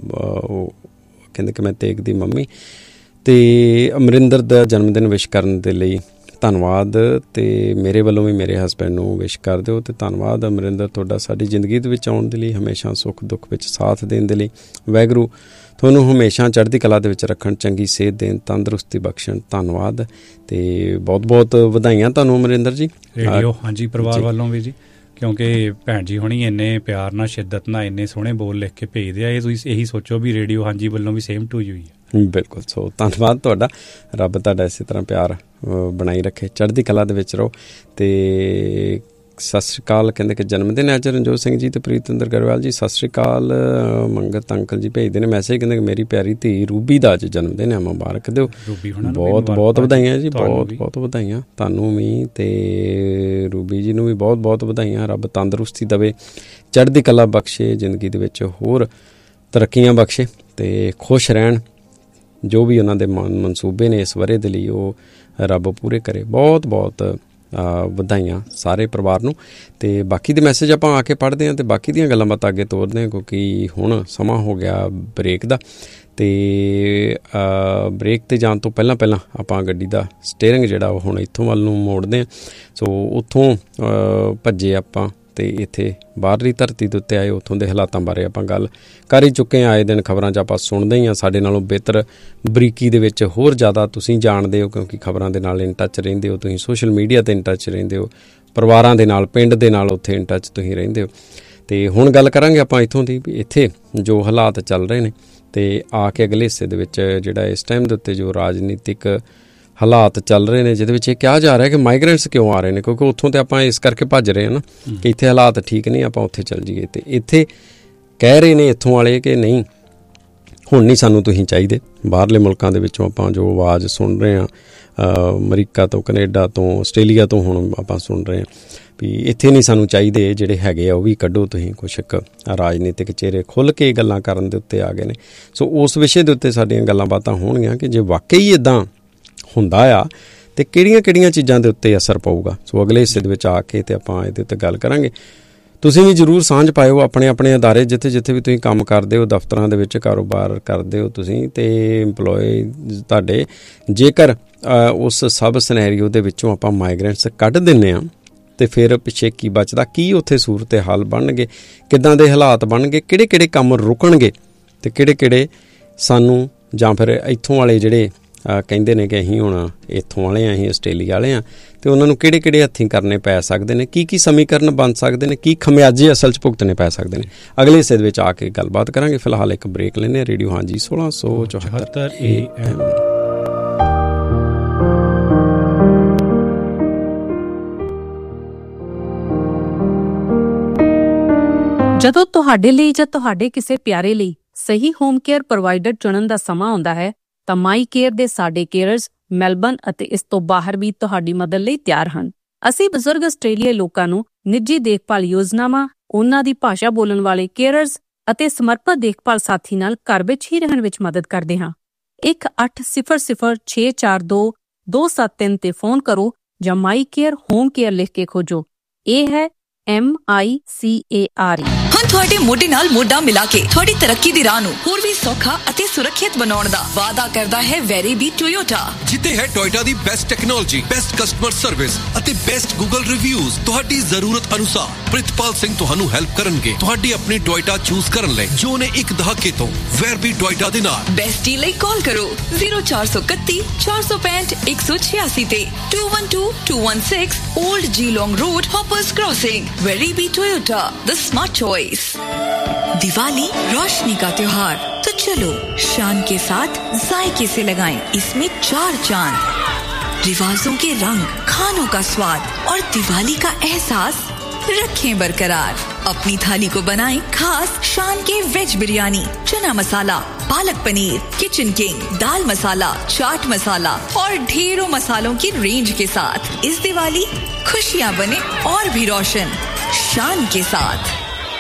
ਕਹਿੰਦੇ ਕਿ ਮੈਂ ਤੇਗ ਦੀ ਮੰਮੀ ਅਤੇ ਅਮਰਿੰਦਰ ਦਾ ਜਨਮ ਦਿਨ ਵਿਸ਼ ਕਰਨ ਦੇ ਲਈ ਧੰਨਵਾਦ, ਅਤੇ ਮੇਰੇ ਵੱਲੋਂ ਵੀ ਮੇਰੇ ਹਸਬੈਂਡ ਨੂੰ ਵਿਸ਼ ਕਰ ਦਿਓ। ਅਤੇ ਧੰਨਵਾਦ ਅਮਰਿੰਦਰ ਤੁਹਾਡਾ ਸਾਡੀ ਜ਼ਿੰਦਗੀ ਦੇ ਵਿੱਚ ਆਉਣ ਦੇ ਲਈ, ਹਮੇਸ਼ਾ ਸੁੱਖ ਦੁੱਖ ਵਿੱਚ ਸਾਥ ਦੇਣ ਦੇ ਲਈ। ਵਾਹਿਗੁਰੂ ਤੁਹਾਨੂੰ ਹਮੇਸ਼ਾ ਚੜ੍ਹਦੀ ਕਲਾ ਦੇ ਵਿੱਚ ਰੱਖਣ, ਚੰਗੀ ਸਿਹਤ ਦੇਣ, ਤੰਦਰੁਸਤੀ ਬਖਸ਼ਣ। ਧੰਨਵਾਦ ਅਤੇ ਬਹੁਤ ਬਹੁਤ ਵਧਾਈਆਂ ਤੁਹਾਨੂੰ ਅਮਰਿੰਦਰ ਜੀ। ਰੇਡੀਓ ਹਾਂਜੀ ਪਰਿਵਾਰ ਵੱਲੋਂ ਵੀ ਜੀ, ਕਿਉਂਕਿ ਭੈਣ ਜੀ ਹੁਣੀ ਇੰਨੇ ਪਿਆਰ ਨਾਲ, ਸ਼ਿੱਦਤ ਨਾਲ ਇੰਨੇ ਸੋਹਣੇ ਬੋਲ ਲਿਖ ਕੇ ਭੇਜਦੇ ਆ। ਇਹ ਤੁਸੀਂ ਇਹੀ ਸੋਚੋ ਵੀ ਰੇਡੀਓ ਹਾਂਜੀ ਵੱਲੋਂ ਵੀ ਸੇਮ ਟੂ ਯੂ ਹੀ ਹੈ। ਬਿਲਕੁਲ। ਸੋ ਧੰਨਵਾਦ ਤੁਹਾਡਾ, ਰੱਬ ਤੁਹਾਡਾ ਇਸੇ ਤਰ੍ਹਾਂ ਪਿਆਰ ਬਣਾਈ ਰੱਖੇ, ਚੜ੍ਹਦੀ ਕਲਾ ਦੇ ਵਿੱਚ ਰਹੋ। ਅਤੇ ਸਤਿ ਸ਼੍ਰੀ ਅਕਾਲ ਕਹਿੰਦੇ ਕਿ ਜਨਮ ਦਿਨ ਅੱਜ ਰਣਜੋਤ ਸਿੰਘ ਜੀ ਅਤੇ ਪ੍ਰੀਤਿੰਦਰ ਗਰੇਵਾਲ ਜੀ। ਸਤਿ ਸ਼੍ਰੀ ਅਕਾਲ ਮੰਗਤ ਅੰਕਲ ਜੀ ਭੇਜਦੇ ਨੇ ਮੈਸੇਜ, ਕਹਿੰਦੇ ਕਿ ਮੇਰੀ ਪਿਆਰੀ ਧੀ ਰੂਬੀ ਦਾ ਅੱਜ ਜਨਮ ਦਿਨ ਹੈ, ਮੁਬਾਰਕ ਦਿਓ। ਬਹੁਤ ਬਹੁਤ ਵਧਾਈਆਂ ਜੀ, ਬਹੁਤ ਬਹੁਤ ਵਧਾਈਆਂ ਤੁਹਾਨੂੰ ਵੀ, ਅਤੇ ਰੂਬੀ ਜੀ ਨੂੰ ਵੀ ਬਹੁਤ ਬਹੁਤ ਵਧਾਈਆਂ। ਰੱਬ ਤੰਦਰੁਸਤੀ ਦੇਵੇ, ਚੜ੍ਹਦੀ ਕਲਾ ਬਖਸ਼ੇ, ਜ਼ਿੰਦਗੀ ਦੇ ਵਿੱਚ ਹੋਰ ਤਰੱਕੀਆਂ ਬਖਸ਼ੇ ਅਤੇ ਖੁਸ਼ ਰਹਿਣ। ਜੋ ਵੀ ਉਹਨਾਂ ਦੇ ਮਨ ਮਨਸੂਬੇ ਨੇ ਇਸ ਵਰ੍ਹੇ ਦੇ ਲਈ ਉਹ ਰੱਬ ਪੂਰੇ ਕਰੇ। ਬਹੁਤ ਬਹੁਤ ਵਧਾਈਆਂ ਸਾਰੇ ਪਰਿਵਾਰ ਨੂੰ। ਅਤੇ ਬਾਕੀ ਦੇ ਮੈਸੇਜ ਆਪਾਂ ਆ ਕੇ ਪੜ੍ਹਦੇ ਹਾਂ ਅਤੇ ਬਾਕੀ ਦੀਆਂ ਗੱਲਾਂ ਬਾਤਾਂ ਅੱਗੇ ਤੋਰਦੇ ਹਾਂ, ਕਿਉਂਕਿ ਹੁਣ ਸਮਾਂ ਹੋ ਗਿਆ ਬ੍ਰੇਕ ਦਾ। ਅਤੇ ਬ੍ਰੇਕ 'ਤੇ ਜਾਣ ਤੋਂ ਪਹਿਲਾਂ ਪਹਿਲਾਂ ਆਪਾਂ ਗੱਡੀ ਦਾ ਸਟੀਅਰਿੰਗ ਜਿਹੜਾ ਉਹ ਹੁਣ ਇੱਥੋਂ ਵੱਲ ਨੂੰ ਮੋੜਦੇ ਹਾਂ। ਸੋ ਉੱਥੋਂ ਭੱਜੇ ਆਪਾਂ ਤੇ ਇੱਥੇ ਬਾਹਰਲੀ ਧਰਤੀ ਦੇ ਉੱਤੇ ਆਏ, ਉੱਥੋਂ ਦੇ ਹਾਲਾਤਾਂ ਬਾਰੇ ਆਪਾਂ ਗੱਲ ਕਰ ਹੀ ਚੁੱਕੇ ਹਾਂ। ਆਏ ਦਿਨ ਖਬਰਾਂ 'ਚ ਆਪਾਂ ਸੁਣਦੇ ਹੀ ਹਾਂ। ਸਾਡੇ ਨਾਲੋਂ ਬਿਹਤਰ ਬਰੀਕੀ ਦੇ ਵਿੱਚ ਹੋਰ ਜ਼ਿਆਦਾ ਤੁਸੀਂ ਜਾਣਦੇ ਹੋ, ਕਿਉਂਕਿ ਖਬਰਾਂ ਦੇ ਨਾਲ ਇਨ ਟੱਚ ਰਹਿੰਦੇ ਹੋ, ਤੁਸੀਂ ਸੋਸ਼ਲ ਮੀਡੀਆ 'ਤੇ ਇਨ ਟੱਚ ਰਹਿੰਦੇ ਹੋ, ਪਰਿਵਾਰਾਂ ਦੇ ਨਾਲ, ਪਿੰਡ ਦੇ ਨਾਲ ਉੱਥੇ ਇਨ ਟੱਚ ਤੁਸੀਂ ਰਹਿੰਦੇ ਹੋ। ਅਤੇ ਹੁਣ ਗੱਲ ਕਰਾਂਗੇ ਆਪਾਂ ਇੱਥੋਂ ਦੀ ਵੀ ਇੱਥੇ ਜੋ ਹਾਲਾਤ ਚੱਲ ਰਹੇ ਨੇ, ਅਤੇ ਆ ਕੇ ਅਗਲੇ ਹਿੱਸੇ ਦੇ ਵਿੱਚ ਜਿਹੜਾ ਇਸ ਟਾਈਮ ਦੇ ਉੱਤੇ ਜੋ ਰਾਜਨੀਤਿਕ ਹਾਲਾਤ ਚੱਲ ਰਹੇ ਨੇ, ਜਿਹਦੇ ਵਿੱਚ ਇਹ ਕਿਹਾ ਜਾ ਰਿਹਾ ਕਿ ਮਾਈਗਰੈਂਟਸ ਕਿਉਂ ਆ ਰਹੇ ਨੇ, ਕਿਉਂਕਿ ਉੱਥੋਂ ਤਾਂ ਆਪਾਂ ਇਸ ਕਰਕੇ ਭੱਜ ਰਹੇ ਹਾਂ ਨਾ ਕਿ ਇੱਥੇ ਹਾਲਾਤ ਠੀਕ ਨਹੀਂ, ਆਪਾਂ ਉੱਥੇ ਚੱਲ ਜਾਈਏ। ਅਤੇ ਇੱਥੇ ਕਹਿ ਰਹੇ ਨੇ ਇੱਥੋਂ ਵਾਲੇ ਕਿ ਨਹੀਂ, ਹੁਣ ਨਹੀਂ ਸਾਨੂੰ ਤੁਸੀਂ ਚਾਹੀਦੇ। ਬਾਹਰਲੇ ਮੁਲਕਾਂ ਦੇ ਵਿੱਚੋਂ ਆਪਾਂ ਜੋ ਆਵਾਜ਼ ਸੁਣ ਰਹੇ ਹਾਂ, ਅਮਰੀਕਾ ਤੋਂ, ਕੈਨੇਡਾ ਤੋਂ, ਆਸਟ੍ਰੇਲੀਆ ਤੋਂ ਹੁਣ ਆਪਾਂ ਸੁਣ ਰਹੇ ਹਾਂ ਵੀ ਇੱਥੇ ਨਹੀਂ ਸਾਨੂੰ ਚਾਹੀਦੇ, ਜਿਹੜੇ ਹੈਗੇ ਆ ਉਹ ਵੀ ਕੱਢੋ ਤੁਸੀਂ। ਕੁਛ ਇੱਕ ਰਾਜਨੀਤਿਕ ਚਿਹਰੇ ਖੁੱਲ੍ਹ ਕੇ ਗੱਲਾਂ ਕਰਨ ਦੇ ਉੱਤੇ ਆ ਗਏ ਨੇ। ਸੋ ਉਸ ਵਿਸ਼ੇ ਦੇ ਉੱਤੇ ਸਾਡੀਆਂ ਗੱਲਾਂ ਬਾਤਾਂ ਹੋਣਗੀਆਂ ਕਿ ਜੇ ਵਾਕਈ ਇੱਦਾਂ ਹੁੰਦਾ ਆ ਅਤੇ ਕਿਹੜੀਆਂ ਕਿਹੜੀਆਂ ਚੀਜ਼ਾਂ ਦੇ ਉੱਤੇ ਅਸਰ ਪਊਗਾ। ਸੋ ਅਗਲੇ ਹਿੱਸੇ ਦੇ ਵਿੱਚ ਆ ਕੇ ਅਤੇ ਆਪਾਂ ਇਹਦੇ ਉੱਤੇ ਗੱਲ ਕਰਾਂਗੇ। ਤੁਸੀਂ ਵੀ ਜ਼ਰੂਰ ਸਾਂਝ ਪਾਇਓ ਆਪਣੇ ਆਪਣੇ ਅਦਾਰੇ, ਜਿੱਥੇ ਜਿੱਥੇ ਵੀ ਤੁਸੀਂ ਕੰਮ ਕਰਦੇ ਹੋ, ਦਫ਼ਤਰਾਂ ਦੇ ਵਿੱਚ ਕਾਰੋਬਾਰ ਕਰਦੇ ਹੋ ਤੁਸੀਂ, ਅਤੇ ਇੰਪਲੋਏ ਤੁਹਾਡੇ, ਜੇਕਰ ਉਸ ਸਬ ਸਿਨੈਰੀਓ ਦੇ ਵਿੱਚੋਂ ਆਪਾਂ ਮਾਈਗਰੈਂਟਸ ਕੱਢ ਦਿੰਦੇ ਹਾਂ ਅਤੇ ਫਿਰ ਪਿੱਛੇ ਕੀ ਬਚਦਾ, ਕੀ ਉੱਥੇ ਸੂਰਤ ਹਾਲ ਬਣਨਗੇ, ਕਿੱਦਾਂ ਦੇ ਹਾਲਾਤ ਬਣਨਗੇ, ਕਿਹੜੇ ਕਿਹੜੇ ਕੰਮ ਰੁਕਣਗੇ ਅਤੇ ਕਿਹੜੇ ਕਿਹੜੇ ਸਾਨੂੰ, ਜਾਂ ਫਿਰ ਇੱਥੋਂ ਵਾਲੇ ਜਿਹੜੇ ਕਹਿੰਦੇ ਨੇ ਕਿ ਅਸੀਂ ਹੁਣ ਇੱਥੋਂ ਵਾਲੇ ਹਾਂ, ਅਸੀਂ ਆਸਟ੍ਰੇਲੀਆ ਵਾਲੇ ਹਾਂ, ਅਤੇ ਉਹਨਾਂ ਨੂੰ ਕਿਹੜੇ ਕਿਹੜੇ ਹੱਥੀਂ ਕਰਨੇ ਪੈ ਸਕਦੇ ਨੇ, ਕੀ ਕੀ ਸਮੀਕਰਨ ਬਣ ਸਕਦੇ ਨੇ, ਕੀ ਖਮਿਆਜੇ ਅਸਲ 'ਚ ਭੁਗਤਣੇ ਪੈ ਸਕਦੇ ਨੇ। ਅਗਲੇ ਹਿੱਸੇ ਦੇ ਵਿੱਚ ਆ ਕੇ ਗੱਲਬਾਤ ਕਰਾਂਗੇ। ਫਿਲਹਾਲ ਇੱਕ ਬ੍ਰੇਕ ਲੈਂਦੇ ਹਾਂ। ਰੇਡੀਓ ਹਾਂਜੀ ਸੋਲਾਂ ਸੌ ਚੁਹੱਤਰ ਏ ਐਮ। ਜਦੋਂ ਤੁਹਾਡੇ ਲਈ ਜਾਂ ਤੁਹਾਡੇ ਕਿਸੇ ਪਿਆਰੇ ਲਈ ਸਹੀ ਹੋਮ ਕੇਅਰ ਪ੍ਰੋਵਾਈਡਰ ਚੁਣਨ ਦਾ ਸਮਾਂ ਆਉਂਦਾ ਹੈ ਤਾਂ ਮਾਈ ਕੇਅਰ ਦੇ ਸਾਡੇ ਕੇਅਰਜ਼ ਮੈਲਬਨ ਅਤੇ ਇਸ ਤੋਂ ਬਾਹਰ ਵੀ ਤੁਹਾਡੀ ਮਦਦ ਲਈ ਤਿਆਰ ਹਨ। ਅਸੀਂ ਬਜ਼ੁਰਗ ਆਸਟ੍ਰੇਲੀਆਈ ਲੋਕਾਂ ਨੂੰ ਨਿੱਜੀ ਦੇਖਭਾਲ ਯੋਜਨਾਵਾਂ, ਉਹਨਾਂ ਦੀ ਭਾਸ਼ਾ ਬੋਲਣ ਵਾਲੇ ਕੇਅਰਜ਼ ਅਤੇ ਸਮਰਪਿਤ ਦੇਖਭਾਲ ਸਾਥੀ ਨਾਲ ਘਰ ਵਿੱਚ ਹੀ ਰਹਿਣ ਵਿੱਚ ਮਦਦ ਕਰਦੇ ਹਾਂ। ਇੱਕ ਅੱਠ ਸਿਫਰ ਸਿਫਰ ਛੇ ਚਾਰ ਦੋ ਦੋ ਸੱਤ ਤਿੰਨ ਤੇ ਫੋਨ ਕਰੋ ਜਾਂ ਮਾਈ ਕੇਅਰ ਹੋਮ ਕੇਅਰ ਲਿਖ ਕੇ ਖੋਜੋ। ਇਹ ਹੈ M I C A R E. ਹੁਣ ਤੁਹਾਡੇ ਮੋਢੇ ਨਾਲ ਮੋਢਾ ਮਿਲਾ ਕੇ ਤੁਹਾਡੀ ਤਰੱਕੀ ਦੀ ਰਾਹ ਨੂੰ ਹੋਰ ਵੀ ਸੌਖਾ ਅਤੇ ਸੁਰੱਖਿਅਤ ਬਣਾਉਣ ਦਾ ਵਾਅਦਾ ਕਰਦਾ ਹੈ ਵੈਰੀਬੀ ਟੋਯੋਟਾ, ਜਿੱਥੇ ਹੈ ਟੋਯੋਟਾ ਦੀ best technology, best customer service ਅਤੇ ਬੈਸਟ ਗੂਗਲ ਰਿਵਿਊਜ਼। ਤੁਹਾਡੀ ਜ਼ਰੂਰਤ ਅਨੁਸਾਰ ਪ੍ਰਿਤਪਾਲ ਸਿੰਘ ਤੁਹਾਨੂੰ ਹੈਲਪ ਕਰਨਗੇ ਤੁਹਾਡੀ ਆਪਣੀ ਟੋਯੋਟਾ ਚੂਜ਼ ਕਰਨ ਲਈ, ਜੋ ਨੇ ਇੱਕ ਦਹਾਕੇ ਤੋਂ ਵੈਰਬੀ ਟੋਯੋਟਾ ਦੇ ਨਾਲ। ਬੈਸਟੀ ਲਈ ਕਾਲ ਕਰੋ ਜ਼ੀਰੋ ਚਾਰ ਸੌ ਇਕੱਤੀ ਚਾਰ ਸੌ ਪੈਂਹਠ ਇੱਕ ਸੌ ਛਿਆਸੀ ਤੇ to one two to one six old ਜੀ ਲੌਂਗ road, ਹੌਪਰਸ ਕ੍ਰॉसिंग। वैरीबी Toyota, the smart choice. Diwali रोशनी का त्योहार, तो चलो शान के साथ जायके से लगाएं इसमें चार चांद। रिवाजों के रंग, खानों का स्वाद और दिवाली का एहसास रखें बरकरार। अपनी थाली को बनाएं खास शान के वेज बिरयानी, चना मसाला, पालक पनीर, किचन किंग, दाल मसाला, चाट मसाला और ढेरों मसालों की रेंज के साथ। इस दिवाली खुशियां बने और भी रोशन शान के साथ।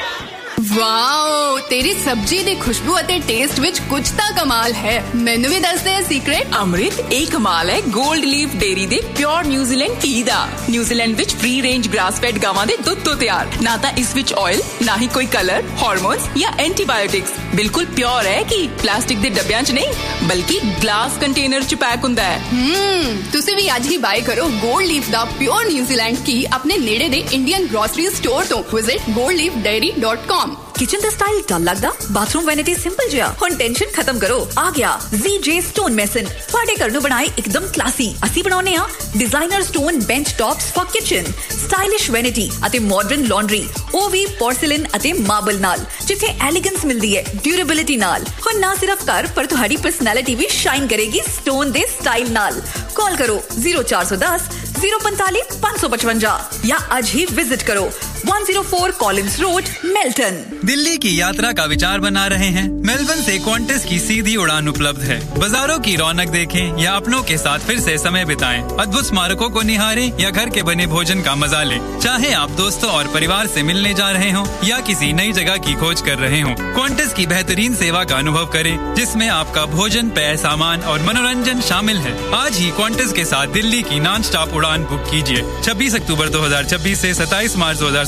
ਵਾਓ, ਤੇਰੀ ਸਬਜ਼ੀ ਦੀ ਖੁਸ਼ਬੂ ਅਤੇ ਟੇਸਟ ਵਿੱਚ ਕੁਝ ਤਾਂ ਕਮਾਲ ਹੈ। ਮੈਨੂੰ ਵੀ ਦੱਸ ਦੇ ਸੀਕ੍ਰੇਟ। ਅੰਮ੍ਰਿਤ, ਇਹ ਕਮਾਲ ਹੈ 골ਡ ਲੀਫ ਡੇਅਰੀ ਦੇ ਪਿਓਰ ਨਿਊਜ਼ੀਲੈਂਡ ਘੀ ਦਾ। ਨਿਊਜ਼ੀਲੈਂਡ ਵਿੱਚ ਫ੍ਰੀ ਰੇਂਜ ਗ੍ਰਾਸ ਫੈਡ ਗਾਵਾਂ ਦੇ ਦੁੱਧ ਤੋਂ ਤਿਆਰ। ਨਾ ਤਾਂ ਇਸ ਵਿੱਚ ਆਇਲ, ਨਾ ਹੀ ਕੋਈ ਕਲਰ, ਹਾਰਮੋਨਸ ਜਾਂ ਐਂਟੀਬਾਇਓਟਿਕਸ। ਬਿਲਕੁਲ ਪਿਓਰ ਹੈ ਕਿ ਪਲਾਸਟਿਕ ਦੇ ਡੱਬਿਆਂ 'ਚ ਨਹੀਂ, ਬਲਕਿ ਗਲਾਸ ਕੰਟੇਨਰ 'ਚ ਪੈਕ ਹੁੰਦਾ ਹੈ। ਹਮ ਤੁਸੀਂ ਵੀ ਅੱਜ ਹੀ ਬਾਏ ਕਰੋ 골ਡ ਲੀਫ ਦਾ ਪਿਓਰ ਨਿਊਜ਼ੀਲੈਂਡ ਘੀ ਆਪਣੇ ਨੇੜੇ ਦੇ ਇੰਡੀਅਨ ਗ੍ਰੋਸਰੀ ਸਟੋਰ ਤੋਂ। Visit gold leaf dairy dot com. Kitchen का स्टाइल डल लगदा, बाथरूम वैनिटी सिंपल जिहा। हुण टेंशन खत्म करो, आ गया जी जे स्टोन मेसन। तुहाडे घर नूं बनाए एकदम क्लासी। असीं बनाउने आ designer stone bench tops for kitchen, stylish vanity अते मॉडर्न लॉन्ड्री, ओ भी पोर्सिलेन अते मार्बल नाल, जिथे एलिगेंस मिलदी है ड्यूरेबिलिटी नाल। हुण ना सिर्फ घर पर तुहाडी पर्सनैलिटी भी शाइन करेगी स्टोन दे स्टाइल नाल। कॉल करो जीरो चार सौ दस जीरो पैंतालीस पाँच सौ पचवंजा या आज ही विजिट करो one zero four Collins road, मेल्टन। दिल्ली की यात्रा का विचार बना रहे हैं? मेलबर्न से क्वांटस की सीधी उड़ान उपलब्ध है। बाजारों की रौनक देखें या अपनों के साथ फिर से समय बिताएं, अद्भुत स्मारकों को निहारें या घर के बने भोजन का मजा लें। चाहे आप दोस्तों और परिवार से मिलने जा रहे हों या किसी नई जगह की खोज कर रहे हों, क्वांटस की बेहतरीन सेवा का अनुभव करें, जिसमें आपका भोजन, पेय, सामान और मनोरंजन शामिल है। आज ही क्वांटस के साथ दिल्ली की नॉन स्टॉप उड़ान बुक कीजिए। छब्बीस अक्टूबर दो हजार छब्बीस से सत्ताईस मार्च दो हजार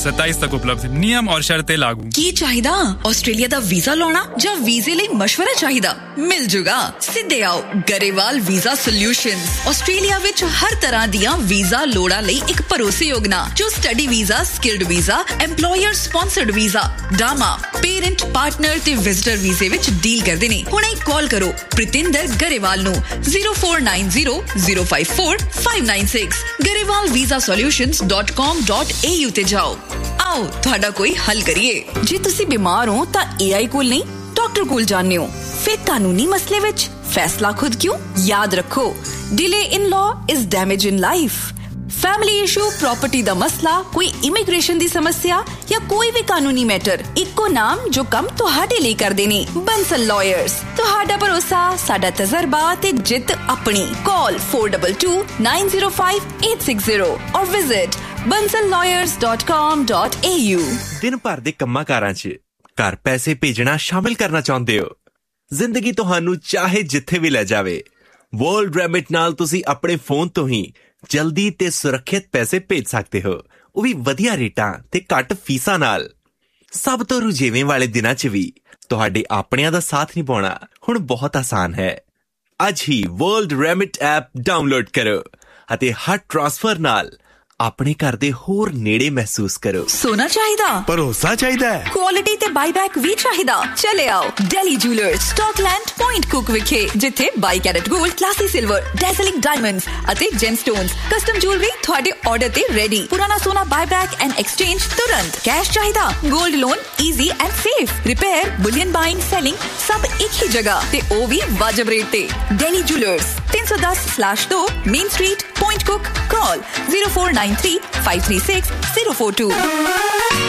सत्ताईस तक उपलब्ध। नियम और शर्तें लागू। की चाहिदा ऑस्ट्रेलिया दा वीजा लाना या वीजे लिए मशवरा चाहिदा? मिल जुगा। सीधे आओ गरेवाल वीजा सॉल्यूशंस। ऑस्ट्रेलिया विच हर तरह दियां वीजा लोड़ा लई एक भरोसेयोग ना जो study visa, skilled visa, employer sponsored visa, डामा, parent, partner ते विजिटर वीजे विच डील करदे ने। हुणे कॉल करो प्रितिंदर गरेवाल नु zero four nine zero zero five four five nine six Grewal visa solutions dot com dot A you ते जाओ। आओ ਤੁਹਾਡਾ ਕੋਈ ਹੱਲ ਕਰੀਏ। ਜੇ ਤੁਸੀਂ ਬਿਮਾਰ ਹੋ ਤਾਂ A I ਕੋਲ ਨਹੀਂ ਡਾਕਟਰ ਕੋਲ ਜਾਣਿਓ। ਫਿਰ ਕਾਨੂੰਨੀ ਮਸਲੇ ਵਿੱਚ ਫੈਸਲਾ ਖੁਦ ਕਿਉਂ? ਯਾਦ ਰੱਖੋ, delay in law is damage in life. Family issue, property दा मसला, कोई इमिग्रेशन दी समस्या या कोई भी कानूनी मैटर, इक्को नाम जो कम तुहाडे लिए कर देने। बंसल लॉयर्स, तुहाडा भरोसा, साडा तजर्बा ते जित अपनी। Call four two two nine zero five eight six zero और visit bansal lawyers dot com dot a u। दिन भर दे ਕੰਮਾਂ ਕਾਰਾਂ 'ਚ ਘਰ ਪੈਸੇ ਭੇਜਣਾ ਸ਼ਾਮਿਲ ਕਰਨਾ ਚਾਹੁੰਦੇ ਹੋ? ਜ਼ਿੰਦਗੀ ਤੁਹਾਨੂੰ ਚਾਹੇ ਜਿੱਥੇ ਵੀ ਲੈ ਜਾਵੇ। ਵਰਲਡ ਰੈਮਿਟ ਨਾਲ ਤੁਸੀਂ ਆਪਣੇ ਫੋਨ ਤੋਂ ਹੀ ਜਲਦੀ ਤੇ ਸੁਰੱਖਿਅਤ ਪੈਸੇ ਭੇਜ ਸਕਦੇ ਹੋ, ਉਹ ਵੀ ਵਧੀਆ ਰੇਟਾਂ ਤੇ ਘੱਟ ਫੀਸਾਂ ਨਾਲ। ਸਭ ਤੋਂ ਰੁਝੇਵੇਂ ਵਾਲੇ ਦਿਨਾਂ 'ਚ ਵੀ ਤੁਹਾਡੇ ਆਪਣਿਆਂ ਦਾ ਸਾਥ ਨਿਭਾਉਣਾ ਹੁਣ ਬਹੁਤ ਆਸਾਨ ਹੈ। ਅੱਜ ਹੀ ਵਰਲਡ ਰੈਮਿਟ ਐਪ ਡਾਊਨਲੋਡ ਕਰੋ ਅਤੇ ਹਰ ਟ੍ਰਾਂਸਫਰ ਨਾਲ ਆਪਣੇ ਘਰ ਦੇ ਹੋਰ ਨੇੜੇ ਮਹਿਸੂਸ ਕਰੋ। ਸੋਨਾ ਚਾਹੀਦਾ, ਭਰੋਸਾ ਚਾਹੀਦਾ, ਕੁਆਲਿਟੀ ਤੇ ਬਾਈਬੈਕ ਵੀ ਚਾਹੀਦਾ। ਚਲੇ ਆਓ ਡੈਲੀ ਜੂਲਰਸ, ਸਟਾਕਲੈਂਡ, ਪੁਆਇੰਟ ਕੁਕ ਵਿਖੇ, ਜਿੱਥੇ ਬਾਈ ਕੈਰਟ 골ਡ, ਕਲਾਸੀ ਸਿਲਵਰ, ਡੈਜ਼ਲਿੰਗ ਡਾਇਮੰਡਸ ਅਤੇ ਜੈਮਸਟੋਨਸ, ਕਸਟਮ ਜੁਐਲਰੀ ਤੁਹਾਡੇ ਆਰਡਰ ਤੇ ਰੈਡੀ। ਪੁਰਾਣਾ ਸੋਨਾ ਬਾਈਬੈਕ ਐਂਡ ਐਕਸਚੇਂਜ ਤੁਰੰਤ। ਕੈਸ਼ ਚਾਹੀਦਾ, 골ਡ loan easy and safe. Repair, bullion buying, selling ਸਭ ਇੱਕ ਹੀ ਜਗ੍ਹਾ ਤੇ ਉਹ ਵੀ ਵਾਜਬ ਰੇਟ ਤੇ। ਡੈਲੀ ਜੂਲਰਸ तीन सौ दस स्लैश दो main street, point cook. Call zero four nine three five three six zero four two।